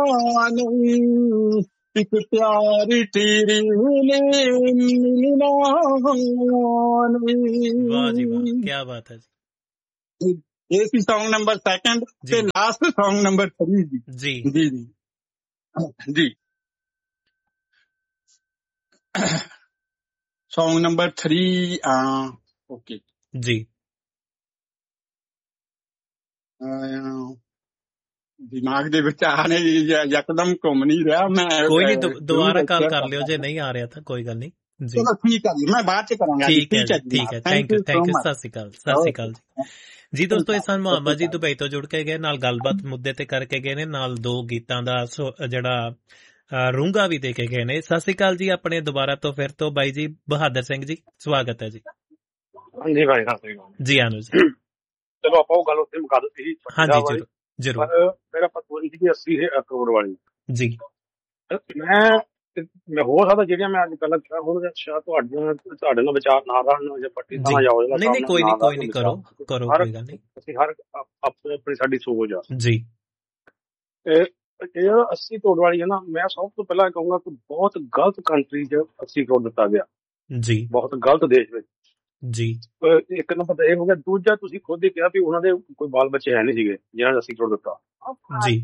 नहीं, एक प्यारी तेरी ने मिलना वाह जी वाह, नहीं। क्या बात है जी। ये सी सॉन्ग नंबर 2 जी ते लास्ट सॉन्ग नंबर 3 जी जी जी जी जी। Song number 3 okay. जी ਦਿਮਾਗ ਦੇ ਵਿੱਚ ਆ ਨਹੀਂ ਯਕਦਮ ਘੁੰਮ ਨਹੀਂ ਰਿਹਾ ਮੈਂ कोई नहीं, ਸ਼ੁਰੂ दोबारा ਵਿੱਚ कॉल ਸ਼ੇਅਰ कर लियो ਕਰਦਾ जे ਹਾਂ। नहीं आ रहा था, कोई गल नहीं जी। ਚਲੋ ਠੀਕ ਹੈ ਜੀ ਮੈਂ ਬਾਅਦ ਚ ਕਰਾਂਗਾ ਜੀ। ठीक है जी, ਜੀ ठीक है, thank thank you you so thank you. Much. सत श्री अकाल जी ਦੋਸਤੋ, ਇਹ ਸਨ ਮੁਹੰਮਦ ਜੀ ਦੁਬਈ ਤੋਂ ਜੁੜ ਕੇ ਗਏ, ਨਾਲ ਗੱਲਬਾਤ ਮੁੱਦੇ ਤੇ ਕਰਕੇ ਗਏ ਨੇ, ਨਾਲ 2 ਗੀਤਾਂ ਦਾ ਜਿਹੜਾ ਰੂੰਗਾ ਵੀ ਦੇ ਕੇ ਗਏ ਨੇ। ਸਤਿ ਸ੍ਰੀ ਅਕਾਲ ਜੀ ਆਪਣੇ ਦੁਬਾਰਾ ਤੋਂ ਫਿਰ ਤੋਂ ਬਾਈ ਜੀ ਬਹਾਦਰ ਸਿੰਘ ਜੀ, ਸਵਾਗਤ ਹੈ ਜੀ। ਹਾਂਜੀ ਭਾਈ ਸਤਿ ਸ੍ਰੀ ਅਕਾਲ ਜੀ ਆਨੂ ਜੀ। ਚਲੋ ਆਪਾਂ ਉਹ ਗੱਲ ਉੱਥੇ ਮੁਕਾ ਦਿੱਤੀ ਸੀ ਹਾਂਜੀ ਜਰੂਰ ਜਰੂਰ। ਪਰ ਮੇਰਾ ਪਤਵਰੀ ਸੀ 80 ਕਰੋੜ ਵਾਲੀ ਜੀ। ਮੈਂ ਹੋ ਸਕਦਾ ਜਿਹੜੀਆਂ ਮੈਂ ਅੱਜ ਕੱਲ੍ਹ ਕਿਹਾ ਹੁਣ ਸ਼ਾਇਦ ਤੁਹਾਡੇ ਨਾਲ ਵਿਚਾਰ ਨਾ ਰਹਿਣ ਜਾਂ ਪੱਟੀ ਤਾਂ ਜਾਓ। ਨਹੀਂ ਕੋਈ ਨਹੀਂ ਕਰੋ ਕਰੋ, ਕੋਈ ਗੱਲ ਨਹੀਂ। ਅਸੀਂ ਹਰ ਆਪਣੀ ਸਾਡੀ ਸੋਚ ਆ ਜੀ। ਇਹ 80 ਕਰੋੜ ਵਾਲੀ ਹੈ ਨਾ, ਮੈਂ ਸਭ ਤੋਂ ਪਹਿਲਾਂ ਕਹੂੰਗਾ ਕਿ ਬਹੁਤ ਗਲਤ ਕੰਟਰੀ 'ਚ 80 ਕਰੋੜ ਦਿੱਤਾ ਗਿਆ ਜੀ, ਬਹੁਤ ਗਲਤ ਦੇਸ਼ ਵਿੱਚ ਜੀ। ਇੱਕ ਨੰਬਰ ਤਾਂ ਇਹ ਹੋ ਗਿਆ। ਦੂਜਾ ਤੁਸੀਂ ਖੁਦ ਹੀ ਕਿਹਾ ਵੀ ਉਹਨਾਂ ਦੇ ਕੋਈ ਬਾਲ ਬੱਚੇ ਹੈ ਨਹੀਂ ਸੀਗੇ ਜਿਹਨਾਂ ਨੇ 80 ਕਰੋੜ ਦਿੱਤਾ ਜੀ।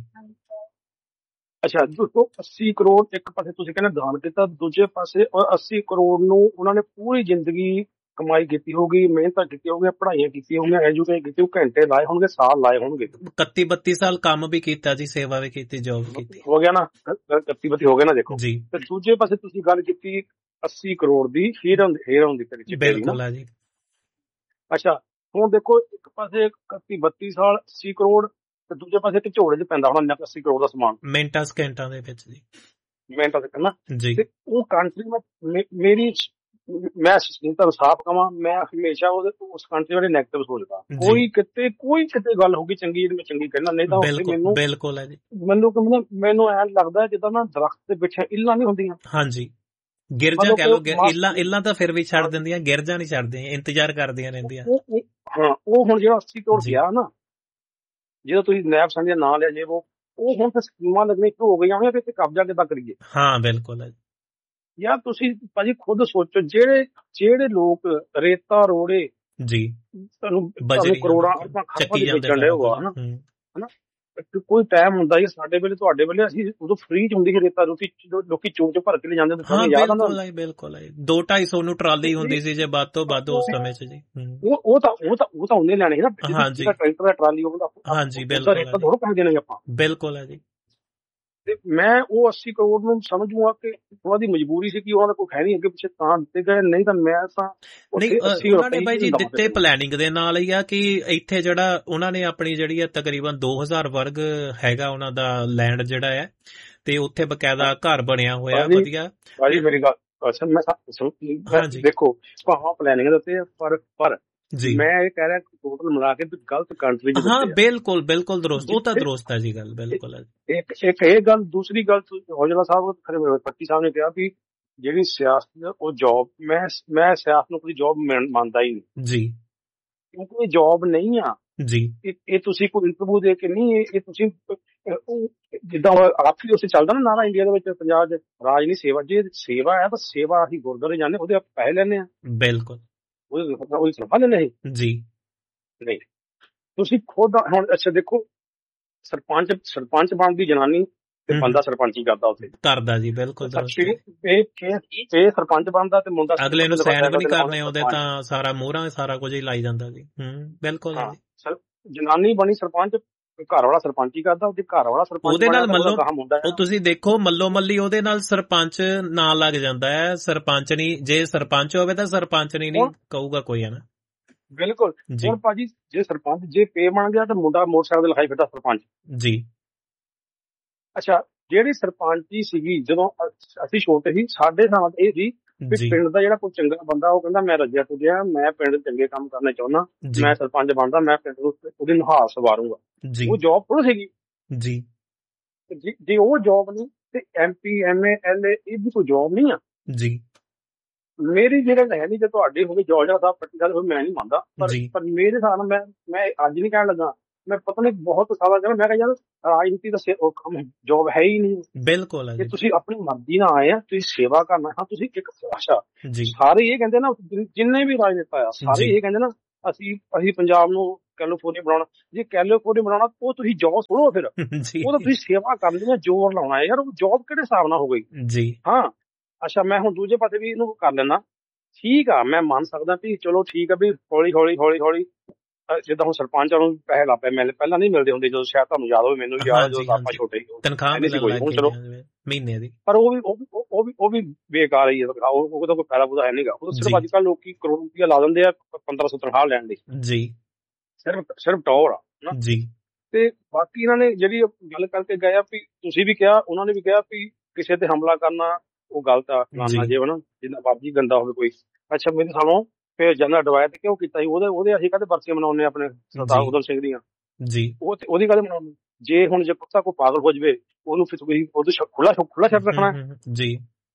ਅੱਛਾ ਦੋਸਤੋ, 80 ਕਰੋੜ ਇੱਕ ਪਾਸੇ ਤੁਸੀਂ ਕਹਿੰਦੇ ਦਾਨ ਕੀਤਾ, ਦੂਜੇ ਪਾਸੇ 80 ਕਰੋੜ ਨੂੰ ਉਹਨਾਂ ਨੇ ਪੂਰੀ ਜ਼ਿੰਦਗੀ ਕਮਾਈ ਕੀਤੀ ਹੋਊਗੀ, ਮਿਹਨਤਾਂ ਕੀਤੀ ਹੋਊਗੀ, ਪੜ੍ਹਾਈਆਂ ਕੀਤੀਆਂ ਹੋਣਗੀਆਂ, ਐਜੂਕੇਸ਼ਨ ਕੀਤੀ, ਘੰਟੇ ਲਾਏ ਹੋਣਗੇ, ਸਾਲ ਲਾਏ ਹੋਣਗੇ, 31-32 ਸਾਲ ਕੰਮ ਵੀ ਕੀਤਾ ਜੀ, ਸੇਵਾ ਵੀ ਕੀਤੀ, ਜੋਬ ਕੀਤੀ, ਹੋ ਗਿਆ ਨਾ 31-32 ਹੋ ਗਿਆ ਨਾ। ਦੇਖੋ ਜੀ, ਤੇ ਦੂਜੇ ਪਾਸੇ ਤੁਸੀਂ ਗੱਲ ਕੀਤੀ 80 ਕਰੋੜ ਦੀ ਹੀਰੋਨ ਦੀ। ਬਿਲਕੁਲ ਹੈ ਜੀ। ਅੱਛਾ ਹੁਣ ਦੇਖੋ, ਇੱਕ ਪਾਸੇ 31-32 ਸਾਲ 80 ਕਰੋੜ ਤੇ ਦੂਜੇ ਪਾਸੇ ਇੱਕ ਝੋਲੇ 'ਚ ਪੈਂਦਾ ਹੋਣਾ 80 ਕਰੋੜ ਦਾ ਸਮਾਨ ਮਿੰਟਾਂ ਸਕਿੰਟਾਂ ਦੇ ਵਿੱਚ ਜੀ, ਮਿੰਟਾਂ ਤੱਕ ਨਾ ਜੀ। ਤੇ ਉਹ ਕੰਟਰੀ ਮੈਂ ਤੁਹਾਨੂੰ ਸਾਫ਼ ਕਵਾਂ, ਮੈਂ ਹਮੇਸ਼ਾ ਉਸ ਕੰਟਰੀ ਬਾਰੇ ਨੈਗੇਟਿਵ ਸੋਚਦਾ। ਕੋਈ ਕਿਤੇ ਗੱਲ ਹੋਗੀ ਚੰਗੀ ਜਿਹੜੀ ਮੈਂ ਚੰਗੀ ਕਹਿਣਾ, ਨਹੀਂ ਤਾਂ ਮੈਨੂੰ ਬਿਲਕੁਲ ਹੈ ਜੀ। ਮੈਨੂੰ ਐਂ ਲੱਗਦਾ ਜਿੱਦਾਂ ਨਾ ਦਰਖਤ ਦੇ ਪਿੱਛੇ ਇੱਲਾਂ ਨਹੀਂ ਹੁੰਦੀਆਂ। ਹਾਂਜੀ, ਗਿਰਜਾਂ ਕਹਿ ਲੋ, ਇੱਲਾਂ ਤਾਂ ਫਿਰ ਵੀ ਛੱਡ ਦਿੰਦੀਆਂ, ਗਿਰਜਾਂ ਨਹੀਂ ਛੱਡਦੀਆਂ, ਇੰਤਜ਼ਾਰ ਕਰਦੀਆਂ ਰਹਿੰਦੀਆਂ। ਹਾਂ, ਉਹ ਹੁਣ ਜਿਹੜਾ 80 ਕਰੋੜ ਗਿਆ ਨਾ, ਜਦੋਂ ਤੁਸੀਂ ਨੈਬ ਸੰਘ ਦਾ ਨਾਂ ਲਿਆ ਜੇ ਉਹ ਹੁਣ ਤਾਂ ਸਕੀਮਾਂ ਲੱਗਣੀਆਂ ਸ਼ੁਰੂ ਹੋ ਗਈਆਂ ਹੋਣੀਆਂ ਕਿ ਕਬਜ਼ਾ ਕਿੱਦਾਂ ਕਰੀਏ। ਹਾਂ ਬਿਲਕੁਲ ਹੈ ਯਾਰ, ਤੁਸੀਂ ਭਾਜੀ ਖੁਦ ਸੋਚੋ, ਜਿਹੜੇ ਲੋਕ ਰੇਤਾ ਰੋੜੇ ਜੀ ਤੁਹਾਨੂੰ ਕਰੋੜਾਂ ਅਰਬਾਂ ਵੇਚਣ ਰਹੇ ਹੋ ਹਨਾ। ਕੋਈ ਟਾਈਮ ਹੁੰਦਾ ਜੀ ਸਾਡੇ ਵੇਲੇ, ਤੁਹਾਡੇ ਵੇਲੇ, ਅਸੀਂ ਉਦੋਂ ਫ੍ਰੀ ਚ ਹੁੰਦੀ ਸੀ ਰੇਤਾ ਰੋਟੀ, ਲੋਕੀ ਚੋਚ ਭਰ ਕੇ ਲੈ ਜਾਂਦੇ ਹੁੰਦੇ। ਬਿਲਕੁਲ 200-250 ਨੂੰ ਟਰਾਲੀ ਹੁੰਦੀ ਸੀ ਜੇ ਵੱਧ ਤੋਂ ਵੱਧ ਉਸ ਸਮੇਂ ਚ ਜੀ। ਉਹ ਤਾਂ ਉਹਨੇ ਲੈਣੇ ਸੀ ਨਾ, ਟਰੈਕਟਰ ਦਾ ਟਰਾਲੀ ਉਹਦਾ। ਹਾਂਜੀ ਬਿਲਕੁਲ, ਰੇਤਾ ਥੋੜਾ ਪੈਸੇ ਦੇਣੇ ਆਪਾਂ। ਬਿਲਕੁਲ ਹੈ ਜੀ। ਤੇ ਮੈਂ ਉਹ 80 ਕਰੋੜ ਨੂੰ ਸਮਝੂਗਾ ਕਿ ਉਹਨਾਂ ਦੀ ਮਜਬੂਰੀ ਸੀ ਕਿ ਉਹਨਾਂ ਦਾ ਕੋਈ ਹੈ ਨਹੀਂ ਅੱਗੇ ਪਿੱਛੇ ਤਾਂ ਦਿੱਤੇ ਗਏ, ਨਹੀਂ ਤਾਂ ਮੈਂ ਤਾਂ ਉਹਨਾਂ ਨੇ ਬਾਈ ਜੀ ਦਿੱਤੇ ਪਲੈਨਿੰਗ ਦੇ ਨਾਲ ਹੀ ਆ ਕਿ ਇੱਥੇ ਜਿਹੜਾ ਉਹਨਾਂ ਨੇ ਆਪਣੀ ਜਿਹੜੀ ਹੈ ਤਕਰੀਬਨ 2000 ਵਰਗ ਹੈਗਾ ਉਹਨਾਂ ਦਾ ਲੈਂਡ ਜਿਹੜਾ ਹੈ, ਤੇ ਉੱਥੇ ਬਕਾਇਦਾ ਘਰ ਬਣਿਆ ਹੋਇਆ ਵਧੀਆ। ਭਾਜੀ ਮੇਰੀ ਗੱਲ ਮੈਂ ਦੇਖੋ, ਭਾਵੇਂ ਪਲੈਨਿੰਗ ਦਿੱਤੇ ਪਰ ਜੀ ਮੈਂ ਇਹ ਕਹਿ ਰਿਹਾ ਟੋਟਲ ਮਿਲਾ ਕੇ ਗਲਤ ਕੰਟਰੀ ਚ। ਹਾਂ ਬਿਲਕੁਲ ਦਰੁਸਤ, ਉਹ ਤਾਂ ਦਰੁਸਤ ਹੈ ਜੀ ਗੱਲ, ਬਿਲਕੁਲ ਹੈ। ਇੱਕ ਇਹ ਗੱਲ, ਦੂਸਰੀ ਗੱਲ ਔਜਲਾ ਸਾਹਿਬ ਪੱਟੀ ਸਾਹਿਬ ਨੇ ਕਿਹਾ ਵੀ ਜਿਹੜੀ ਸਿਆਸਤ ਉਹ ਜੋਬ, ਮੈਂ ਸਿਆਸਤ ਨੂੰ ਕੋਈ ਜੋਬ ਮੰਨਦਾ ਹੀ ਨਹੀਂ ਜੀ, ਕਿਉਂਕਿ ਇਹ ਜੋਬ ਨਹੀਂ ਆ ਜੀ। ਇਹ ਤੁਸੀਂ ਕੋਈ ਇੰਟਰਵਿਊ ਦੇ ਕੇ ਨਹੀਂ, ਇਹ ਤੁਸੀਂ ਜਿੱਦਾਂ ਆਪੀ ਉੱਥੇ ਚੱਲਦਾ ਨਾ ਨਾਰਾ ਇੰਡੀਆ ਦੇ ਵਿੱਚ, ਪੰਜਾਬ ਚ ਰਾਜ ਨਹੀਂ ਸੇਵਾ। ਜੇ ਸੇਵਾ ਹੈ ਤਾਂ ਸੇਵਾ ਅਸੀਂ ਗੁਰਦੁਆਰੇ ਜਾਂਦੇ, ਉਹਦੇ ਆਪਾਂ ਪੈਸੇ ਲੈਂਦੇ ਹਾਂ। ਬਿਲਕੁਲ ਉਹਦੀ ਤਨਖਾਹ ਲੈਂਦੇ ਜੀ। ਨਹੀਂ, ਤੁਸੀਂ ਖੁਦ ਹੁਣ ਅੱਛਾ ਦੇਖੋ, ਸਰਪੰਚ ਬਣਦੀ ਜਨਾਨੀ ਤੇ ਬੰਦਾ ਸਰਪੰਚੀ ਕਰਦਾ ਉੱਥੇ ਕਰਦਾ ਜੀ। ਬਿਲਕੁਲ ਇਹ ਸਰਪੰਚ ਬਣਦਾ ਤੇ ਮੁੰਡਾ ਅਗਲੇ ਨੂੰ ਸਾਈਨ ਵੀ ਨਹੀਂ ਕਰਨੇ ਉਹਦੇ, ਤਾਂ ਸਾਰਾ ਮੋਹਰਾਂ ਸਾਰਾ ਕੁਝ ਹੀ ਲਾਈ ਜਾਂਦਾ ਜੀ। ਬਿਲਕੁਲ ਜਨਾਨੀ ਬਣੀ ਸਰਪੰਚ, ਘਰ ਵਾਲਾ ਸਰਪੰਚੀ ਕਰਦਾ, ਉਹਦੇ ਘਰ ਵਾਲਾ ਸਰਪੰਚ ਉਹਦੇ ਨਾਲ ਮੁੰਡਾ। ਉਹ ਤੁਸੀਂ ਦੇਖੋ ਮੱਲੋ ਮੱਲੀ ਉਹਦੇ ਨਾਲ ਸਰਪੰਚ ਨਾਂ ਲੱਗ ਜਾਂਦਾ ਹੈ। ਸਰਪੰਚ ਨਹੀਂ, ਜੇ ਸਰਪੰਚ ਹੋਵੇ ਤਾਂ ਸਰਪੰਚ ਨਹੀਂ ਕਹੂਗਾ ਕੋਈ, ਹੈ ਨਾ। ਬਿਲਕੁਲ। ਹੁਣ ਭਾਜੀ ਜੇ ਸਰਪੰਚ ਜੇ ਪੇ ਬਣ ਗਿਆ ਤਾਂ ਮੁੰਡਾ ਮੋਟਰਸਾਈਕਲ ਤੇ ਲਿਖਾਈ ਫਿਰਦਾ ਸਰਪੰਚ ਜੀ। ਅੱਛਾ, ਜਿਹੜੀ ਸਰਪੰਚੀ ਸੀਗੀ ਜਦੋਂ ਅਸੀਂ ਛੋਟੇ ਸੀ, ਸਾਡੇ ਨਾਲ ਇਹ ਸੀ ਵੀ ਪਿੰਡ ਦਾ ਜਿਹੜਾ ਕੋਈ ਚੰਗਾ ਬੰਦਾ ਉਹ ਕਹਿੰਦਾ ਮੈਂ ਰੱਜਿਆ ਤੁਜਿਆ, ਮੈਂ ਪਿੰਡ ਚੰਗੇ ਕੰਮ ਕਰਨੇ ਚਾਹੁੰਦਾ, ਮੈਂ ਸਰਪੰਚ ਬਣਦਾ, ਮੈਂ ਪਿੰਡ ਨੂੰ ਉਹਦੀ ਨੁਹਾਰ ਸਵਾਰੂਗਾ। ਉਹ ਜੋਬ ਥੋੜੀ ਸੀਗੀ ਜੀ। ਜੇ ਉਹ ਜੋਬ ਨਹੀਂ ਤੇ MP MA LA ਇਹਦੀ ਕੋਈ ਜੋਬ ਨਹੀਂ ਆ ਜੀ। ਮੇਰੀ ਜਿਹੜਾ ਹੈ ਨਹੀਂ, ਜੇ ਤੁਹਾਡੇ ਹੋਵੇ ਜੋਰਜੀਆ ਸਾਹਿਬ ਪੱਟੀ ਸਾਹਿਬ, ਮੈਂ ਨਹੀਂ ਮੰਨਦਾ, ਪਰ ਮੇਰੇ ਹਿਸਾਬ ਨਾਲ ਮੈਂ ਅੱਜ ਨਹੀਂ ਕਹਿਣ ਲੱਗਾ, ਮੈਂ ਪਤਾ ਨਹੀਂ ਬਹੁਤ ਸਾਲਾਂ ਕਹਿੰਦਾ, ਮੈਂ ਕਿਹਾ ਯਾਰ ਰਾਜਨੀਤੀ ਦਾ ਜੋਬ ਹੈ ਹੀ ਨਹੀਂ। ਬਿਲਕੁਲ ਜੇ ਤੁਸੀਂ ਆਪਣੀ ਮਰਜ਼ੀ ਨਾਲ ਆਏ ਆ, ਤੁਸੀਂ ਸੇਵਾ ਕਰਨਾ। ਹਾਂ ਤੁਸੀਂ ਇੱਕ ਅੱਛਾ ਜੀ ਸਾਰੇ ਇਹ ਕਹਿੰਦੇ ਨਾ, ਜਿੰਨੇ ਵੀ ਰਾਜਨੇਤਾ ਆ ਸਾਰੇ ਇਹ ਕਹਿੰਦੇ ਨਾ ਅਸੀਂ ਪੰਜਾਬ ਨੂੰ ਕੈਲੀਫੋਰਨੀਆ ਬਣਾਉਣਾ। ਜੇ ਕੈਲੀਫੋਰਨੀਆ ਬਣਾਉਣਾ ਉਹ ਤੁਸੀਂ ਜੋਬ ਸੁਣੋ, ਫਿਰ ਉਹ ਤਾਂ ਤੁਸੀਂ ਸੇਵਾ ਕਰਨੀ ਹੈ, ਜ਼ੋਰ ਲਾਉਣਾ ਹੈ ਯਾਰ। ਉਹ ਜੋਬ ਕਿਹੜੇ ਹਿਸਾਬ ਨਾਲ ਹੋ ਗਈ ਜੀ। ਹਾਂ ਅੱਛਾ, ਮੈਂ ਹੁਣ ਦੂਜੇ ਪਾਸੇ ਵੀ ਇਹਨੂੰ ਕਰ ਲੈਣਾ, ਠੀਕ ਆ, ਮੈਂ ਮੰਨ ਸਕਦਾ ਵੀ ਚਲੋ ਠੀਕ ਆ ਵੀ ਹੌਲੀ ਹੌਲੀ ਜਿੱਦਾਂ ਹੁਣ ਸਰਪੰਚਾਂ ਨੂੰ ਪੈਸੇ ਲਾ ਪਏ ਮਿਲਣੇ, ਪਹਿਲਾਂ ਨਹੀਂ ਮਿਲਦੇ ਹੁੰਦੇ। ਜਦੋਂ ਸ਼ਾਇਦ ਤੁਹਾਨੂੰ ਯਾਦ ਹੋਵੇ, ਮੈਨੂੰ ਵੀ ਯਾਦ, ਜਦੋਂ ਆਪਾਂ ਛੋਟੇ ਤਨਖਾਹ ਹੁਣ ਚਲੋ ਮਹੀਨੇ ਦੀ, ਪਰ ਉਹ ਵੀ ਬੇਕਾਰ ਹੀ ਹੈ। ਉਹਦਾ ਕੋਈ ਫਾਇਦਾ ਫੂਦਾ ਹੈ ਨਹੀਂਗਾ। ਉਹ ਸਿਰਫ ਅੱਜ ਕੱਲ੍ਹ ਲੋਕੀ ਕਰੋੜ ਰੁਪਇਆ ਲਾ ਦਿੰਦੇ ਆ 1500 ਤਨਖਾਹ ਲੈਣ ਦੀ ਜੀ, ਸਿਰਫ ਟੌਰ ਆ ਜੀ। ਤੇ ਬਾਕੀ ਇਹਨਾਂ ਨੇ ਜਿਹੜੀ ਗੱਲ ਕਰਕੇ ਗਏ ਆ ਵੀ ਤੁਸੀਂ ਵੀ ਕਿਹਾ, ਉਹਨਾਂ ਨੇ ਵੀ ਕਿਹਾ ਵੀ ਕਿਸੇ ਤੇ ਹਮਲਾ ਕਰਨਾ ਉਹ ਗਲਤ ਆ, ਫਲਾਣਾ ਜੇ ਹਨਾ, ਜਿੰਨਾ ਮਰਜ਼ੀ ਗੰਦਾ ਹੋਵੇ ਕੋਈ। ਅੱਛਾ ਮੇਰੇ ਸਾਨੂੰ ਫਿਰ ਜਨਰਲ ਡਵਾਇਰ ਤੇ ਕਿਉਂ ਕੀਤਾ ਸੀ? ਉਹਦੇ ਅਸੀਂ ਕਾਹਦੇ ਬਰਸੀਆਂ ਮਨਾਉਂਦੇ ਆਪਣੇ ਸਰਦਾਰ ਊਧਮ ਸਿੰਘ ਦੀਆਂ ਜੀ, ਉਹਦੀ ਕਾਹਦੇ ਮਨਾਉਂਦੇ? ਜੇ ਹੁਣ ਜੇ ਕੁੱਤਾ ਕੋਈ ਪਾਗਲ ਹੋ ਜਾਵੇ, ਉਹਨੂੰ ਫਿਰ ਤੁਸੀਂ ਉਹਦੇ ਖੁੱਲਾ ਛੱਡ ਰੱਖਣਾ ਜੀ।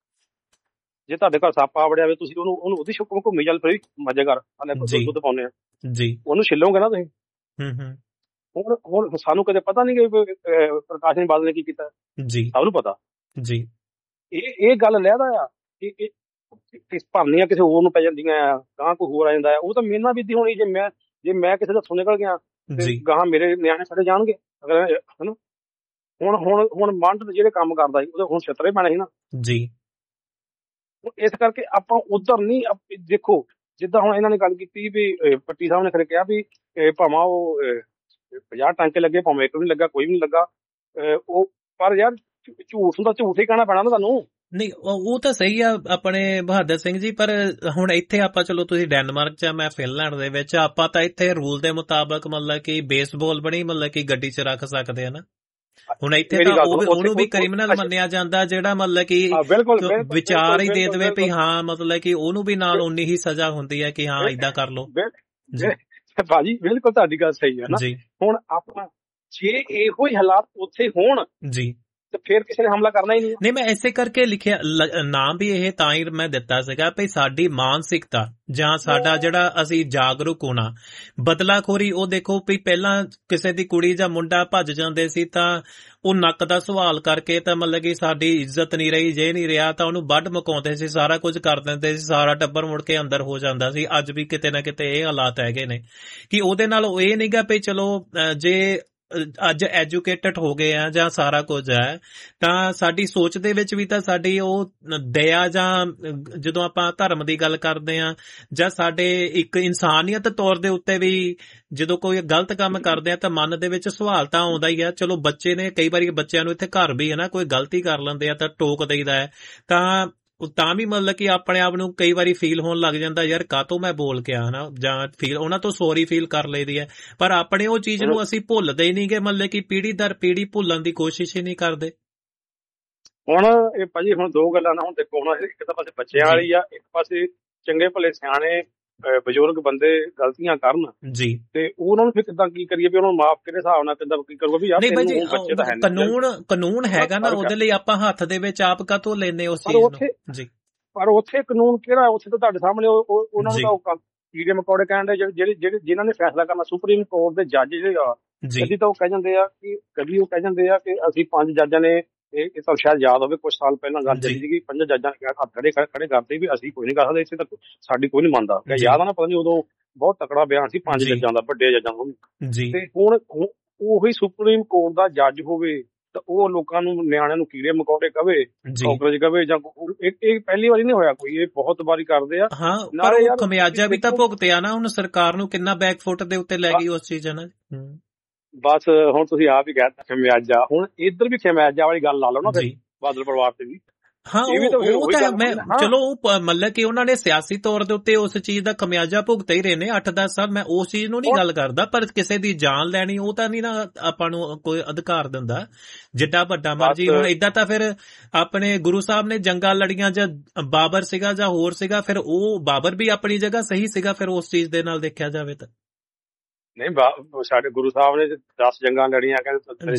ਜੇ ਤੁਹਾਡੇ ਘਰ ਸੱਪ ਆ ਵੜਿਆ ਹੋਵੇ, ਤੁਸੀਂ ਉਹਨੂੰ ਉਹਦੀ ਸ਼ੁਕਰ ਘੁੰਮੀ ਚੱਲ ਫਿਰ ਮਜ਼ੇ ਕਰ ਦੁੱਧ ਪਾਉਂਦੇ ਆ ਜੀ, ਉਹਨੂੰ ਛਿੱਲੋਗੇ ਨਾ ਤੁਸੀਂ। ਹੁਣ ਸਾਨੂੰ ਕਦੇ ਪਤਾ ਨਹੀਂ ਕਿ ਪ੍ਰਕਾਸ਼ ਸਿੰਘ ਬਾਦਲ ਨੇ ਕੀ ਕੀਤਾ ਜੀ, ਸਭ ਨੂੰ ਪਤਾ ਜੀ। ਇਹ ਗੱਲ ਲਹਿਦਾ ਆ ਕਿ ਭਰਨੀਆਂ ਕਿਸੇ ਹੋਰ ਨੂੰ ਪੈ ਜਾਂਦੀਆਂ ਆ, ਗਾਂ ਕੋਈ ਹੋਰ ਆ ਜਾਂਦਾ ਆ। ਉਹ ਤਾਂ ਮੇਰੇ ਨਾਲ ਵੀ ਹੋਣੀ। ਜੇ ਮੈਂ ਕਿਸੇ ਦਾ ਹੱਥੋਂ ਨਿਕਲ ਗਿਆ ਗਾਂ ਮੇਰੇ ਨਿਆਣੇ ਸਾਡੇ ਜਾਣਗੇ ਅਗਰ ਹਨਾ। ਹੁਣ ਮੰਡ ਜਿਹੜੇ ਕੰਮ ਕਰਦਾ ਸੀ ਉਹਦੇ ਹੁਣ ਛਿੱਤਰੇ ਪੈਣੇ ਸੀ ਨਾ ਜੀ। ਇਸ ਕਰਕੇ ਆਪਾਂ ਉਧਰ ਨਹੀਂ ਦੇਖੋ, ਜਿੱਦਾਂ ਹੁਣ ਇਹਨਾਂ ਨੇ ਗੱਲ ਕੀਤੀ ਵੀ ਪੱਟੀ ਸਾਹਿਬ ਨੇ ਫਿਰ ਕਿਹਾ ਵੀ ਭਾਵੇਂ ਉਹ 50 ਟਾਂਕੇ ਲੱਗੇ, ਭਾਵੇਂ ਇੱਕ ਵੀ ਲੱਗਾ, ਕੋਈ ਵੀ ਨਹੀਂ ਲੱਗਾ, ਉਹ ਪਰ ਯਾਰ ਝੂਠ ਹੁੰਦਾ, ਝੂਠ ਹੀ ਕਹਿਣਾ ਪੈਣਾ ਨਾ ਤੁਹਾਨੂੰ। ਨਹੀਂ ਉਹ ਤਾਂ ਸਹੀ ਆ ਆਪਣੇ ਬਹਾਦਰ ਸਿੰਘ ਜੀ, ਪਰ ਹੁਣ ਇੱਥੇ ਆਪਾਂ ਚਲੋ ਤੁਸੀਂ ਡੈਨਮਾਰਕ ਚ, ਮੈਂ ਫਿਨਲੈਂਡ ਦੇ ਵਿੱਚ, ਆਪਾਂ ਤਾਂ ਇੱਥੇ ਰੂਲ ਦੇ ਮੁਤਾਬਕ ਮਤਲਬ ਕਿ ਬੇਸਬਾਲ ਬਣੀ ਮਤਲਬ ਕਿ ਗੱਡੀ ਚ ਰੱਖ ਸਕਦੇ ਆ ਨਾ। ਹੁਣ ਇੱਥੇ ਤਾਂ ਉਹਨੂੰ ਵੀ ਕ੍ਰਿਮੀਨਲ ਮੰਨਿਆ ਜਾਂਦਾ ਜਿਹੜਾ ਮਤਲਬ ਕਿ ਵਿਚਾਰ ਹੀ ਦੇ ਦੇਵੇ ਵੀ ਹਾਂ, ਮਤਲਬ ਕਿ ਉਹਨੂੰ ਵੀ ਨਾਲ ਉਨੀ ਹੀ ਸਜ਼ਾ ਹੁੰਦੀ ਹੈ ਕਿ ਹਾਂ ਏਦਾਂ ਕਰ ਲਓ। ਭਾਜੀ ਬਿਲਕੁਲ ਤੁਹਾਡੀ ਗੱਲ ਸਹੀ ਹੈ ਨਾ। ਹੁਣ ਆਪਾਂ ਜੇ ਇਹੋ ਹੀ ਹਾਲਾਤ ਉੱਥੇ ਹੋਣ ਜੀ ਤੇ ਫਿਰ ਕਿਸੇ ਨੇ ਹਮਲਾ ਕਰਨਾ ਹੀ ਨਹੀਂ। ਮੈਂ ਇਸੇ ਕਰਕੇ ਲਿਖਿਆ ਨਾਮ ਵੀ ਇਹ ਤਾਂ ਹੀ ਮੈਂ ਦਿੱਤਾ ਸੀਗਾ ਵੀ ਸਾਡੀ ਮਾਨਸਿਕਤਾ ਜਾਂ ਸਾਡਾ ਜਿਹੜਾ ਅਸੀਂ ਜਾਗਰੂਕ ਹੋਣਾ। ਬਦਲਾਖੋਰੀ ਉਹ ਦੇਖੋ ਵੀ ਪਹਿਲਾਂ ਕਿਸੇ ਦੀ ਕੁੜੀ ਜਾਂ ਮੁੰਡਾ ਭੱਜ ਜਾਂਦੇ ਸੀ ਤਾਂ ਉਹ ਨੱਕ ਦਾ ਸਵਾਲ ਕਰਕੇ ਤਾਂ ਮਤਲਬ ਕਿ ਸਾਡੀ ਇੱਜ਼ਤ ਨਹੀਂ ਰਹੀ, ਜੇ ਨਹੀਂ ਰਿਹਾ ਤਾਂ ਉਹਨੂੰ ਵੱਢ ਮਕਾਉਂਦੇ ਸੀ, ਸਾਰਾ ਕੁਝ ਕਰ ਦਿੰਦੇ ਸੀ, ਸਾਰਾ ਟੱਬਰ ਮੁੜ ਕੇ ਅੰਦਰ ਹੋ ਜਾਂਦਾ ਸੀ। ਅੱਜ ਵੀ ਕਿਤੇ ਨਾ ਕਿਤੇ ਇਹ ਹਾਲਾਤ ਹੈਗੇ ਨੇ ਕਿ ਉਹਦੇ ਨਾਲ ਇਹ ਨਹੀਂ ਗਾ ਵੀ ਚਲੋ ਜੇ ਅੱਜ ਐਜੂਕੇਟਡ ਹੋ ਗਏ ਆ ਜਾਂ ਸਾਰਾ ਕੁਝ ਹੈ ਤਾਂ ਸਾਡੀ ਸੋਚ ਦੇ ਵਿੱਚ ਵੀ ਤਾਂ ਸਾਡੀ ਉਹ ਦਇਆ ਜਾਂ ਜਦੋਂ ਆਪਾਂ ਧਰਮ ਦੀ ਗੱਲ ਕਰਦੇ ਆ ਜਾਂ ਸਾਡੇ ਇੱਕ ਇਨਸਾਨੀਅਤ ਤੌਰ ਦੇ ਉੱਤੇ ਵੀ ਜਦੋਂ ਕੋਈ ਗਲਤ ਕੰਮ ਕਰਦੇ ਆ ਤਾਂ ਮਨ ਦੇ ਵਿੱਚ ਸਵਾਲ ਤਾਂ ਆਉਂਦਾ ਹੀ ਆ। ਚਲੋ ਬੱਚੇ ਨੇ, ਕਈ ਵਾਰੀ ਬੱਚਿਆਂ ਨੂੰ ਇੱਥੇ ਘਰ ਵੀ ਹੈ ਨਾ ਕੋਈ ਗਲਤੀ ਕਰ ਲੈਂਦੇ ਆ ਤਾਂ ਟੋਕ ਦੇਈਦਾ ਹੈ, ਤਾਂ ਵੀ ਮਤਲਬ ਕਿ ਆਪਣੇ ਆਪ ਨੂੰ ਕਈ ਵਾਰੀ ਫੀਲ ਹੋਣ ਲੱਗ ਜਾਂਦਾ ਯਾਰ ਕਾਹਤੋਂ ਮੈਂ ਬੋਲ ਕੇ ਹਨਾ, ਜਾਂ ਫੀਲ ਉਹਨਾਂ ਤੋਂ ਸੌਰੀ ਫੀਲ ਕਰ ਲਈਦੀ ਹੈ। ਪਰ ਆਪਣੇ ਉਹ ਚੀਜ਼ ਨੂੰ ਅਸੀਂ ਭੁੱਲਦੇ ਹੀ ਨਹੀਂ ਗੇ, ਮਤਲਬ ਕਿ ਪੀੜ੍ਹੀ ਦਰ ਪੀੜ੍ਹੀ ਭੁੱਲਣ ਦੀ ਕੋਸ਼ਿਸ਼ ਹੀ ਨਹੀਂ ਕਰਦੇ। ਹੁਣ ਇਹ ਭਾਜੀ ਹੁਣ ਦੋ ਗੱਲਾਂ ਨਾ, ਹੁਣ ਦੇਖੋ ਹੁਣ ਇੱਕ ਤਾਂ ਪਾਸੇ ਬੱਚਿਆਂ ਵਾਲੀ ਆ, ਇੱਕ ਪਾਸੇ ਚੰਗੇ ਭਲੇ ਸਿਆਣੇ ਬਜ਼ੁਰਗ ਬੰਦੇ ਗਲਤੀਆਂ ਕਰਨ ਜੀ ਤੇ ਉਹਨਾਂ ਨੂੰ ਫਿਰ ਕਿੱਦਾਂ ਕੀ ਕਰੀਏ ਵੀ ਉਹਨਾਂ ਨੂੰ ਮਾਫ ਕਿਹੜੇ ਹਿਸਾਬ ਨਾਲ ਕਿੱਦਾਂ ਕੀ ਕਰੂਗਾ ਵੀ ਯਾਰ ਬੱਚੇ ਤਾਂ ਹੈ ਕਾਨੂੰਨ ਹੈਗਾ ਨਾ, ਉਹਦੇ ਲਈ ਆਪਾਂ ਹੱਥ ਦੇ ਵਿੱਚ ਆਪ ਕਾਹਤੋਂ ਲੈਨੇ ਉਸ ਚੀਜ਼ ਨੂੰ ਜੀ। ਪਰ ਉੱਥੇ ਕਾਨੂੰਨ ਕਿਹੜਾ, ਉੱਥੇ ਤਾਂ ਤੁਹਾਡੇ ਸਾਹਮਣੇ ਉਹਨਾਂ ਨੂੰ ਤਾਂ ਕੀੜੇ ਮਕੌੜੇ ਕਹਿਣ ਦੇ ਜਿਹੜੇ ਜਿਨ੍ਹਾਂ ਨੇ ਫੈਸਲਾ ਕਰਨਾ, ਸੁਪਰੀਮ ਕੋਰਟ ਦੇ ਜੱਜ ਜਿਹੜੇ ਆ, ਕਦੀ ਤਾਂ ਉਹ ਕਹਿ ਜਾਂਦੇ ਆ ਕਿ ਅਸੀਂ 5 ਜੱਜਾਂ ਨੇ ਇਹ ਤਾਂ ਸ਼ਾਇਦ ਯਾਦ ਹੋਵੇ ਕੁਝ ਸਾਲ ਪਹਿਲਾਂ ਗੱਲ ਚੱਲੀ ਸੀਗੀ, 5 ਜੱਜਾਂ ਨੇ ਕਿਹਾ ਹੱਥ ਖੜੇ ਕਰਦੇ ਵੀ ਅਸੀਂ ਕੋਈ ਨਹੀਂ ਕਰ ਸਕਦੇ, ਇੱਥੇ ਤਾਂ ਸਾਡੀ ਕੋਈ ਨਹੀਂ ਮੰਨਦਾ। ਯਾਦ ਆ ਨਾ, ਪਤਾ ਨਹੀਂ ਉਦੋਂ ਬਹੁਤ ਤਕੜਾ ਬਿਆਨ ਸੀ 5 ਜੱਜਾਂ ਦਾ, ਵੱਡੇ ਜੱਜਾਂ ਦਾ ਵੀ। ਤੇ ਹੁਣ ਉਹੀ ਸੁਪਰੀਮ ਕੋਰਟ ਦਾ ਜੱਜ ਹੋਵੇ ਤਾਂ ਉਹ ਲੋਕਾਂ ਨੂੰ, ਨਿਆਣਿਆਂ ਨੂੰ ਕੀੜੇ ਮਕੌੜੇ ਕਵੇ, ਕਾਕਰੋਚ ਕਵੇ, ਜਾਂ ਇਹ ਪਹਿਲੀ ਵਾਰੀ ਨਹੀਂ ਹੋਇਆ ਕੋਈ, ਇਹ ਬਹੁਤ ਵਾਰੀ ਕਰਦੇ ਆ। ਹਾਂ ਪਰ ਉਹ ਖਮਿਆਜਾ ਵੀ ਤਾਂ ਭੁਗਤਿਆ ਨਾ, ਹੁਣ ਸਰਕਾਰ ਨੂੰ ਕਿੰਨਾ ਬੈਕਫੁੱਟ ਦੇ ਉੱਤੇ ਲੈ ਗਈ ਉਸ ਚੀਜ਼ ਨਾਲ। ਬਸ ਹੁਣ ਤੁਸੀਂ ਆਪ ਹੀ ਕਹਿਤਾ ਖਮਿਆਜਾ, ਹੁਣ ਇੱਧਰ ਵੀ ਖਮਿਆਜਾ ਵਾਲੀ ਗੱਲ ਲਾ ਲਓ ਨਾ ਫਿਰ ਬਾਦਲ ਪਰਿਵਾਰ ਤੇ ਵੀ। ਹਾਂ ਉਹ ਤਾਂ ਮੈਂ ਚਲੋ ਉਹ ਮਤਲਬ ਕਿ ਉਹਨਾਂ ਨੇ ਸਿਆਸੀ ਤੌਰ ਦੇ ਉੱਤੇ ਉਸ ਚੀਜ਼ ਦਾ ਖਮਿਆਜਾ ਭੁਗਤ ਹੀ ਰਹੇ ਨੇ 8-10 ਸਾਲ, ਮੈਂ ਉਸ ਚੀਜ਼ ਨੂੰ ਨਹੀਂ ਗੱਲ ਕਰਦਾ, ਪਰ ਕਿਸੇ ਦੀ ਜਾਨ ਲੈਣੀ ਉਹ ਤਾਂ ਨਹੀਂ ਨਾ ਆਪਾਂ ਨੂੰ ਕੋਈ ਅਧਿਕਾਰ ਦਿੰਦਾ ਜਿੱਡਾ ਵੱਡਾ ਮਰਜੀ। ਹੁਣ ਏਦਾਂ ਤਾਂ ਫਿਰ ਆਪਣੇ ਗੁਰੂ ਸਾਹਿਬ ਨੇ ਜੰਗਾਂ ਲੜੀਆਂ, ਜਾਂ ਬਾਬਰ ਸੀਗਾ ਜਾਂ ਹੋਰ ਸੀਗਾ, ਫਿਰ ਉਹ ਬਾਬਰ ਵੀ ਆਪਣੀ ਜਗ੍ਹਾ ਸਹੀ ਸੀਗਾ ਫਿਰ ਉਸ ਚੀਜ਼ ਦੇ ਨਾਲ ਦੇਖਿਆ ਜਾਵੇ ਤਾਂ। ਨਹੀਂ ਸਾਡੇ ਗੁਰੂ ਸਾਹਿਬ ਨੇ 10 ਜੰਗਾਂ ਲੜੀਆਂ, ਕਹਿੰਦੇ 14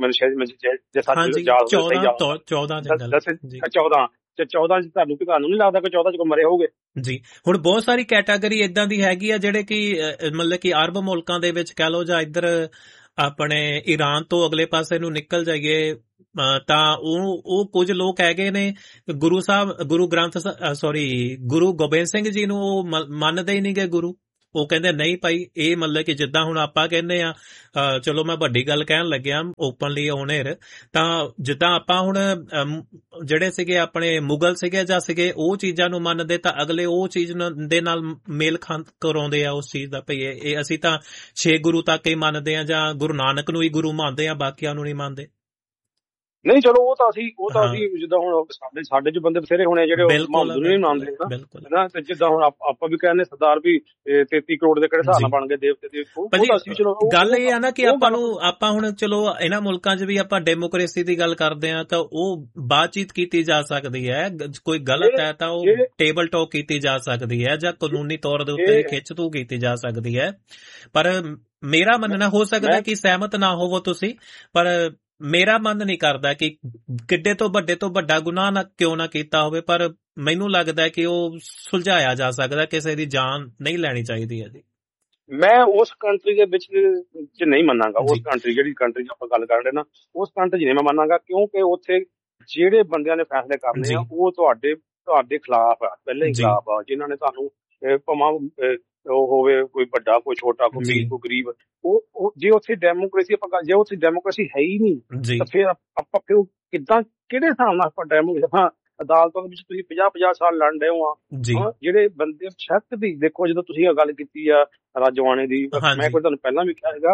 ਤੁਹਾਨੂੰ ਨਹੀਂ ਲੱਗਦਾ ਕਿ 14 ਚ ਮਰੇ ਹੋਗੇ ਜੀ। ਹੁਣ ਬਹੁਤ ਸਾਰੀ ਕੈਟਾਗਰੀ ਏਦਾਂ ਦੀ ਹੈਗੀ ਆ ਜਿਹੜੇ ਕਿ ਮਤਲਬ ਕਿ ਅਰਬ ਮੁਲਕਾਂ ਦੇ ਵਿੱਚ ਕਹਿ ਲਓ ਜਾਂ ਇੱਧਰ ਆਪਣੇ ਈਰਾਨ ਤੋਂ ਅਗਲੇ ਪਾਸੇ ਨੂੰ ਨਿਕਲ ਜਾਈਏ ਤਾਂ ਉਹ ਕੁਝ ਲੋਕ ਹੈਗੇ ਨੇ ਗੁਰੂ ਗੋਬਿੰਦ ਸਿੰਘ ਜੀ ਨੂੰ ਉਹ ਮੰਨਦੇ ਹੀ ਨਹੀਂ ਗਏ ਗੁਰੂ। ਉਹ ਕਹਿੰਦੇ ਨਹੀਂ ਭਾਈ, ਇਹ ਮਤਲਬ ਕਿ ਜਿੱਦਾਂ ਹੁਣ ਆਪਾਂ ਕਹਿੰਦੇ ਆ, ਚਲੋ ਮੈਂ ਵੱਡੀ ਗੱਲ ਕਹਿਣ ਲੱਗਿਆ ਓਪਨਲੀ ਔਨ 에ਅਰ, ਤਾਂ ਜਿੱਦਾਂ ਆਪਾਂ ਹੁਣ ਜਿਹੜੇ ਸੀਗੇ ਆਪਣੇ ਮੁਗਲ ਸੀਗੇ ਜਾਂ ਸੀਗੇ ਉਹ ਚੀਜ਼ਾਂ ਨੂੰ ਮੰਨਦੇ, ਤਾਂ ਅਗਲੇ ਉਹ ਚੀਜ਼ ਦੇ ਨਾਲ ਮੇਲ ਕਰਾਉਂਦੇ ਆ ਉਸ ਚੀਜ਼ ਦਾ, ਭਈ ਇਹ ਅਸੀਂ ਤਾਂ 6 ਗੁਰੂ ਤੱਕ ਹੀ ਮੰਨਦੇ ਆ ਜਾਂ ਗੁਰੂ ਨਾਨਕ ਨੂੰ ਹੀ ਗੁਰੂ ਮੰਨਦੇ ਆ, ਬਾਕੀਆਂ ਨੂੰ ਨਹੀਂ ਮੰਨਦੇ। ਨਹੀਂ ਚਲੋ ਉਹ ਤਾਂ ਅਸੀਂ ਜਿੱਦਾਂ ਹੁਣ ਸਾਡੇ ਚ ਬੰਦੇ ਬਥੇਰੇ ਹੋਣੇ ਜਿਹੜੇ ਮੁਹੰਮਦ ਨੂੰ ਨਹੀਂ ਮੰਨਦੇ ਨਾ, ਤੇ ਜਿੱਦਾਂ ਹੁਣ ਆਪਾਂ ਵੀ ਕਹਿੰਦੇ ਸਰਦਾਰ ਵੀ 33 ਕਰੋੜ ਦੇ ਕਿਹੜੇ ਹਿਸਾਬ ਨਾਲ ਬਣ ਗਏ ਦੇਵਤੇ। ਗੱਲ ਇਹ ਆ ਨਾ ਕਿ ਆਪਾਂ ਹੁਣ ਚਲੋ ਇਹਨਾਂ ਮੁਲਕਾਂ 'ਚ ਵੀ ਆਪਾਂ ਡੈਮੋਕ੍ਰੇਸੀ ਦੀ ਗੱਲ ਕਰਦੇ ਆ, ਤਾਂ ਉਹ ਬਾਤਚੀਤ ਕੀਤੀ ਜਾ ਸਕਦੀ ਹੈ, ਕੋਈ ਗਲਤ ਹੈ ਤਾਂ ਉਹ ਟੇਬਲ ਟਾਕ ਕੀਤੀ ਜਾ ਸਕਦੀ ਹੈ, ਜਾਂ ਕਾਨੂੰਨੀ ਤੌਰ ਦੇ ਉੱਤੇ ਖਿੱਚ ਤੂ ਕੀਤੀ ਜਾ ਸਕਦੀ ਹੈ। ਪਰ ਮੇਰਾ ਮੰਨਣਾ, ਹੋ ਸਕਦਾ ਕਿ ਸਹਿਮਤ ਨਾ ਹੋਵੋ ਤੁਸੀਂ, ਪਰ ਮੇਰਾ ਮਨ ਨਹੀਂ ਕਰਦਾ ਕਿ ਕਿੱਡੇ ਤੋਂ ਵੱਡਾ ਗੁਨਾਹ ਨਾ ਕਿਉਂ ਨਾ ਕੀਤਾ ਹੋਵੇ, ਪਰ ਮੈਨੂੰ ਲੱਗਦਾ ਕਿ ਉਹ ਸੁਲਝਾਇਆ ਜਾ ਸਕਦਾ, ਕਿਸੇ ਦੀ ਜਾਨ ਨਹੀਂ ਲੈਣੀ ਚਾਹੀਦੀ ਹੈ ਜੀ। ਮੈਂ ਉਸ ਕੰਟਰੀ ਦੇ ਵਿੱਚ ਨਹੀਂ ਮੰਨਾਂਗਾ, ਉਸ ਕੰਟਰੀ ਜਿਹੜੀ ਕੰਟਰੀ ਦੀ ਆਪਾਂ ਗੱਲ ਕਰ ਰਹੇ ਨਾ, ਉਸ ਕੰਟਰੀ 'ਚ ਨਹੀਂ ਮੈਂ ਮੰਨਾਂਗਾ, ਕਿਉਂਕਿ ਉੱਥੇ ਜਿਹੜੇ ਬੰਦਿਆਂ ਨੇ ਫੈਸਲੇ ਕਰਨੇ ਆ ਉਹ ਤੁਹਾਡੇ ਖਿਲਾਫ ਆ, ਪਹਿਲੇ ਹੀ ਖਿਲਾਫ ਆ, ਜਿਨ੍ਹਾਂ ਨੇ ਤੁਹਾਨੂੰ ਭਾਵੇਂ ਉਹ ਹੋਵੇ ਕੋਈ ਵੱਡਾ ਕੋਈ ਛੋਟਾ ਕੋਈ ਅਮੀਰ ਕੋਈ ਗਰੀਬ, ਉਹ ਜੇ ਉੱਥੇ ਡੈਮੋਕ੍ਰੇਸੀ ਆਪਾਂ ਜੇ ਉੱਥੇ ਡੈਮੋਕ੍ਰੇਸੀ ਹੈ ਹੀ ਨਹੀਂ ਤਾਂ ਫਿਰ ਆਪਾਂ ਕਿੱਦਾਂ ਕਿਹੜੇ ਹਿਸਾਬ ਨਾਲ ਆਪਾਂ ਡੈਮੋਕ੍ਰੇਸੀ ਅਦਾਲਤਾਂ ਦੇ ਵਿੱਚ ਤੁਸੀਂ 50 ਸਾਲ ਲੜ ਰਹੇ ਹੋ ਆ, ਜਿਹੜੇ ਬੰਦੇ ਸ਼ੱਕ ਦੀ ਦੇਖੋ, ਜਦੋਂ ਤੁਸੀਂ ਗੱਲ ਕੀਤੀ ਆ ਰਾਜਵਾਨੇ ਦੀ, ਮੈਂ ਕੋਈ ਤੁਹਾਨੂੰ ਪਹਿਲਾਂ ਵੀ ਕਿਹਾ ਹੈਗਾ,